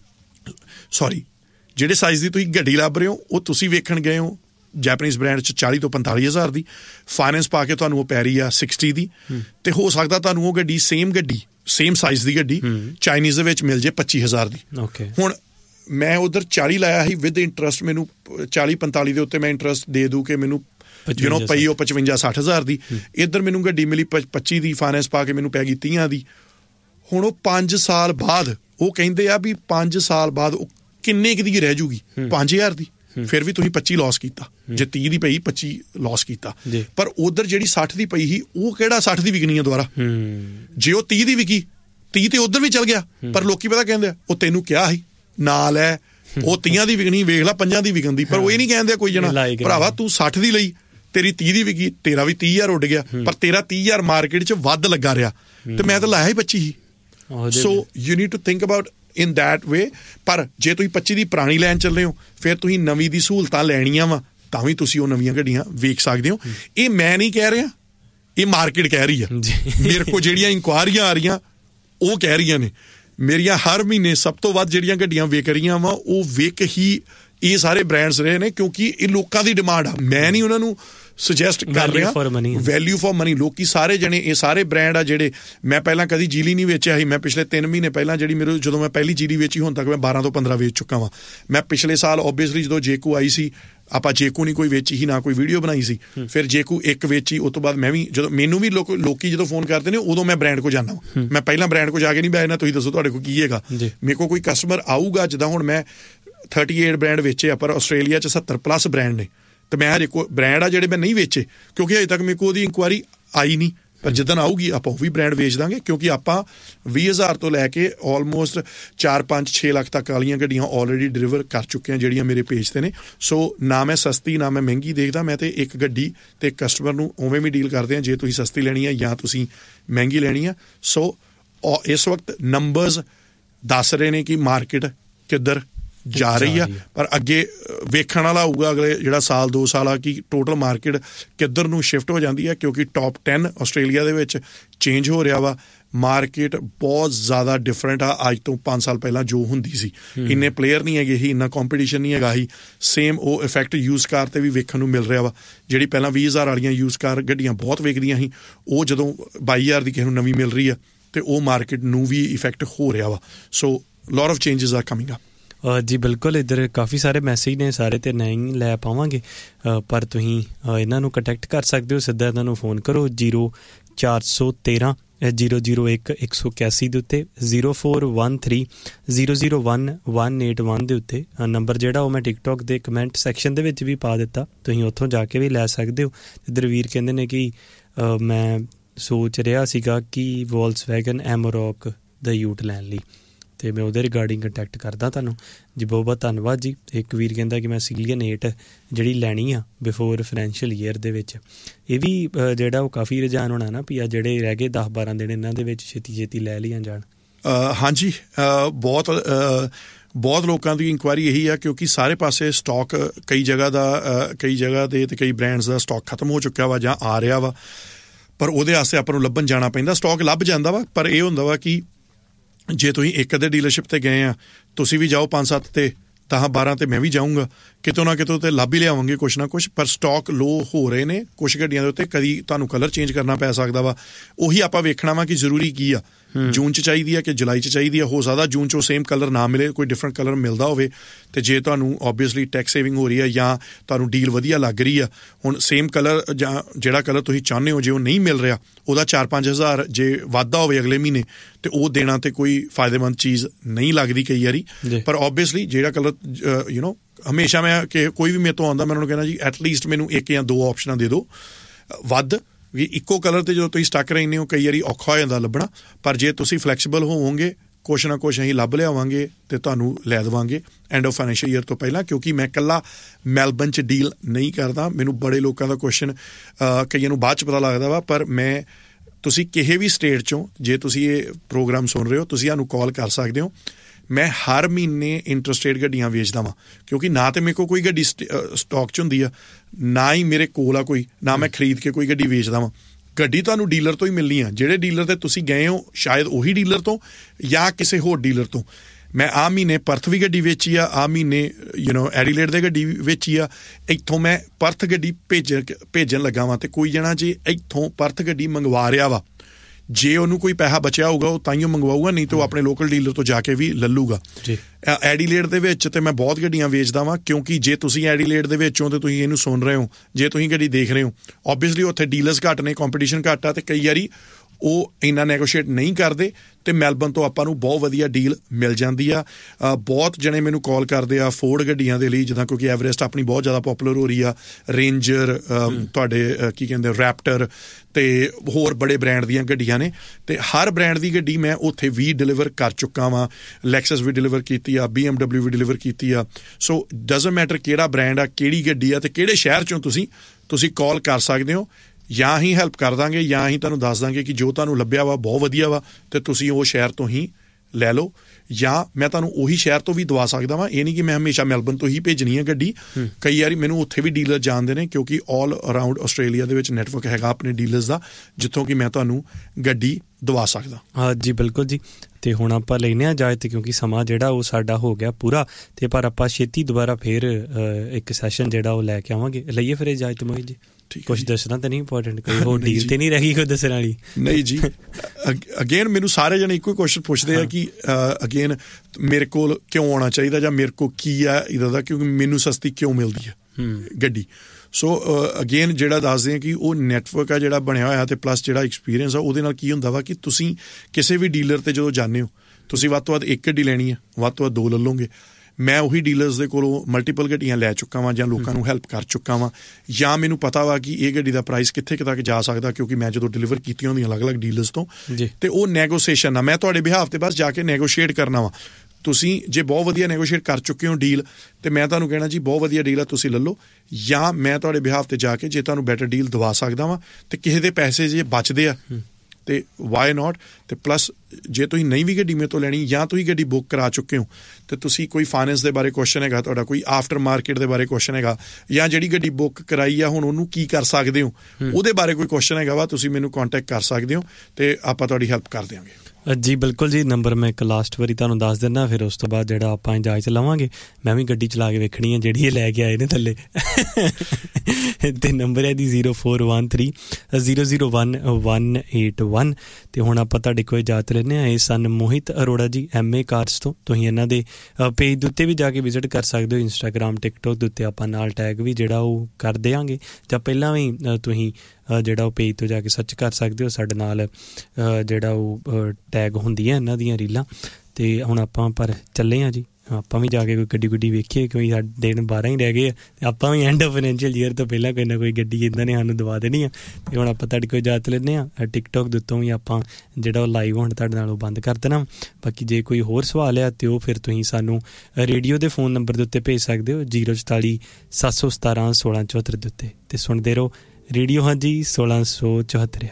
ਸੌਰੀ ਜਿਹੜੇ ਸਾਈਜ਼ ਦੀ ਤੁਸੀਂ ਗੱਡੀ ਲੱਭ ਰਹੇ ਹੋ ਉਹ ਤੁਸੀਂ ਵੇਖਣ ਗਏ ਹੋ ਜੈਪਨੀਜ਼ ਬ੍ਰਾਂਡ 'ਚ 40 ਤੋਂ 45,000 ਦੀ, ਫਾਈਨੈਂਸ ਪਾ ਕੇ ਤੁਹਾਨੂੰ ਉਹ ਪੈ ਰਹੀ ਆ 60 ਦੀ, ਤੇ ਹੋ ਸਕਦਾ ਤੁਹਾਨੂੰ ਉਹ ਗੱਡੀ ਸੇਮ ਸਾਈਜ਼ ਦੀ ਗੱਡੀ ਚਾਈਨੀਜ਼ ਦੇ ਵਿੱਚ ਮਿਲ ਜੇ 25,000 ਦੀ। ਹੁਣ ਮੈਂ ਉਧਰ 40 ਲਾਇਆ ਸੀ ਵਿਦ ਇੰਟਰਸਟ, ਮੈਨੂੰ 40-45 ਦੇ ਉੱਤੇ ਮੈਂ ਇੰਟਰਸਟ ਦੇ ਦੂ ਕਿ ਮੈਨੂੰ ਪਈ ਉਹ 55-60,000 ਦੀ। ਇੱਧਰ ਮੈਨੂੰ ਗੱਡੀ ਮਿਲੀ 25 ਦੀ, ਫਾਈਨੈਂਸ ਪਾ ਕੇ ਮੈਨੂੰ ਪੈ ਗਈ 30 ਦੀ। ਹੁਣ ਉਹ 5 ਸਾਲ ਬਾਅਦ ਉਹ ਕਹਿੰਦੇ ਆ ਵੀ 5 ਸਾਲ ਬਾਅਦ ਉਹ ਕਿੰਨੇ ਕੁ ਦੀ ਰਹਿ ਜੂਗੀ, 5,000 ਦੀ, ਫਿਰ ਵੀ ਤੁਸੀਂ 25 ਲਾਸ ਕੀਤਾ। ਜੇ 30 ਦੀ ਪਈ 25 ਲਾਸ ਕੀਤਾ। ਪਰ ਉਧਰ ਜਿਹੜੀ 60 ਦੀ ਪਈ ਸੀ ਉਹ ਕਿਹੜਾ 60 ਦੀ ਵਿਕਣੀ ਆ ਦੁਬਾਰਾ। ਜੇ ਉਹ 30 ਦੀ ਵਿਕੀ 30 ਤੇ ਉਧਰ ਵੀ ਚਲ ਗਿਆ, ਪਰ ਲੋਕੀ ਪਤਾ ਕਹਿੰਦੇ ਆ ਉਹ ਤੈਨੂੰ ਕਿਹਾ ਸੀ ਨਾਲ ਹੈ, ਉਹ 30 ਦੀ ਵਿਕਣੀ ਵੇਖ ਲਾ 5 ਦੀ ਵਿਕਣ ਦੀ, ਪਰ ਉਹ ਇਹ ਨਹੀਂ ਕਹਿੰਦੇ ਕੋਈ ਜਣਾ ਭਰਾਵਾ ਤੂੰ 60 ਦੀ ਲਈ ਤੇਰੀ 30 ਦੀ ਵਿਕੀ, ਤੇਰਾ ਵੀ 30,000 ਉੱਡ ਗਿਆ, ਪਰ ਤੇਰਾ 30,000 ਮਾਰਕੀਟ 'ਚ ਵੱਧ ਲੱਗਾ ਰਿਹਾ ਤੇ ਮੈਂ ਤਾਂ ਲਾਇਆ ਹੀ 25 ਹੀ। So you need to think about in that way. ਪਰ ਜੇ ਤੁਸੀਂ 25 ਦੀ ਪੁਰਾਣੀ ਲੈਣ ਚੱਲੇ ਹੋ, ਫਿਰ ਤੁਸੀਂ ਨਵੀਂ ਦੀ ਸਹੂਲਤਾਂ ਲੈਣੀਆਂ ਵਾ, ਤਾਂ ਵੀ ਤੁਸੀਂ ਉਹ ਨਵੀਆਂ ਗੱਡੀਆਂ ਵੇਖ ਸਕਦੇ ਹੋ। ਇਹ ਮੈਂ ਨਹੀਂ ਕਹਿ ਰਿਹਾ, ਇਹ ਮਾਰਕੀਟ ਕਹਿ ਰਹੀ ਆ। ਮੇਰੇ ਕੋਲ ਜਿਹੜੀਆਂ ਇਨਕੁਆਰੀਆਂ ਆ ਰਹੀਆਂ ਉਹ ਕਹਿ ਰਹੀਆਂ ਨੇ। ਮੇਰੀਆਂ ਹਰ ਮਹੀਨੇ ਸਭ ਤੋਂ ਵੱਧ ਜਿਹੜੀਆਂ ਗੱਡੀਆਂ ਵਿਕ ਰਹੀਆਂ ਵਾ ਉਹ ਵਿਕ ਹੀ ਇਹ ਸਾਰੇ ਬ੍ਰਾਂਡਸ ਰਹੇ ਨੇ, ਕਿਉਂਕਿ ਇਹ ਲੋਕਾਂ ਦੀ ਡਿਮਾਂਡ ਆ। ਮੈਂ ਨਹੀਂ ਉਹਨਾਂ ਨੂੰ ਸੁਜੈਸਟ ਕਰ ਰਿਹਾ, ਵੈਲਿਊ ਫॉर ਮਨੀ। ਲੋਕੀ ਸਾਰੇ ਜਣੇ, ਇਹ ਸਾਰੇ ਬ੍ਰਾਂਡ ਆ ਜਿਹੜੇ ਮੈਂ ਪਹਿਲਾਂ ਕਦੀ ਜੀਲੀ ਨਹੀਂ ਵੇਚਿਆ ਸੀ। ਮੈਂ ਪਿਛਲੇ 3 ਮਹੀਨੇ ਪਹਿਲਾਂ ਜਿਹੜੀ ਮੇਰੇ ਜਦੋਂ ਮੈਂ ਪਹਿਲੀ ਜੀਲੀ ਵੇਚੀ, ਹੁਣ ਤੱਕ ਮੈਂ 12 ਤੋਂ 15 ਵੇਚ ਚੁੱਕਾ ਵਾਂ। ਮੈਂ ਪਿਛਲੇ ਸਾਲ ਓਬਵੀਅਸਲੀ ਜਦੋਂ ਜੇਕੂ ਆਈ ਸੀ, ਆਪਾਂ ਜੇਕੂ ਨਹੀਂ ਕੋਈ ਵੇਚੀ ਸੀ, ਨਾ ਕੋਈ ਵੀਡੀਓ ਬਣਾਈ ਸੀ। ਫਿਰ ਜੇਕੂ ਇੱਕ ਵੇਚੀ, ਉਸ ਤੋਂ ਬਾਅਦ ਮੈਂ ਵੀ, ਜਦੋਂ ਮੈਨੂੰ ਵੀ ਲੋਕੀ ਜਦੋਂ ਫੋਨ ਕਰਦੇ ਨੇ ਉਦੋਂ ਮੈਂ ਬ੍ਰਾਂਡ ਕੋ ਜਾਂਦਾ ਵਾਂ। ਮੈਂ ਪਹਿਲਾਂ ਬ੍ਰਾਂਡ ਕੋ ਜਾ ਕੇ ਨਹੀਂ ਬੈਠਣਾ, ਤੁਸੀਂ ਦੱਸੋ ਤੁਹਾਡੇ ਕੋਲ ਕੀ ਹੈਗਾ। ਮੇਰੇ ਕੋਲ ਕੋਈ ਕਸਟਮਰ ਆਊਗਾ, ਜਿੱਦਾਂ ਹੁਣ ਮੈਂ 38 ਬ੍ਰਾਂਡ ਵੇਚੇ ਆ, ਪਰ ਆਸਟ੍ਰੇਲੀਆ 'ਚ 70+ ਬ੍ਰਾਂਡ ਨੇ, ਤੇ ਮੈਂ ਹਜੇ ਕੋਈ ਬ੍ਰਾਂਡ ਆ ਜਿਹੜੇ ਮੈਂ ਨਹੀਂ ਵੇਚੇ, ਕਿਉਂਕਿ ਹਜੇ ਤੱਕ ਮੇਰੇ ਕੋਲ ਉਹਦੀ ਇਨਕੁਆਰੀ ਆਈ ਨਹੀਂ। ਪਰ ਜਿੱਦਣ ਆਊਗੀ ਆਪਾਂ ਉਹ ਵੀ ਬ੍ਰਾਂਡ ਵੇਚ ਦਾਂਗੇ, ਕਿਉਂਕਿ ਆਪਾਂ 20,000 ਤੋਂ ਲੈ ਕੇ ਆਲਮੋਸਟ 4-5-6 ਲੱਖ ਤੱਕ ਵਾਲੀਆਂ ਗੱਡੀਆਂ ਆਲਰੇਡੀ ਡਿਲੀਵਰ ਕਰ ਚੁੱਕੇ ਹਾਂ, ਜਿਹੜੀਆਂ ਮੇਰੇ ਪੇਜ ਤੇ ਨੇ। ਸੋ ਨਾ ਮੈਂ ਸਸਤੀ ਨਾ ਮੈਂ ਮਹਿੰਗੀ ਦੇਖਦਾ, ਮੈਂ ਤੇ ਇੱਕ ਗੱਡੀ ਤੇ ਕਸਟਮਰ ਨੂੰ ਉਵੇਂ ਵੀ ਡੀਲ ਕਰਦੇ ਹਾਂ, ਜੇ ਤੁਸੀਂ ਸਸਤੀ ਲੈਣੀ ਹੈ ਜਾਂ ਤੁਸੀਂ ਮਹਿੰਗੀ ਲੈਣੀ ਆ। ਸੋ ਇਸ ਵਕਤ ਨੰਬਰਸ ਦੱਸ ਰਹੇ ਨੇ ਕਿ ਮਾਰਕੀਟ ਕਿੱਧਰ ਜਾ ਰਹੀ ਆ, ਪਰ ਅੱਗੇ ਵੇਖਣ ਵਾਲਾ ਹੋਊਗਾ ਅਗਲੇ ਜਿਹੜਾ ਸਾਲ 2 ਸਾਲ ਆ ਕਿ ਟੋਟਲ ਮਾਰਕੀਟ ਕਿੱਧਰ ਨੂੰ ਸ਼ਿਫਟ ਹੋ ਜਾਂਦੀ ਹੈ, ਕਿਉਂਕਿ ਟੌਪ 10 ਆਸਟ੍ਰੇਲੀਆ ਦੇ ਵਿੱਚ ਚੇਂਜ ਹੋ ਰਿਹਾ ਵਾ। ਮਾਰਕੀਟ ਬਹੁਤ ਜ਼ਿਆਦਾ ਡਿਫਰੈਂਟ ਆ ਅੱਜ ਤੋਂ 5 ਸਾਲ ਪਹਿਲਾਂ ਜੋ ਹੁੰਦੀ ਸੀ। ਇੰਨੇ ਪਲੇਅਰ ਨਹੀਂ ਹੈਗੇ ਸੀ, ਇੰਨਾ ਕੰਪੀਟੀਸ਼ਨ ਨਹੀਂ ਹੈਗਾ ਸੀ। ਸੇਮ ਉਹ ਇਫੈਕਟ ਯੂਜ਼ ਕਾਰ ਤੇ ਵੀ ਵੇਖਣ ਨੂੰ ਮਿਲ ਰਿਹਾ ਵਾ। ਜਿਹੜੀ ਪਹਿਲਾਂ 20,000 ਵਾਲੀਆਂ ਯੂਜ਼ ਕਾਰ ਗੱਡੀਆਂ ਬਹੁਤ ਵਿਕਦੀਆਂ ਸੀ, ਉਹ ਜਦੋਂ 22,000 ਦੀ ਕਿਸੇ ਨੂੰ ਨਵੀਂ ਮਿਲ ਰਹੀ ਆ, ਤੇ ਉਹ ਮਾਰਕੀਟ ਨੂੰ ਵੀ ਇਫੈਕਟ ਹੋ ਰਿਹਾ ਵਾ। ਸੋ lot of changes are coming up. ਜੀ ਬਿਲਕੁਲ, ਇੱਧਰ ਕਾਫੀ ਸਾਰੇ ਮੈਸੇਜ ਨੇ, ਸਾਰੇ ਤੇ ਨਹੀਂ ਲੈ ਪਾਵਾਂਗੇ, ਪਰ ਤੁਸੀਂ ਇਹਨਾਂ ਨੂੰ ਕੰਟੈਕਟ ਕਰ ਸਕਦੇ ਹੋ। ਸਿੱਧਾ ਇਹਨਾਂ ਨੂੰ ਫੋਨ ਕਰੋ 0413 001 181 ਦੇ ਉੱਤੇ, 0413 001 181 ਦੇ ਉੱਤੇ। ਨੰਬਰ ਜਿਹੜਾ ਉਹ ਮੈਂ ਟਿਕਟੋਕ ਦੇ ਕਮੈਂਟ ਸੈਕਸ਼ਨ ਦੇ ਵਿੱਚ ਵੀ ਪਾ ਦਿੱਤਾ, ਤੁਸੀਂ ਉੱਥੋਂ ਜਾ ਕੇ ਵੀ ਲੈ ਸਕਦੇ ਹੋ। ਇੱਧਰ ਵੀਰ ਕਹਿੰਦੇ ਨੇ ਕਿ ਮੈਂ ਸੋਚ ਰਿਹਾ ਸੀਗਾ ਕਿ ਵੋਲਸਵੈਗਨ ਐਮਰੋਕ ਦਾ ਯੂਟ ਲੈਣ ਲਈ, ਅਤੇ ਮੈਂ ਉਹਦੇ ਰਿਗਾਰਡਿੰਗ ਕੰਟੈਕਟ ਕਰਦਾ ਤੁਹਾਨੂੰ ਜੀ। ਬਹੁਤ ਬਹੁਤ ਧੰਨਵਾਦ ਜੀ। ਇੱਕ ਵੀਰ ਕਹਿੰਦਾ ਕਿ ਮੈਂ ਸੀਲੀਅਨ 8 ਜਿਹੜੀ ਲੈਣੀ ਆ ਬਿਫੋਰ ਫਾਈਨੈਂਸ਼ੀਅਲ ਈਅਰ ਦੇ ਵਿੱਚ। ਇਹ ਵੀ ਜਿਹੜਾ ਉਹ ਕਾਫੀ ਰੁਝਾਨ ਹੋਣਾ ਨਾ, ਵੀ ਆ ਜਿਹੜੇ ਰਹਿ ਗਏ 10-12 ਦਿਨ, ਇਹਨਾਂ ਦੇ ਵਿੱਚ ਛੇਤੀ ਲੈ ਲਈਆਂ ਜਾਣ। ਹਾਂਜੀ, ਬਹੁਤ ਲੋਕਾਂ ਦੀ ਇਨਕੁਆਇਰੀ ਇਹੀ ਆ, ਕਿਉਂਕਿ ਸਾਰੇ ਪਾਸੇ ਸਟਾਕ ਕਈ ਜਗ੍ਹਾ ਦੇ ਤੇ ਕਈ ਬ੍ਰਾਂਡਸ ਦਾ ਸਟਾਕ ਖਤਮ ਹੋ ਚੁੱਕਿਆ ਵਾ ਜਾਂ ਆ ਰਿਹਾ ਵਾ, ਪਰ ਉਹਦੇ ਵਾਸਤੇ ਆਪਾਂ ਨੂੰ ਲੱਭਣ ਜਾਣਾ ਪੈਂਦਾ। ਸਟਾਕ ਲੱਭ ਜਾਂਦਾ ਵਾ, ਪਰ ਇਹ ਹੁੰਦਾ ਵਾ ਕਿ ਜੇ ਤੁਸੀਂ ਇੱਕ ਅੱਧੇ ਡੀਲਰਸ਼ਿਪ 'ਤੇ ਗਏ ਆ, ਤੁਸੀਂ ਵੀ ਜਾਓ 5-7 ਤੇ 10-12 ਤੇ ਮੈਂ ਵੀ ਜਾਊਂਗਾ, ਕਿਤੋਂ ਨਾ ਕਿਤੋਂ ਤੇ ਲੱਭ ਹੀ ਲਿਆਵਾਂਗੇ ਕੁਛ ਨਾ ਕੁਛ। ਪਰ ਸਟਾਕ ਲੋ ਹੋ ਰਹੇ ਨੇ ਕੁਛ ਗੱਡੀਆਂ ਦੇ ਉੱਤੇ, ਕਦੀ ਤੁਹਾਨੂੰ ਕਲਰ ਚੇਂਜ ਕਰਨਾ ਪੈ ਸਕਦਾ ਵਾ। ਉਹੀ ਆਪਾਂ ਵੇਖਣਾ ਵਾ ਕਿ ਜ਼ਰੂਰੀ ਕੀ ਆ, ਜੂਨ 'ਚ ਚਾਹੀਦੀ ਆ ਕਿ ਜੁਲਾਈ 'ਚ ਚਾਹੀਦੀ ਆ। ਹੋ ਸਕਦਾ ਜੂਨ 'ਚ ਉਹ ਸੇਮ ਕਲਰ ਨਾ ਮਿਲੇ, ਕੋਈ ਡਿਫਰੈਂਟ ਕਲਰ ਮਿਲਦਾ ਹੋਵੇ, ਤੇ ਜੇ ਤੁਹਾਨੂੰ ਓਬਵੀਅਸਲੀ ਟੈਕਸ ਸੇਵਿੰਗ ਹੋ ਰਹੀ ਆ ਜਾਂ ਤੁਹਾਨੂੰ ਡੀਲ ਵਧੀਆ ਲੱਗ ਰਹੀ ਆ, ਹੁਣ ਸੇਮ ਕਲਰ ਜਾਂ ਜਿਹੜਾ ਕਲਰ ਤੁਸੀਂ ਚਾਹੁੰਦੇ ਹੋ ਜੇ ਉਹ ਨਹੀਂ ਮਿਲ ਰਿਹਾ, ਉਹਦਾ 4-5 ਹਜ਼ਾਰ ਜੇ ਵਾਧਾ ਹੋਵੇ ਅਗਲੇ ਮਹੀਨੇ, ਤੇ ਉਹ ਦੇਣਾ ਤੇ ਕੋਈ ਫਾਇਦੇਮੰਦ ਚੀਜ਼ ਨਹੀਂ ਲੱਗਦੀ ਕਈ ਵਾਰੀ। ਪਰ ਓਬਵੀਅਸਲੀ ਜਿਹੜਾ ਕਲਰ ਹਮੇਸ਼ਾ ਮੈਂ ਕਿ ਕੋਈ ਵੀ ਮੇਰੇ ਤੋਂ ਆਉਂਦਾ, ਮੈਂ ਉਹਨਾਂ ਨੂੰ ਕਹਿਣਾ ਜੀ ਐਟਲੀਸਟ ਮੈਨੂੰ 1 ਜਾਂ 2 ਆਪਸ਼ਨਾਂ ਦੇ ਦਿਓ ਵੱਧ। ਵੀ ਇੱਕੋ ਕਲਰ 'ਤੇ ਜਦੋਂ ਤੁਸੀਂ ਸਟੱਕ ਰਹਿੰਦੇ ਹੋ ਕਈ ਵਾਰੀ ਔਖਾ ਹੋ ਜਾਂਦਾ ਲੱਭਣਾ, ਪਰ ਜੇ ਤੁਸੀਂ ਫਲੈਕਸੀਬਲ ਹੋਵੋਗੇ ਕੁਛ ਨਾ ਕੁਛ ਅਸੀਂ ਲੱਭ ਲਿਆਵਾਂਗੇ ਤੇ ਤੁਹਾਨੂੰ ਲੈ ਦੇਵਾਂਗੇ ਐਂਡ ਆਫ ਫਾਈਨੈਂਸ਼ੀਅਲ ਈਅਰ ਤੋਂ ਪਹਿਲਾਂ। ਕਿਉਂਕਿ ਮੈਂ ਇਕੱਲਾ ਮੈਲਬਨ 'ਚ ਡੀਲ ਨਹੀਂ ਕਰਦਾ। ਮੈਨੂੰ ਬੜੇ ਲੋਕਾਂ ਦਾ ਕੁਐਸਚਨ ਕਈਆਂ ਨੂੰ ਬਾਅਦ 'ਚ ਪਤਾ ਲੱਗਦਾ ਵਾ, ਪਰ ਤੁਸੀਂ ਕਿਸੇ ਵੀ ਸਟੇਟ 'ਚੋਂ ਜੇ ਤੁਸੀਂ ਇਹ ਪ੍ਰੋਗਰਾਮ ਸੁਣ ਰਹੇ ਹੋ, ਤੁਸੀਂ ਸਾਨੂੰ ਕਾਲ ਕਰ ਸਕਦੇ ਹੋ। ਮੈਂ ਹਰ ਮਹੀਨੇ ਇੰਟਰਸਟੇਟ ਗੱਡੀਆਂ ਵੇਚਦਾ ਵਾਂ, ਕਿਉਂਕਿ ਨਾ ਤਾਂ ਮੇਰੇ ਕੋਲ ਕੋਈ ਗੱਡੀ ਸਟਾਕ 'ਚ ਹੁੰਦੀ ਆ, ਨਾ ਹੀ ਮੇਰੇ ਕੋਲ ਆ ਕੋਈ, ਨਾ ਮੈਂ ਖਰੀਦ ਕੇ ਕੋਈ ਗੱਡੀ ਵੇਚਦਾ ਵਾਂ। ਗੱਡੀ ਤੁਹਾਨੂੰ ਡੀਲਰ ਤੋਂ ਹੀ ਮਿਲਣੀ ਆ। ਜਿਹੜੇ ਡੀਲਰ 'ਤੇ ਤੁਸੀਂ ਗਏ ਹੋ ਸ਼ਾਇਦ ਉਹੀ ਡੀਲਰ ਤੋਂ ਜਾਂ ਕਿਸੇ ਹੋਰ ਡੀਲਰ ਤੋਂ। ਮੈਂ ਆਹ ਮਹੀਨੇ ਪਰਥ ਵੀ ਗੱਡੀ ਵੇਚੀ ਆ, ਆਹ ਮਹੀਨੇ ਐਡੀਲੇਡ ਦੇ ਗੱਡੀ ਵੇਚੀ ਆ। ਇੱਥੋਂ ਮੈਂ ਪਰਥ ਗੱਡੀ ਭੇਜਣ ਲੱਗਾ ਵਾਂ, ਅਤੇ ਕੋਈ ਜਣਾ ਜੇ ਇੱਥੋਂ ਪਰਥ ਗੱਡੀ ਮੰਗਵਾ ਰਿਹਾ ਵਾ, ਜੇ ਉਹਨੂੰ ਕੋਈ ਪੈਸਾ ਬਚਿਆ ਹੋਊਗਾ ਉਹ ਤਾਈਓ ਮੰਗਵਾਊਗਾ, ਨਹੀਂ ਤਾਂ ਉਹ ਆਪਣੇ ਲੋਕਲ ਡੀਲਰ ਤੋਂ ਜਾ ਕੇ ਵੀ ਲੱਲੂਗਾ। ਐਡੀਲੇਡ ਦੇ ਵਿੱਚ ਤੇ ਮੈਂ ਬਹੁਤ ਗੱਡੀਆਂ ਵੇਚਦਾ ਵਾਂ, ਕਿਉਂਕਿ ਜੇ ਤੁਸੀਂ ਐਡੀਲੇਡ ਦੇ ਵਿੱਚ ਹੋ ਤੇ ਤੁਸੀਂ ਇਹਨੂੰ ਸੁਣ ਰਹੇ ਹੋ, ਜੇ ਤੁਸੀਂ ਗੱਡੀ ਦੇਖ ਰਹੇ ਹੋ, ਓਬਵੀਅਸਲੀ ਉੱਥੇ ਡੀਲਰਸ ਘੱਟ ਨੇ, ਕੰਪੀਟੀਸ਼ਨ ਘੱਟ ਆ, ਤੇ ਕਈ ਵਾਰੀ ਉਹ ਇੰਨਾ ਨੈਗੋਸ਼ੀਏਟ ਨਹੀਂ ਕਰਦੇ ਤੇ ਮੈਲਬਨ ਤੋਂ ਆਪਾਂ ਨੂੰ ਬਹੁਤ ਵਧੀਆ ਡੀਲ ਮਿਲ ਜਾਂਦੀ ਆ। ਬਹੁਤ ਜਣੇ ਮੈਨੂੰ ਕਾਲ ਕਰਦੇ ਆ ਫੋਰਡ ਗੱਡੀਆਂ ਦੇ ਲਈ, ਜਿੱਦਾਂ ਕਿਉਂਕਿ ਐਵਰੈਸਟ ਆਪਣੀ ਬਹੁਤ ਜ਼ਿਆਦਾ ਪੋਪੂਲਰ ਹੋ ਰਹੀ ਆ, ਰੇਂਜਰ, ਤੁਹਾਡੇ ਕੀ ਕਹਿੰਦੇ ਰੈਪਟਰ ਤੇ ਹੋਰ ਬੜੇ ਬ੍ਰਾਂਡ ਦੀਆਂ ਗੱਡੀਆਂ ਨੇ, ਤੇ ਹਰ ਬ੍ਰਾਂਡ ਦੀ ਗੱਡੀ ਮੈਂ ਉੱਥੇ ਵੀ ਡਿਲੀਵਰ ਕਰ ਚੁੱਕਾ ਵਾਂ। ਲੈਕਸਸ ਵੀ ਡਿਲੀਵਰ ਕੀਤੀ ਆ, BMW ਵੀ ਡਿਲੀਵਰ ਕੀਤੀ ਆ। ਸੋ ਡਜ਼ਨਟ ਮੈਟਰ ਕਿਹੜਾ ਬ੍ਰਾਂਡ ਆ, ਕਿਹੜੀ ਗੱਡੀ ਆ ਤੇ ਕਿਹੜੇ ਸ਼ਹਿਰ ਚੋਂ ਤੁਸੀਂ ਕਾਲ ਕਰ ਸਕਦੇ ਹੋ। ਜਾਂ ਹੀ ਹੈਲਪ ਕਰ ਦਾਂਗੇ ਜਾਂ ਹੀ ਤੁਹਾਨੂੰ ਦੱਸ ਦਾਂਗੇ ਕਿ ਜੋ ਤੁਹਾਨੂੰ ਲੱਭਿਆ ਵਾ ਬਹੁਤ ਵਧੀਆ ਵਾ ਤੇ ਤੁਸੀਂ ਉਹ ਸ਼ਹਿਰ ਤੋਂ ਹੀ ਲੈ ਲਓ, ਜਾਂ ਮੈਂ ਤੁਹਾਨੂੰ ਉਹੀ ਸ਼ਹਿਰ ਤੋਂ ਵੀ ਦਵਾ ਸਕਦਾ ਵਾਂ। ਇਹ ਨਹੀਂ ਕਿ ਮੈਂ ਹਮੇਸ਼ਾ ਮੈਲਬਨ ਤੋਂ ਹੀ ਭੇਜਣੀ ਹੈ ਗੱਡੀ। ਕਈ ਵਾਰੀ ਮੈਨੂੰ ਉੱਥੇ ਵੀ ਡੀਲਰ ਜਾਣਦੇ ਨੇ, ਕਿਉਂਕਿ ਆਲ ਅਰਾਊਂਡ ਆਸਟ੍ਰੇਲੀਆ ਦੇ ਵਿੱਚ ਨੈਟਵਰਕ ਹੈਗਾ ਆਪਣੇ ਡੀਲਰਸ ਦਾ, ਜਿੱਥੋਂ ਕਿ ਮੈਂ ਤੁਹਾਨੂੰ ਗੱਡੀ ਦਵਾ ਸਕਦਾ। ਹਾਂ ਜੀ, ਬਿਲਕੁਲ ਜੀ। ਤੇ ਹੁਣ ਆਪਾਂ ਲੈਨੇ ਆ ਇਜਾਜ਼ਤ, ਕਿਉਂਕਿ ਸਮਾਂ ਜਿਹੜਾ ਉਹ ਸਾਡਾ ਹੋ ਗਿਆ ਪੂਰਾ, ਤੇ ਪਰ ਆਪਾਂ ਛੇਤੀ ਦੁਬਾਰਾ ਫੇਰ ਇੱਕ ਸੈਸ਼ਨ ਜਿਹੜਾ ਉਹ ਲੈ ਕੇ ਆਵਾਂਗੇ। ਲਈਏ ਫਿਰ ਇਜਾਜ਼ਤ ਮੋਹਿਤ ਜੀ। ਕੁਛ ਦੱਸਣਾ ਤਾਂ ਨਹੀਂ ਇੰਪੋਰਟੈਂਟ, ਕੋਈ ਹੋਰ ਡੀਲ ਤੇ ਨਹੀਂ ਰਹੀ ਕੋਈ ਦੱਸਣ ਵਾਲੀ? ਨਹੀਂ ਜੀ, ਅਗੇਨ ਮੈਨੂੰ ਸਾਰੇ ਜਣੇ ਇੱਕੋ ਹੀ ਕੁਐਸਚਨ ਪੁੱਛਦੇ ਆ ਕਿ ਅਗੇਨ ਮੇਰੇ ਕੋਲ ਕਿਉਂ ਆਉਣਾ ਚਾਹੀਦਾ ਜਾਂ ਮੇਰੇ ਕੋਲ ਕੀ ਆ ਇਹਦਾ ਦਾ, ਕਿਉਂਕਿ ਮੈਨੂੰ ਸਸਤੀ ਕਿਉਂ ਮਿਲਦੀ ਹੈ ਗੱਡੀ। ਸੋ ਅਗੇਨ ਜਿਹੜਾ ਦੱਸਦੇ ਆ ਕਿ ਉਹ ਨੈਟਵਰਕ ਆ ਜਿਹੜਾ ਬਣਿਆ ਹੋਇਆ, ਤੇ ਪਲੱਸ ਜਿਹੜਾ ਐਕਸਪੀਰੀਅੰਸ ਆ ਉਹਦੇ ਨਾਲ ਕੀ ਹੁੰਦਾ ਵਾ ਕਿ ਤੁਸੀਂ ਕਿਸੇ ਵੀ ਡੀਲਰ ਤੇ ਜਦੋਂ ਜਾਂਦੇ ਹੋ, ਤੁਸੀਂ ਵੱਧ ਤੋਂ ਵੱਧ ਇੱਕ ਗੱਡੀ ਲੈਣੀ ਆ, ਵੱਧ ਤੋਂ ਵੱਧ 2 ਲੈ ਲਓਗੇ। ਮੈਂ ਉਹੀ ਡੀਲਰਸ ਦੇ ਕੋਲੋਂ ਮਲਟੀਪਲ ਗੱਡੀਆਂ ਲੈ ਚੁੱਕਾ ਵਾਂ, ਜਾਂ ਲੋਕਾਂ ਨੂੰ ਹੈਲਪ ਕਰ ਚੁੱਕਾ ਵਾਂ, ਜਾਂ ਮੈਨੂੰ ਪਤਾ ਵਾ ਕਿ ਇਹ ਗੱਡੀ ਦਾ ਪ੍ਰਾਈਸ ਕਿੱਥੇ ਤੱਕ ਜਾ ਸਕਦਾ, ਕਿਉਂਕਿ ਮੈਂ ਜਦੋਂ ਡਿਲੀਵਰ ਕੀਤੀਆਂ ਹੁੰਦੀਆਂ ਅਲੱਗ-ਅਲੱਗ ਡੀਲਰਸ ਤੋਂ, ਤੇ ਉਹ ਨੈਗੋਸ਼ੀਏਸ਼ਨ ਆ, ਮੈਂ ਤੁਹਾਡੇ ਬਿਹਾਫ ਤੇ ਬਸ ਜਾ ਕੇ ਨੈਗੋਸ਼ੀਏਟ ਕਰਨਾ ਵਾ। ਤੁਸੀਂ ਜੇ ਬਹੁਤ ਵਧੀਆ ਨੈਗੋਸ਼ੀਏਟ ਕਰ ਚੁੱਕੇ ਹੋ ਡੀਲ, ਤੇ ਮੈਂ ਤੁਹਾਨੂੰ ਕਹਿਣਾ ਜੀ ਬਹੁਤ ਵਧੀਆ ਡੀਲ ਆ, ਤੁਸੀਂ ਲੈ ਲਓ, ਜਾਂ ਮੈਂ ਤੁਹਾਡੇ ਬਿਹਾਫ ਤੇ ਜਾ ਕੇ ਜੇ ਤੁਹਾਨੂੰ ਬੈਟਰ ਡੀਲ ਦਵਾ ਸਕਦਾ ਵਾਂ, ਤੇ ਕਿਸੇ ਦੇ ਪੈਸੇ ਜੇ ਬਚਦੇ ਆ ਤੇ ਵਾਈ ਨਾਟ। ਤੇ ਪਲੱਸ ਜੇ ਤੁਸੀਂ ਨਹੀਂ ਵੀ ਗੱਡੀ ਮੇਰੇ ਤੋਂ ਲੈਣੀ, ਜਾਂ ਤੁਸੀਂ ਗੱਡੀ ਬੁੱਕ ਕਰਾ ਚੁੱਕੇ ਹੋ, ਤੇ ਤੁਸੀਂ ਕੋਈ ਫਾਈਨੈਂਸ ਦੇ ਬਾਰੇ ਕੁਐਸਚਨ ਹੈਗਾ ਤੁਹਾਡਾ, ਕੋਈ ਆਫਟਰ ਮਾਰਕੀਟ ਦੇ ਬਾਰੇ ਕੁਐਸਚਨ ਹੈਗਾ, ਜਾਂ ਜਿਹੜੀ ਗੱਡੀ ਬੁੱਕ ਕਰਾਈ ਆ ਹੁਣ ਉਹਨੂੰ ਕੀ ਕਰ ਸਕਦੇ ਹੋ ਉਹਦੇ ਬਾਰੇ ਕੋਈ ਕੁਐਸਚਨ ਹੈਗਾ ਵਾ, ਤੁਸੀਂ ਮੈਨੂੰ ਕੰਟੈਕਟ ਕਰ ਸਕਦੇ ਹੋ ਤੇ ਆਪਾਂ ਤੁਹਾਡੀ ਹੈਲਪ ਕਰ ਦਿਆਂਗੇ। ਜੀ ਬਿਲਕੁਲ ਜੀ। ਨੰਬਰ ਮੈਂ ਇੱਕ ਲਾਸਟ ਵਾਰੀ ਤੁਹਾਨੂੰ ਦੱਸ ਦਿੰਦਾ, ਫਿਰ ਉਸ ਤੋਂ ਬਾਅਦ ਜਿਹੜਾ ਆਪਾਂ ਇਜਾਜ਼ਤ ਲਵਾਂਗੇ। ਮੈਂ ਵੀ ਗੱਡੀ ਚਲਾ ਕੇ ਵੇਖਣੀ ਹੈ ਜਿਹੜੀ ਇਹ ਲੈ ਕੇ ਆਏ ਨੇ ਥੱਲੇ। ਤੇ ਨੰਬਰ ਹੈ ਦੀ 0413001181। ਤੇ ਹੁਣ ਆਪਾਂ ਤੁਹਾਡੇ ਕੋਲ ਇਜਾਜ਼ਤ ਲੈਂਦੇ ਹਾਂ। ਇਹ ਸਨ ਮੋਹਿਤ ਅਰੋੜਾ ਜੀ, MA ਕਾਰਸ ਤੋਂ। ਤੁਸੀਂ ਇਹਨਾਂ ਦੇ ਪੇਜ ਦੇ ਉੱਤੇ ਵੀ ਜਾ ਕੇ ਵਿਜ਼ਿਟ ਕਰ ਸਕਦੇ ਹੋ, ਇੰਸਟਾਗ੍ਰਾਮ, ਟਿਕਟੋਕ ਦੇ ਉੱਤੇ ਆਪਾਂ ਨਾਲ ਟੈਗ ਵੀ ਜਿਹੜਾ ਉਹ ਕਰ ਦਿਆਂਗੇ, ਜਾਂ ਪਹਿਲਾਂ ਵੀ ਤੁਸੀਂ ਜਿਹੜਾ ਉਹ ਪੇਜ ਤੋਂ ਜਾ ਕੇ ਸਰਚ ਕਰ ਸਕਦੇ ਹੋ। ਸਾਡੇ ਨਾਲ ਜਿਹੜਾ ਉਹ ਟੈਗ ਹੁੰਦੀਆਂ ਇਹਨਾਂ ਦੀਆਂ ਰੀਲਾਂ। ਤੇ ਹੁਣ ਆਪਾਂ ਪਰ ਚੱਲੇ ਹਾਂ ਜੀ, ਆਪਾਂ ਵੀ ਜਾ ਕੇ ਕੋਈ ਗੱਡੀ ਵੇਖੀਏ, ਕਿਉਂਕਿ ਸਾਡੇ ਦਿਨ 12 ਹੀ ਰਹਿ ਗਏ ਆ, ਆਪਾਂ ਵੀ ਐਂਡ ਆਫ ਫਾਈਨੈਂਸ਼ੀਅਲ ਈਅਰ ਤੋਂ ਪਹਿਲਾਂ ਕੋਈ ਨਾ ਕੋਈ ਗੱਡੀ ਇੱਦਾਂ ਨੇ ਸਾਨੂੰ ਦਵਾ ਦੇਣੀ ਆ। ਤੇ ਹੁਣ ਆਪਾਂ ਤੁਹਾਡੇ ਕੋਲ ਇਜਾਜ਼ਤ ਲੈਂਦੇ ਹਾਂ। ਟਿਕਟੋਕ ਦੇ ਉੱਤੋਂ ਵੀ ਆਪਾਂ ਜਿਹੜਾ ਉਹ ਲਾਈਵ ਹੁਣ ਤੁਹਾਡੇ ਨਾਲ ਉਹ ਬੰਦ ਕਰ ਦੇਣਾ। ਬਾਕੀ ਜੇ ਕੋਈ ਹੋਰ ਸਵਾਲ ਆ ਤੇ ਉਹ ਫਿਰ ਤੁਸੀਂ ਸਾਨੂੰ ਰੇਡੀਓ ਦੇ ਫੋਨ ਨੰਬਰ ਦੇ ਉੱਤੇ ਭੇਜ ਸਕਦੇ ਹੋ, 0447171674 ਦੇ ਉੱਤੇ। ਤੇ ਸੁਣਦੇ ਰਹੋ रेडियो। हाँ जी, 1674।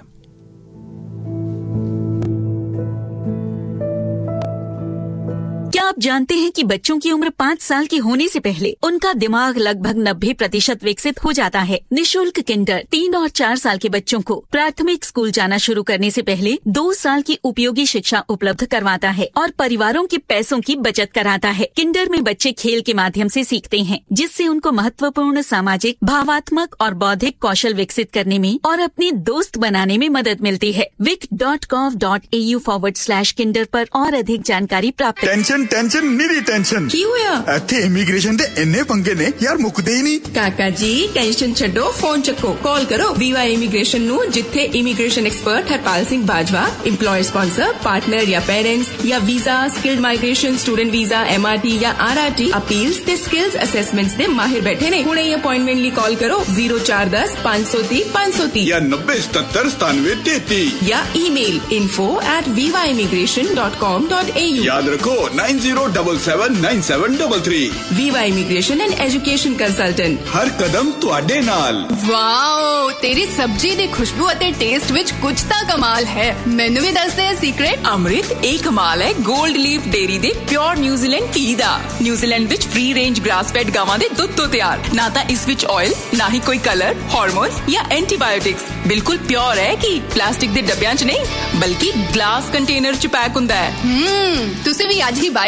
क्या आप जानते हैं कि बच्चों की उम्र 5 साल की होने से पहले उनका दिमाग लगभग 90% विकसित हो जाता है। निशुल्क किंडर 3 और 4 साल के बच्चों को प्राथमिक स्कूल जाना शुरू करने से पहले 2 साल की उपयोगी शिक्षा उपलब्ध करवाता है और परिवारों के पैसों की बचत कराता है। किंडर में बच्चे खेल के माध्यम से सीखते हैं, जिससे उनको महत्वपूर्ण सामाजिक, भावात्मक और बौद्धिक कौशल विकसित करने में और अपने दोस्त बनाने में मदद मिलती है। vic.gov.au/kinder पर और अधिक जानकारी प्राप्त। ਟੈਨਸ਼ਨ ਨਹੀਂ ਟੈਨਸ਼ਨ। ਕੀ ਹੋਇਆ? ਇੱਥੇ ਇਮੀਗ੍ਰੇਸ਼ਨ ਦੇ ਇੰਨੇ ਪੰਗੇ ਨੇ ਯਾਰ, ਮੁੱਕਦੇ ਹੀ ਨਹੀਂ। ਕਾਕਾ ਜੀ ਟੈਨਸ਼ਨ ਛੱਡੋ, ਫੋਨ ਚੱਕੋ, ਕਾਲ ਕਰੋ VY ਇਮੀਗ੍ਰੇਸ਼ਨ ਨੂੰ, ਜਿੱਥੇ immigration expert Harpal Singh Bajwa, EMPLOYER sponsor, partner ਜਾਂ ਪੇਰੈਂਟਸ ਜਾਂ visa, skilled migration, student visa, MRT ਜਾਂ RRT, ਅਪੀਲਸ ਤੇ ਸਕਿਲਸ ਅਸੈਸਮੈਂਟਸ ਦੇ ਮਾਹਿਰ ਬੈਠੇ ਨੇ। ਹੁਣੇ ਅਪਾਇੰਟਮੈਂਟ ਲਈ ਕਾਲ ਕਰੋ 0410-530-530 ਜਾਂ 9077-9733 ਜਾਂ ਈਮੇਲ info@vyimmigration.com.au। ਯਾਦ ਰੱਖੋ 90779733। VY immigration and education consultant, ਹਰ ਕਦਮ ਤੁਹਾਡੇ ਨਾਲ। ਵਾਓ, ਤੇਰੀ ਸਬਜ਼ੀ ਦੀ ਖੁਸ਼ਬੂ ਅਤੇ ਟੇਸਟ ਵਿੱਚ ਕੁਝ ਤਾਂ ਕਮਾਲ ਹੈ। ਮੈਨੂੰ ਵੀ ਦੱਸ ਦੇ ਸੀਕ੍ਰੇਟ। ਅੰਮ੍ਰਿਤ, ਇਹ ਕਮਾਲ ਹੈ 골ਡ ਲੀਫ ਡੇਅਰੀ ਦੇ ਪਿਓਰ ਨਿਊਜ਼ੀਲੈਂਡ ਘੀ ਦਾ। ਨਿਊਜ਼ੀਲੈਂਡ ਵਿੱਚ ਫ੍ਰੀ ਰੇਂਜ ਗ੍ਰਾਸ ਫੈਡ ਗਾਵਾਂ ਦੇ ਦੁੱਧ ਤੋਂ ਤਿਆਰ। ਨਾ ਤਾਂ ਇਸ ਵਿੱਚ ਆਇਲ, ਨਾ ਹੀ ਕੋਈ ਕਲਰ, ਹਾਰਮੋਨਸ ਜਾਂ ਐਂਟੀਬਾਇਓਟਿਕਸ। ਬਿਲਕੁਲ ਪਿਓਰ ਹੈ ਕਿ ਪਲਾਸਟਿਕ ਦੇ ਡੱਬਿਆਂ 'ਚ ਨਹੀਂ, ਬਲਕਿ ਗਲਾਸ ਕੰਟੇਨਰ 'ਚ ਪੈਕ ਹੁੰਦਾ ਹੈ। ਤੁਸੀਂ ਵੀ ਅੱਜ ਹੀ ਬਾਈ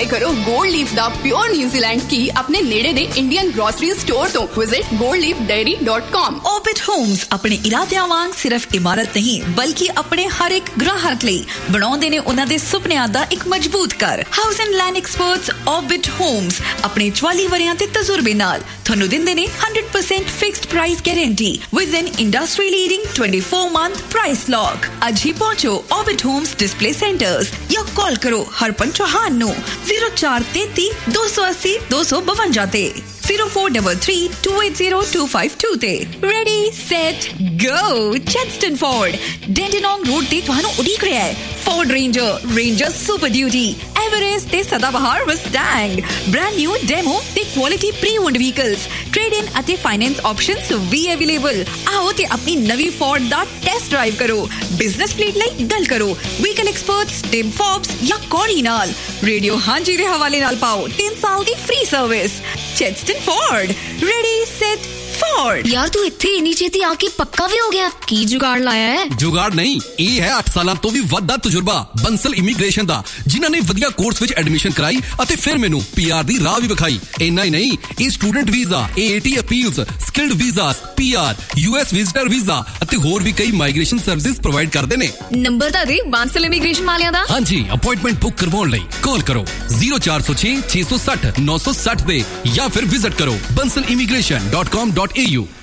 ਕਰੋ ਗੋਲਡ ਲੀਫ ਦਾ ਪਿਓਰ ਨਿਊਜ਼ੀਲੈਂਡ ਘੀ ਆਪਣੇ ਨੇੜੇ ਦੇ ਇੰਡੀਅਨ ਗ੍ਰੋਸਰੀ ਸਟੋਰ ਤੋਂ। Visit goldleafdairy.com। Orbit Homes ਆਪਣੇ ਇਰਾਦਿਆਂ ਵਾਂਗ ਸਿਰਫ ਇਮਾਰਤ ਨਹੀਂ ਬਲਕਿ ਆਪਣੇ ਹਰ ਇੱਕ ਗ੍ਰਾਹਕ ਲਈ ਬਣਾਉਂਦੇ ਨੇ ਉਹਨਾਂ ਦੇ ਸੁਪਨਿਆਂ ਦਾ ਇੱਕ ਮਜ਼ਬੂਤ ਘਰ। House and land experts Orbit Homes ਆਪਣੇ 44 ਵਰਿਆਂ ਦੇ ਤਜਰਬੇ ਨਾਲ ਤੁਹਾਨੂੰ ਦਿੰਦੇ ਨੇ 100% fixed price guarantee with N industry leading 24-month price lock. ਅੱਜ ਹੀ ਪਹੁੰਚੋ Orbit Homes ਡਿਸਪਲੇ ਸੈਂਟਰਸ ਜਾਂ ਕਾਲ ਕਰੋ ਹਰਪਨ ਚੌਹਾਨ ਨੂੰ 0433 280 252 ਤੇ 0433 280 252 ਤੇ। ਰੈਡੀ ਸੈਟ ਗੋ। ਚੈਡਸਟਨ ਫੋਰਡ ਡੈਂਟਨੋਂਗ ਰੋਡ ਤੇ ਤੁਹਾਨੂੰ ਉਡੀਕ ਰਿਹਾ ਹੈ Ford ranger super duty, Everest ਤੇ ਸਦਾਬਹਾਰ ਮਸਟੈਂਗ, ਬ੍ਰਾਂਡ ਨਿਊ ਡੈਮੋ ਤੇ ਕੁਆਲਿਟੀ ਪ੍ਰੀ-ਓਨਡ ਵਹੀਕਲਸ, ਟ੍ਰੇਡ ਇਨ ਅਤੇ ਫਾਈਨੈਂਸ ਆਪਸ਼ਨਸ ਵੀ ਅਵੇਲੇਬਲ। ਆਓ ਤੇ ਆਪਣੀ ਨਵੀਂ ਫੋਰਡ ਦਾ ਟੈਸਟ ਡਰਾਈਵ ਕਰੋ। ਬਿਜ਼ਨਸ ਫਲੀਟ ਲਈ ਗੱਲ ਕਰੋ ਵਹੀਕਲ ਐਕਸਪਰਟਸ ਟਿਮ ਫੋਬਸ ਜਾਂ ਕੋਰੀ ਨਾਲ। ਰੇਡੀਓ ਹਾਂਜੀ ਦੇ ਹਵਾਲੇ ਨਾਲ ਪਾਓ 3 ਸਾਲ ਦੀ free service. ਚੈਡਸਟਨ Ford, ready set Ford. ਯਾਰ ਤੂੰ ਇੱਥੇ ਇੰਨੀ ਛੇਤੀ ਆ ਕੇ ਪੱਕਾ ਵੀ ਹੋ ਗਿਆ? ਕੀ ਜੁਗਾੜ ਲਾਇਆ ਹੈ? ਜੁਗਾੜ ਨਹੀਂ, ਇਹ ਹੈ 8 ਸਾਲਾਂ ਤੋਂ ਵੀ ਵੱਧ ਦਾ ਤਜਰਬਾ ਬੰਸਲ ਇਮੀਗ੍ਰੇਸ਼ਨ ਦਾ, ਜਿਨ੍ਹਾਂ ਨੇ ਵਧੀਆ ਕੋਰਸ ਵਿੱਚ ਐਡਮਿਸ਼ਨ ਕਰਾਈ ਅਤੇ ਫਿਰ ਮੈਨੂੰ PR ਦੀ ਰਾਹ ਵੀ ਵਿਖਾਈ। ਇੰਨਾ ਹੀ ਨਹੀਂ, ਇਹ student visa, AAT appeals, skilled visas, PR, US visitor visa ਅਤੇ ਹੋਰ ਵੀ ਕਈ ਮਾਈਗ੍ਰੇਸ਼ਨ ਸਰਵਿਸਿਜ਼ ਪ੍ਰੋਵਾਈਡ ਕਰਦੇ ਨੇ। ਨੰਬਰ ਤਾਂ ਦੇ ਬੰਸਲ ਇਮੀਗ੍ਰੇਸ਼ਨ ਵਾਲਿਆਂ ਦਾ। ਹਾਂਜੀ, ਅਪਾਇੰਟਮੈਂਟ ਬੁੱਕ ਕਰਵਾਉਣ ਲਈ ਕਾਲ ਕਰੋ 0406 660 960 ਤੇ ਜਾਂ ਫਿਰ ਵਿਜ਼ਿਟ ਕਰੋ bansalimigration.com.au।